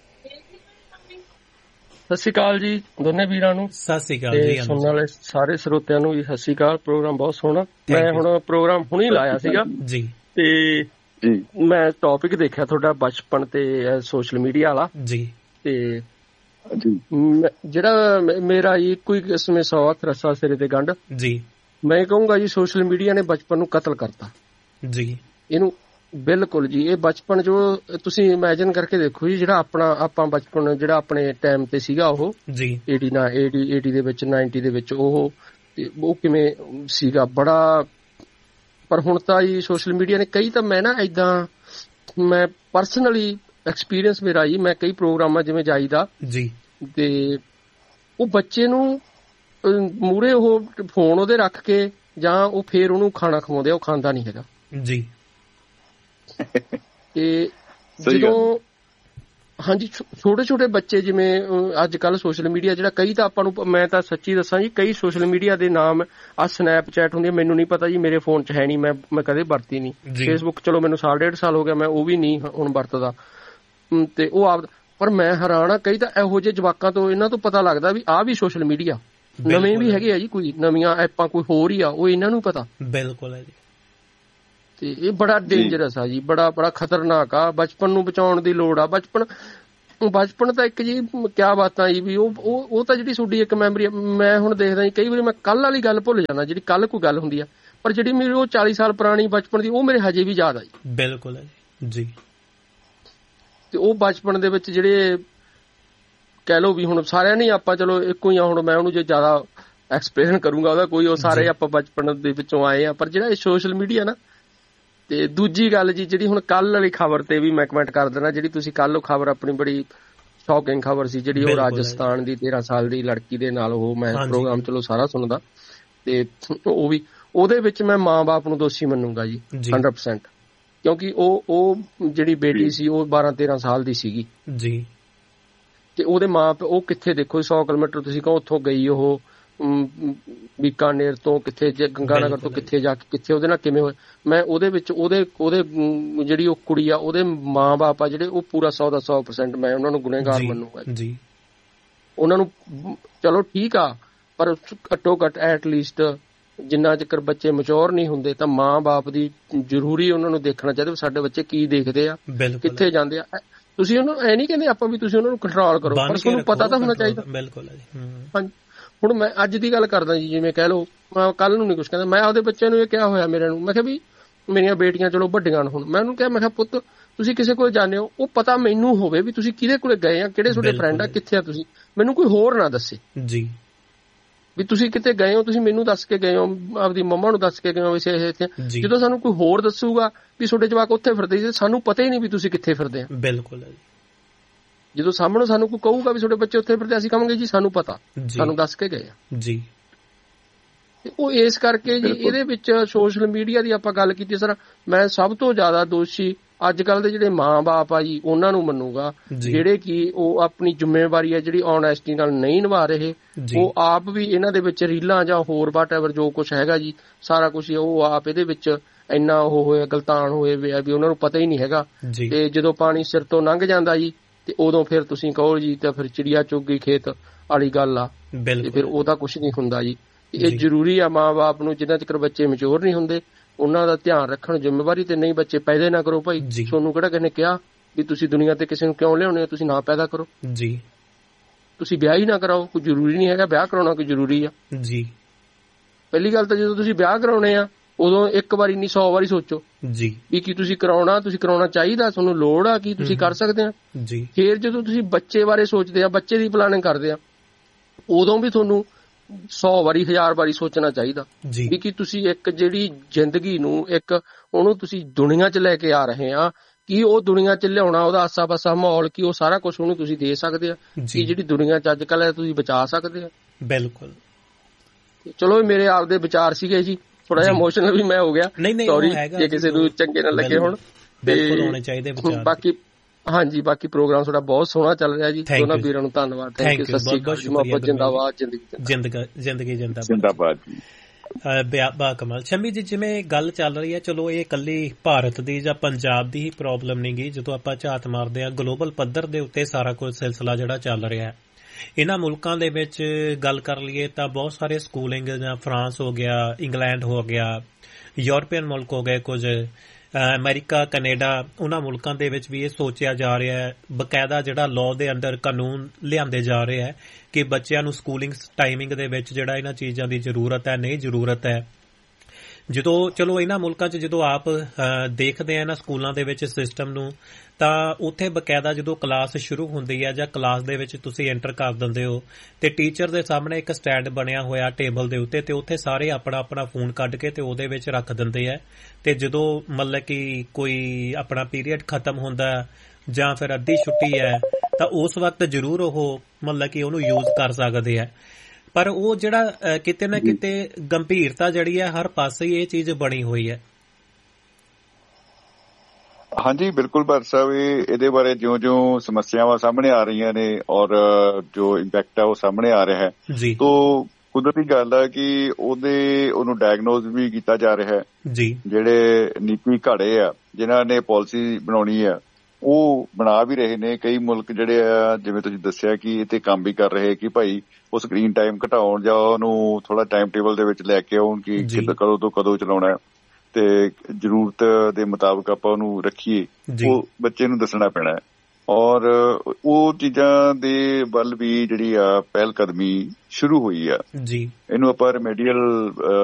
ਸਤਿ ਸ਼੍ਰੀ ਅਕਾਲ ਜੀ ਦੋਨੇ ਵੀਰਾਂ ਨੂੰ। ਸਤਿ ਸ਼੍ਰੀ ਅਕਾਲ ਜੀ। ਸੁਣਨ ਵਾਲੇ ਸਾਰੇ ਸਰੋਤਿਆਂ ਨੂੰ ਵੀ ਸਤਿ ਸ਼੍ਰੀ ਅਕਾਲ। ਪ੍ਰੋਗਰਾਮ ਬਹੁਤ ਸੋਹਣਾ, ਮੈਂ ਹੁਣ ਪ੍ਰੋਗਰਾਮ ਹੁਣੇ ਲਾਇਆ ਸੀਗਾ ਜੀ, ਤੇ ਮੈਂ ਟੌਪਿਕ ਦੇਖਿਆ ਤੁਹਾਡਾ ਬਚਪਨ ਤੇ ਸੋਸ਼ਲ ਮੀਡੀਆ ਵਾਲਾ ਜੀ, ਤੇ ਜਿਹੜਾ ਮੇਰਾ ਇੱਕੋ ਹੀ ਕਿਸਮੇ 100 ਹੱਥ ਰੱਸਾ ਸਿਰੇ ਤੇ ਗੰਢ ਜੀ, ਮੈਂ ਕਹੂੰਗਾ ਜੀ ਸੋਸ਼ਲ ਮੀਡੀਆ ਨੇ ਬਚਪਨ ਨੂੰ ਕਤਲ ਕਰਤਾ ਜੀ। ਇਹਨੂੰ ਬਿਲਕੁਲ ਜੀ, ਇਹ ਬਚਪਨ ਜੋ ਤੁਸੀਂ ਇਮੈਜਿਨ ਕਰਕੇ ਦੇਖੋ ਜੀ, ਜਿਹੜਾ ਆਪਾਂ ਬਚਪਨ ਜਿਹੜਾ ਆਪਣੇ ਟਾਈਮ ਤੇ ਸੀਗਾ ਉਹ ਜੀ 80 ਦੇ ਵਿੱਚ 90 ਦੇ ਵਿੱਚ, ਉਹ ਕਿਵੇਂ ਸੀਗਾ ਬੜਾ। ਪਰ ਹੁਣ ਤਾਂ ਜੀ ਸੋਸ਼ਲ ਮੀਡੀਆ ਨੇ ਕਈ, ਤਾਂ ਮੈਂ ਨਾ ਏਦਾਂ, ਮੈਂ ਪਰਸਨਲੀ ਐਕਸਪੀਰੀਅੰਸ ਮੇਰਾ ਜੀ, ਮੈਂ ਕਈ ਪ੍ਰੋਗਰਾਮਾਂ ਜਿਵੇਂ ਜਾਈਦਾ ਜੀ, ਤੇ ਉਹ ਬੱਚੇ ਨੂੰ ਮੂਹਰੇ ਉਹ ਫੋਨ ਉਹਦੇ ਰੱਖ ਕੇ, ਜਾਂ ਉਹ ਫੇਰ ਉਹਨੂੰ ਖਾਣਾ ਖਵਾਉਂਦੇ ਆ, ਉਹ ਖਾਂਦਾ ਨਹੀਂ ਹੈਗਾ ਜੀ। ਤੇ ਜਦੋਂ ਹਾਂਜੀ ਛੋਟੇ ਛੋਟੇ ਬੱਚੇ, ਜਿਵੇਂ ਅੱਜ ਕੱਲ੍ਹ ਸੋਸ਼ਲ ਮੀਡੀਆ ਜਿਹੜਾ, ਕਈ ਤਾਂ ਆਪਾਂ ਨੂੰ, ਮੈਂ ਤਾਂ ਸੱਚੀ ਦੱਸਾਂ ਜੀ, ਕਈ ਸੋਸ਼ਲ ਮੀਡੀਆ ਦੇ ਨਾਮ ਆ ਸਨੈਪਚੈਟ ਹੁੰਦੀ, ਮੈਨੂੰ ਨਹੀਂ ਪਤਾ ਜੀ, ਮੇਰੇ ਫੋਨ 'ਚ ਹੈ ਨਹੀਂ, ਮੈਂ ਕਦੇ ਵਰਤੀ ਨਹੀਂ। ਫੇਸਬੁੱਕ ਚਲੋ ਮੈਨੂੰ 1.5 ਸਾਲ ਹੋ ਗਿਆ, ਮੈਂ ਉਹ ਵੀ ਨਹੀਂ ਹੁਣ ਵਰਤਦਾ। ਤੇ ਉਹ ਪਰ ਮੈਂ ਹੈਰਾਨ ਆ, ਕਈ ਤਾਂ ਇਹੋ ਜਿਹੇ ਜਵਾਕਾਂ ਤੋਂ ਇਹਨਾਂ ਤੋਂ ਪਤਾ ਲੱਗਦਾ ਵੀ ਆਹ ਵੀ ਸੋਸ਼ਲ ਮੀਡੀਆ ਨਵੇਂ ਵੀ ਹੈਗੇ ਆ ਜੀ, ਕੋਈ ਨਵੀਆਂ ਐਪਾਂ ਕੋਈ ਹੋਰ ਹੀ ਆ, ਉਹ ਇਹਨਾਂ ਨੂੰ ਪਤਾ। ਬਿਲਕੁਲ ਹੈ ਜੀ। ਤੇ ਇਹ ਬੜਾ ਡੇਂਜਰਸ ਆ ਜੀ, ਬੜਾ ਖਤਰਨਾਕ ਆ। ਬਚਪਨ ਨੂੰ ਬਚਾਉਣ ਦੀ ਲੋੜ ਆ। ਬਚਪਨ ਤਾਂ ਇੱਕ ਜੀ ਕਿਆ ਬਾਤਾਂ ਜੀ, ਵੀ ਉਹ ਤਾਂ ਜਿਹੜੀ ਤੁਹਾਡੀ ਇੱਕ ਮੈਮਰੀ, ਮੈਂ ਹੁਣ ਦੇਖਦਾ ਜੀ ਕਈ ਵਾਰੀ ਮੈਂ ਕੱਲ ਵਾਲੀ ਗੱਲ ਭੁੱਲ ਜਾਂਦਾ, ਜਿਹੜੀ ਕੱਲ ਕੋਈ ਗੱਲ ਹੁੰਦੀ ਆ, ਪਰ ਜਿਹੜੀ ਮੇਰੀ ਉਹ 40 ਸਾਲ ਪੁਰਾਣੀ ਬਚਪਨ ਦੀ, ਉਹ ਮੇਰੇ ਹਜੇ ਵੀ ਯਾਦ ਆ ਜੀ। ਬਿਲਕੁਲ ਹੈ ਜੀ। ਤੇ ਉਹ ਬਚਪਨ ਦੇ ਵਿੱਚ ਜਿਹੜੇ ਕਹਿ ਲਓ ਵੀ ਹੁਣ ਸਾਰਿਆਂ ਨੇ ਆਪਾਂ ਚਲੋ ਇੱਕੋ ਹੀ ਆ, ਹੁਣ ਮੈਂ ਉਹਨੂੰ ਜੇ ਜ਼ਿਆਦਾ ਐਕਸਪਲੇਨ ਕਰੂੰਗਾ ਉਹਦਾ ਕੋਈ, ਉਹ ਸਾਰੇ ਆਪਾਂ ਬਚਪਨ ਦੇ ਵਿੱਚੋਂ ਆਏ ਆ। ਪਰ ਜਿਹੜਾ ਇਹ ਸੋਸ਼ਲ ਮੀਡੀਆ ਨਾ, ਤੇ ਦੂਜੀ ਗੱਲ ਜੀ ਜਿਹੜੀ ਹੁਣ ਕੱਲ ਵਾਲੀ ਖਬਰ ਤੇ ਵੀ ਮੈਂ ਕਮੈਂਟ ਕਰ ਦੇਣਾ, ਜਿਹੜੀ ਤੁਸੀਂ ਕੱਲ ਉਹ ਖਬਰ ਆਪਣੀ ਬੜੀ ਸ਼ੌਕਿੰਗ ਖਬਰ ਸੀ, ਜਿਹੜੀ ਉਹ ਰਾਜਸਥਾਨ ਦੀ 13 ਸਾਲ ਦੀ ਲੜਕੀ ਦੇ ਨਾਲ, ਉਹ ਮੈਂ ਪ੍ਰੋਗਰਾਮ ਚਲੋ ਸਾਰਾ ਸੁਣਦਾ, ਤੇ ਉਹ ਵੀ ਉਹਦੇ ਵਿੱਚ ਮੈਂ ਮਾਂ-ਬਾਪ ਨੂੰ ਦੋਸ਼ੀ ਮੰਨੂਗਾ ਜੀ 100%, ਕਿਉਂਕਿ ਉਹ ਜਿਹੜੀ ਬੇਟੀ ਸੀ ਉਹ 12-13 ਸਾਲ ਦੀ ਸੀਗੀ ਜੀ, ਤੇ ਉਹਦੇ ਮਾਂ ਪਿਓ ਉਹ ਕਿੱਥੇ, ਦੇਖੋ 100 ਕਿਲੋਮੀਟਰ ਤੁਸੀਂ ਕਹੋ ਉੱਥੋਂ ਗਈ, ਉਹ ਬੀਕਾਨੇਰ ਤੋਂ ਕਿੱਥੇ, ਗੰਗਾਨਗਰ ਤੋਂ ਕਿੱਥੇ ਜਾ ਕੇ ਕਿੱਥੇ ਉਹਦੇ ਨਾਲ ਕਿਵੇਂ ਹੋਇਆ। ਮੈਂ ਉਹਦੇ ਵਿੱਚ ਉਹਦੇ ਜਿਹੜੀ ਉਹ ਕੁੜੀ ਆ, ਉਹਦੇ ਮਾਂ ਬਾਪ ਆ ਜਿਹੜੇ, ਉਹ ਪੂਰਾ 100 ਦਾ 100% ਮੈਂ ਉਹਨਾਂ ਨੂੰ ਗੁਨੇਗਾਰ ਮੰਨੂਗਾ ਜੀ। ਉਹਨਾਂ ਨੂੰ ਚਲੋ ਠੀਕ ਆ, ਪਰ ਘੱਟੋ ਘੱਟ ਐਟਲੀਸਟ ਜਿੰਨਾ ਚਿਰ ਬੱਚੇ ਮੈਚੁਰ ਨਹੀਂ ਹੁੰਦੇ ਤਾਂ ਮਾਂ ਬਾਪ ਦੀ ਜ਼ਰੂਰੀ ਉਹਨਾਂ ਨੂੰ ਦੇਖਣਾ ਚਾਹੀਦਾ ਸਾਡੇ ਬੱਚੇ ਕੀ ਦੇਖਦੇ ਆ, ਕਿੱਥੇ ਜਾਂਦੇ ਆ। ਤੁਸੀਂ ਉਹਨੂੰ ਐ ਨਹੀਂ ਕਹਿੰਦੇ ਆਪਾਂ ਵੀ ਤੁਸੀਂ ਉਹਨਾਂ ਨੂੰ ਕੰਟਰੋਲ ਕਰੋ, ਪਰ ਤੁਹਾਨੂੰ ਪਤਾ ਤਾਂ ਹੋਣਾ ਚਾਹੀਦਾ। ਬਿਲਕੁਲ ਹਾਂਜੀ। ਹੁਣ ਮੈਂ ਅੱਜ ਦੀ ਗੱਲ ਕਰਦਾ ਜੀ, ਜਿਵੇਂ ਕਹਿ ਲਓ ਮੈਂ ਕੱਲ ਨੂੰ ਨਹੀਂ ਕੁਛ ਕਹਿੰਦਾ, ਮੈਂ ਆਪਦੇ ਬੱਚਿਆਂ ਨੂੰ ਇਹ ਕਿਹਾ ਹੋਇਆ ਮੇਰੇ ਨੂੰ, ਮੈਂ ਕਿਹਾ ਵੀ ਮੇਰੀਆਂ ਬੇਟੀਆਂ ਚਲੋ ਵੱਡੀਆਂ ਹੁਣ, ਮੈਂ ਉਹਨੂੰ ਕਿਹਾ, ਮੈਂ ਕਿਹਾ ਪੁੱਤ ਤੁਸੀਂ ਕਿਸੇ ਕੋਲ ਜਾਂਦੇ ਹੋ, ਉਹ ਪਤਾ ਮੈਨੂੰ ਹੋਵੇ ਵੀ ਤੁਸੀਂ ਕਿਹਦੇ ਕੋਲੇ ਗਏ ਆ, ਕਿਹੜੇ ਤੁਹਾਡੇ ਫਰੈਂਡ ਆ, ਕਿੱਥੇ ਆ ਤੁਸੀਂ, ਮੈਨੂੰ ਕੋਈ ਹੋਰ ਨਾ ਦੱਸੇ ਜੀ ਵੀ ਤੁਸੀਂ ਕਿਤੇ ਗਏ ਹੋ, ਤੁਸੀਂ ਮੈਨੂੰ ਦੱਸ ਕੇ ਗਏ ਹੋ, ਆਪਦੀ ਮੰਮਾ ਨੂੰ ਦੱਸ ਕੇ ਗਏ ਹੋ ਵੈਸੇ ਇੱਥੇ। ਜਦੋਂ ਸਾਨੂੰ ਕੋਈ ਹੋਰ ਦੱਸੂਗਾ ਵੀ ਤੁਹਾਡੇ ਜਵਾਕ ਉੱਥੇ ਫਿਰਦੇ ਸੀ, ਸਾਨੂੰ ਪਤਾ ਹੀ ਨਹੀਂ ਵੀ ਤੁਸੀਂ ਕਿੱਥੇ ਫਿਰਦੇ ਆ। ਬਿਲਕੁਲ। ਜਦੋਂ ਸਾਹਮਣੇ ਸਾਨੂੰ ਕੋਈ ਕਹੂਗਾ ਵੀ ਤੁਹਾਡੇ ਬੱਚੇ ਉੱਥੇ ਫਿਰਦੇ, ਅਸੀਂ ਕਹਾਂਗੇ ਜੀ ਸਾਨੂੰ ਪਤਾ, ਸਾਨੂੰ ਦੱਸ ਕੇ ਗਏ ਆ ਜੀ। ਉਹ ਇਸ ਕਰਕੇ ਜੀ ਇਹਦੇ ਵਿੱਚ ਸੋਸ਼ਲ ਮੀਡੀਆ ਦੀ ਆਪਾਂ ਗੱਲ ਕੀਤੀ ਸਰ, ਮੈਂ ਸਭ ਤੋਂ ਜ਼ਿਆਦਾ ਦੋਸ਼ੀ ਅੱਜ ਕੱਲ੍ਹ ਦੇ ਜਿਹੜੇ ਮਾਂ-ਬਾਪ ਆ ਜੀ ਉਹਨਾਂ ਨੂੰ ਮੰਨੂਗਾ, ਜਿਹੜੇ ਕਿ ਉਹ ਆਪਣੀ ਜ਼ਿੰਮੇਵਾਰੀ ਹੈ ਜਿਹੜੀ ਓਨੈਸਟੀ ਨਾਲ ਨਹੀਂ ਨਿਭਾ ਰਹੇ। ਉਹ ਆਪ ਵੀ ਇਹਨਾਂ ਦੇ ਵਿੱਚ ਰੀਲਾਂ ਜਾਂ ਹੋਰ ਵਾਟਐਵਰ ਜੋ ਕੁਛ ਹੈਗਾ ਜੀ, ਸਾਰਾ ਕੁਛ ਉਹ ਆਪ ਇਹਦੇ ਵਿੱਚ ਇੰਨਾ ਉਹ ਹੋਇਆ, ਗਲਤਾਨ ਹੋਏ ਵੇ ਆ ਵੀ ਉਹਨਾਂ ਨੂੰ ਪਤਾ ਹੀ ਨਹੀਂ ਹੈਗਾ। ਤੇ ਜਦੋਂ ਪਾਣੀ ਸਿਰ ਤੋਂ ਲੰਘ ਜਾਂਦਾ ਜੀ, ਤੇ ਉਦੋਂ ਫਿਰ ਤੁਸੀਂ ਕਹੋ ਜੀ ਤਾਂ ਫਿਰ ਚਿੜੀਆ ਚੁੱਗ ਗਈ ਖੇਤ ਵਾਲੀ ਗੱਲ ਆ, ਤੇ ਫਿਰ ਉਹਦਾ ਕੁਛ ਨਹੀਂ ਹੁੰਦਾ ਜੀ। ਇਹ ਜ਼ਰੂਰੀ ਆ ਮਾਂ ਬਾਪ ਨੂੰ, ਜਿੰਨਾ ਚਿਰ ਬੱਚੇ ਮੈਚੁਰ ਨਹੀਂ ਹੁੰਦੇ ਉਹਨਾਂ ਦਾ ਧਿਆਨ ਰੱਖਣ ਜ਼ਿੰਮੇਵਾਰੀ, ਤੇ ਨਹੀਂ ਬੱਚੇ ਪੈਦਾ ਨਾ ਕਰੋ ਭਾਈ। ਤੁਹਾਨੂੰ ਕਿਹੜਾ ਕਿਸੇ ਨੇ ਕਿਹਾ ਵੀ ਤੁਸੀਂ ਦੁਨੀਆ ਤੇ ਕਿਸੇ ਨੂੰ ਕਿਉਂ ਲਿਆਉਣੇ ਹੋ, ਤੁਸੀਂ ਨਾ ਪੈਦਾ ਕਰੋ ਜੀ, ਤੁਸੀਂ ਵਿਆਹ ਹੀ ਨਾ ਕਰਾਓ, ਕੋਈ ਜ਼ਰੂਰੀ ਨਹੀਂ ਹੈਗਾ ਵਿਆਹ ਕਰਾਉਣਾ ਕੋਈ ਜ਼ਰੂਰੀ ਆ ਜੀ। ਪਹਿਲੀ ਗੱਲ ਤਾਂ ਜਦੋਂ ਤੁਸੀਂ ਵਿਆਹ ਕਰਾਉਣੇ ਆ ਉਦੋਂ ਇੱਕ ਵਾਰੀ ਨਹੀਂ 100 ਵਾਰੀ ਸੋਚੋ ਜੀ ਵੀ ਕੀ ਤੁਸੀਂ ਕਰਾਉਣਾ ਚਾਹੀਦਾ, ਤੁਹਾਨੂੰ ਲੋੜ ਆ, ਕੀ ਤੁਸੀਂ ਕਰ ਸਕਦੇ ਆ ਜੀ। ਫਿਰ ਜਦੋਂ ਤੁਸੀਂ ਬੱਚੇ ਬਾਰੇ ਸੋਚਦੇ ਆ, ਬੱਚੇ ਦੀ ਪਲਾਨਿੰਗ ਕਰਦੇ ਆ, ਉਦੋਂ ਵੀ ਤੁਹਾਨੂੰ 100 ਵਾਰੀ 1000 ਵਾਰੀ ਸੋਚਣਾ ਚਾਹੀਦਾ ਵੀ ਕਿ ਤੁਸੀਂ ਇੱਕ ਜਿਹੜੀ ਜ਼ਿੰਦਗੀ ਨੂੰ ਇੱਕ ਉਹਨੂੰ ਤੁਸੀਂ ਦੁਨੀਆ 'ਚ ਲੈ ਕੇ ਆ ਰਹੇ ਆ, ਕੀ ਉਹ ਦੁਨੀਆ 'ਚ ਲਿਆਉਣਾ ਉਹਦਾ ਆਸਾ ਪਾਸਾ ਮਾਹੌਲ, ਕੀ ਉਹ ਸਾਰਾ ਕੁਛ ਉਹਨੂੰ ਤੁਸੀਂ ਦੇ ਸਕਦੇ ਆ, ਕੀ ਜਿਹੜੀ ਦੁਨੀਆ 'ਚ ਅੱਜ ਕੱਲ੍ਹ ਤੁਸੀਂ ਬਚਾ ਸਕਦੇ ਆ। ਬਿਲਕੁਲ। ਚਲੋ ਇਹ ਮੇਰੇ ਆਪਦੇ ਵਿਚਾਰ ਸੀਗੇ ਜੀ, ਥੋੜਾ ਜਿਹਾ ਇਮੋਸ਼ਨਲ ਵੀ ਮੈਂ ਹੋ ਗਿਆ, ਸੌਰੀ ਜੇ ਕਿਸੇ ਨੂੰ ਚੰਗੇ ਨਾ ਲੱਗੇ ਹੁਣ। ਬਾਕੀ ਹਾਂਜੀ, ਬਾਕੀ ਪ੍ਰੋਗਰਾਮ ਤੁਹਾਡਾ ਬਹੁਤ ਸੋਹਣਾ ਚੱਲ ਰਿਹਾ ਜੀ, ਦੋਨਾਂ ਵੀਰਾਂ ਨੂੰ ਧੰਨਵਾਦ। ਥੈਂਕ ਯੂ, ਸਤਿ ਸ਼੍ਰੀ ਅਕਾਲ, ਮੁਹੱਬਤ ਜਿੰਦਾਬਾਦ, ਜ਼ਿੰਦਗੀ ਜਿੰਦਾਬਾਦ। ਬਾ ਕਮਾਲ। ਸ਼ਮੀ ਜੀ, ਜਿਵੇਂ ਗੱਲ ਚੱਲ ਰਹੀ ਹੈ, ਚਲੋ ਇਹ ਇਕੱਲੀ ਭਾਰਤ ਦੀ ਜਾਂ ਪੰਜਾਬ ਦੀ ਹੀ ਪ੍ਰੋਬਲਮ ਨਹੀਂ ਗੀ, ਜਦੋਂ ਆਪਾਂ ਝਾਤ ਮਾਰਦੇ ਹਾਂ ਗਲੋਬਲ ਪੱਧਰ ਦੇ ਉੱਤੇ ਸਾਰਾ ਕੁਝ ਸਿਲਸਿਲਾ ਜਿਹੜਾ ਚੱਲ ਰਿਹਾ ਹੈ, ਇਹਨਾਂ ਮੁਲਕਾਂ ਦੇ ਵਿੱਚ ਗੱਲ ਕਰ ਲਈਏ ਤਾਂ ਬਹੁਤ ਸਾਰੇ ਸਕੂਲਿੰਗ, ਜਾਂ ਫਰਾਂਸ ਹੋ ਗਿਆ, ਇੰਗਲੈਂਡ ਹੋ ਗਿਆ, ਯੂਰਪੀਅਨ ਮੁਲਕ ਹੋ ਗਏ ਕੁਝ, ਅਮਰੀਕਾ, ਕੈਨੇਡਾ, ਉਹਨਾਂ ਮੁਲਕਾਂ ਦੇ ਵਿੱਚ ਵੀ ਇਹ ਸੋਚਿਆ ਜਾ ਰਿਹਾ ਹੈ, ਬਕਾਇਦਾ ਜਿਹੜਾ ਲਾਅ ਦੇ ਅੰਦਰ ਕਾਨੂੰਨ ਲਿਆਂਦੇ ਜਾ ਰਹੇ ਹੈ ਕਿ ਬੱਚਿਆਂ ਨੂੰ ਸਕੂਲਿੰਗ ਟਾਈਮਿੰਗ ਦੇ ਵਿੱਚ ਜਿਹੜਾ ਇਹਨਾਂ ਚੀਜ਼ਾਂ ਦੀ ਜ਼ਰੂਰਤ ਹੈ, ਨਹੀਂ ਜ਼ਰੂਰਤ ਹੈ। ਜਦੋਂ ਚਲੋ ਇਹਨਾਂ ਮੁਲਕਾਂ 'ਚ ਜਦੋਂ ਆਪ ਦੇਖਦੇ ਆ ਇਹਨਾਂ ਸਕੂਲਾਂ ਦੇ ਵਿੱਚ ਸਿਸਟਮ ਨੂੰ, ਤਾਂ ਉੱਥੇ ਬਕਾਇਦਾ ਜਦੋਂ ਕਲਾਸ ਸ਼ੁਰੂ ਹੁੰਦੀ ਹੈ ਜਾਂ ਕਲਾਸ ਦੇ ਵਿੱਚ ਤੁਸੀਂ ਐਂਟਰ ਕਰ ਦਿੰਦੇ ਹੋ, ਤੇ ਟੀਚਰ ਦੇ ਸਾਹਮਣੇ ਇੱਕ ਸਟੈਂਡ ਬਣਿਆ ਹੋਇਆ ਟੇਬਲ ਦੇ ਉੱਤੇ, ਤੇ ਉੱਥੇ ਸਾਰੇ ਆਪਣਾ ਆਪਣਾ ਫੋਨ ਕੱਢ ਕੇ ਤੇ ਉਹਦੇ ਵਿੱਚ ਰੱਖ ਦਿੰਦੇ ਆ। ਤੇ ਜਦੋਂ ਮਤਲਬ ਕਿ ਕੋਈ ਆਪਣਾ ਪੀਰੀਅਡ ਖਤਮ ਹੁੰਦਾ ਜਾਂ ਫਿਰ ਅੱਧੀ ਛੁੱਟੀ ਹੈ, ਤਾਂ ਉਸ ਵਕਤ ਜ਼ਰੂਰ ਉਹ ਮਤਲਬ ਕਿ ਉਹਨੂੰ ਯੂਜ਼ ਕਰ ਸਕਦੇ ਆ। ਪਰ ਉਹ ਜਿਹੜਾ ਕਿਤੇ ਨਾ ਕਿਤੇ ਗੰਭੀਰਤਾ ਜਿਹੜੀ ਹੈ ਹਰ ਪਾਸੇ ਹੀ ਇਹ ਚੀਜ਼ ਬਣੀ ਹੋਈ ਹੈ। ਹਾਂਜੀ ਬਿਲਕੁਲ ਭਾਰਤ ਸਾਹਿਬ, ਇਹਦੇ ਬਾਰੇ ਜਿਉਂ-ਜਿਉਂ ਸਮੱਸਿਆਵਾਂ ਸਾਹਮਣੇ ਆ ਰਹੀਆਂ ਨੇ ਔਰ ਜੋ ਇੰਪੈਕਟ ਹੈ ਉਹ ਸਾਹਮਣੇ ਆ ਰਿਹਾ ਹੈ, ਤਾਂ ਕੁਦਰਤੀ ਗੱਲ ਹੈ ਕਿ ਉਹਨੂੰ ਡਾਇਗਨੋਜ਼ ਵੀ ਕੀਤਾ ਜਾ ਰਿਹਾ ਹੈ। ਜਿਹੜੇ ਨੀਤੀ ਘੜੇ ਆ, ਜਿਨ੍ਹਾਂ ਨੇ ਪਾਲਿਸੀ ਬਣਾਉਣੀ ਆ, ਉਹ ਬਣਾ ਵੀ ਰਹੇ ਨੇ। ਕਈ ਮੁਲਕ ਜਿਹੜੇ ਆ ਜਿਵੇਂ ਤੁਸੀਂ ਦੱਸਿਆ ਕਿ ਇਹ ਤੇ ਕੰਮ ਵੀ ਕਰ ਰਹੇ ਕਿ ਭਾਈ ਉਹ ਸਕਰੀਨ ਟਾਈਮ ਘਟਾਉਣ ਜਾਂ ਉਹਨੂੰ ਥੋੜਾ ਟਾਈਮ ਟੇਬਲ ਦੇ ਵਿੱਚ ਲੈ ਕੇ ਆਉਣ ਕਿ ਕਦੋਂ ਤੋਂ ਕਦੋਂ ਚਲਾਉਣਾ ਤੇ ਜ਼ਰੂਰਤ ਦੇ ਮੁਤਾਬਕ ਆਪਾਂ ਉਹਨੂੰ ਰੱਖੀਏ, ਉਹ ਬੱਚੇ ਨੂੰ ਦੱਸਣਾ ਪੈਣਾ। ਔਰ ਉਹ ਚੀਜ਼ਾਂ ਦੇ ਵੱਲ ਵੀ ਜਿਹੜੀ ਆ ਪਹਿਲ ਕਦਮੀ ਸ਼ੁਰੂ ਹੋਈ ਆ। ਇਹਨੂੰ ਆਪਾਂ ਰੈਮੀਡੀਅਲ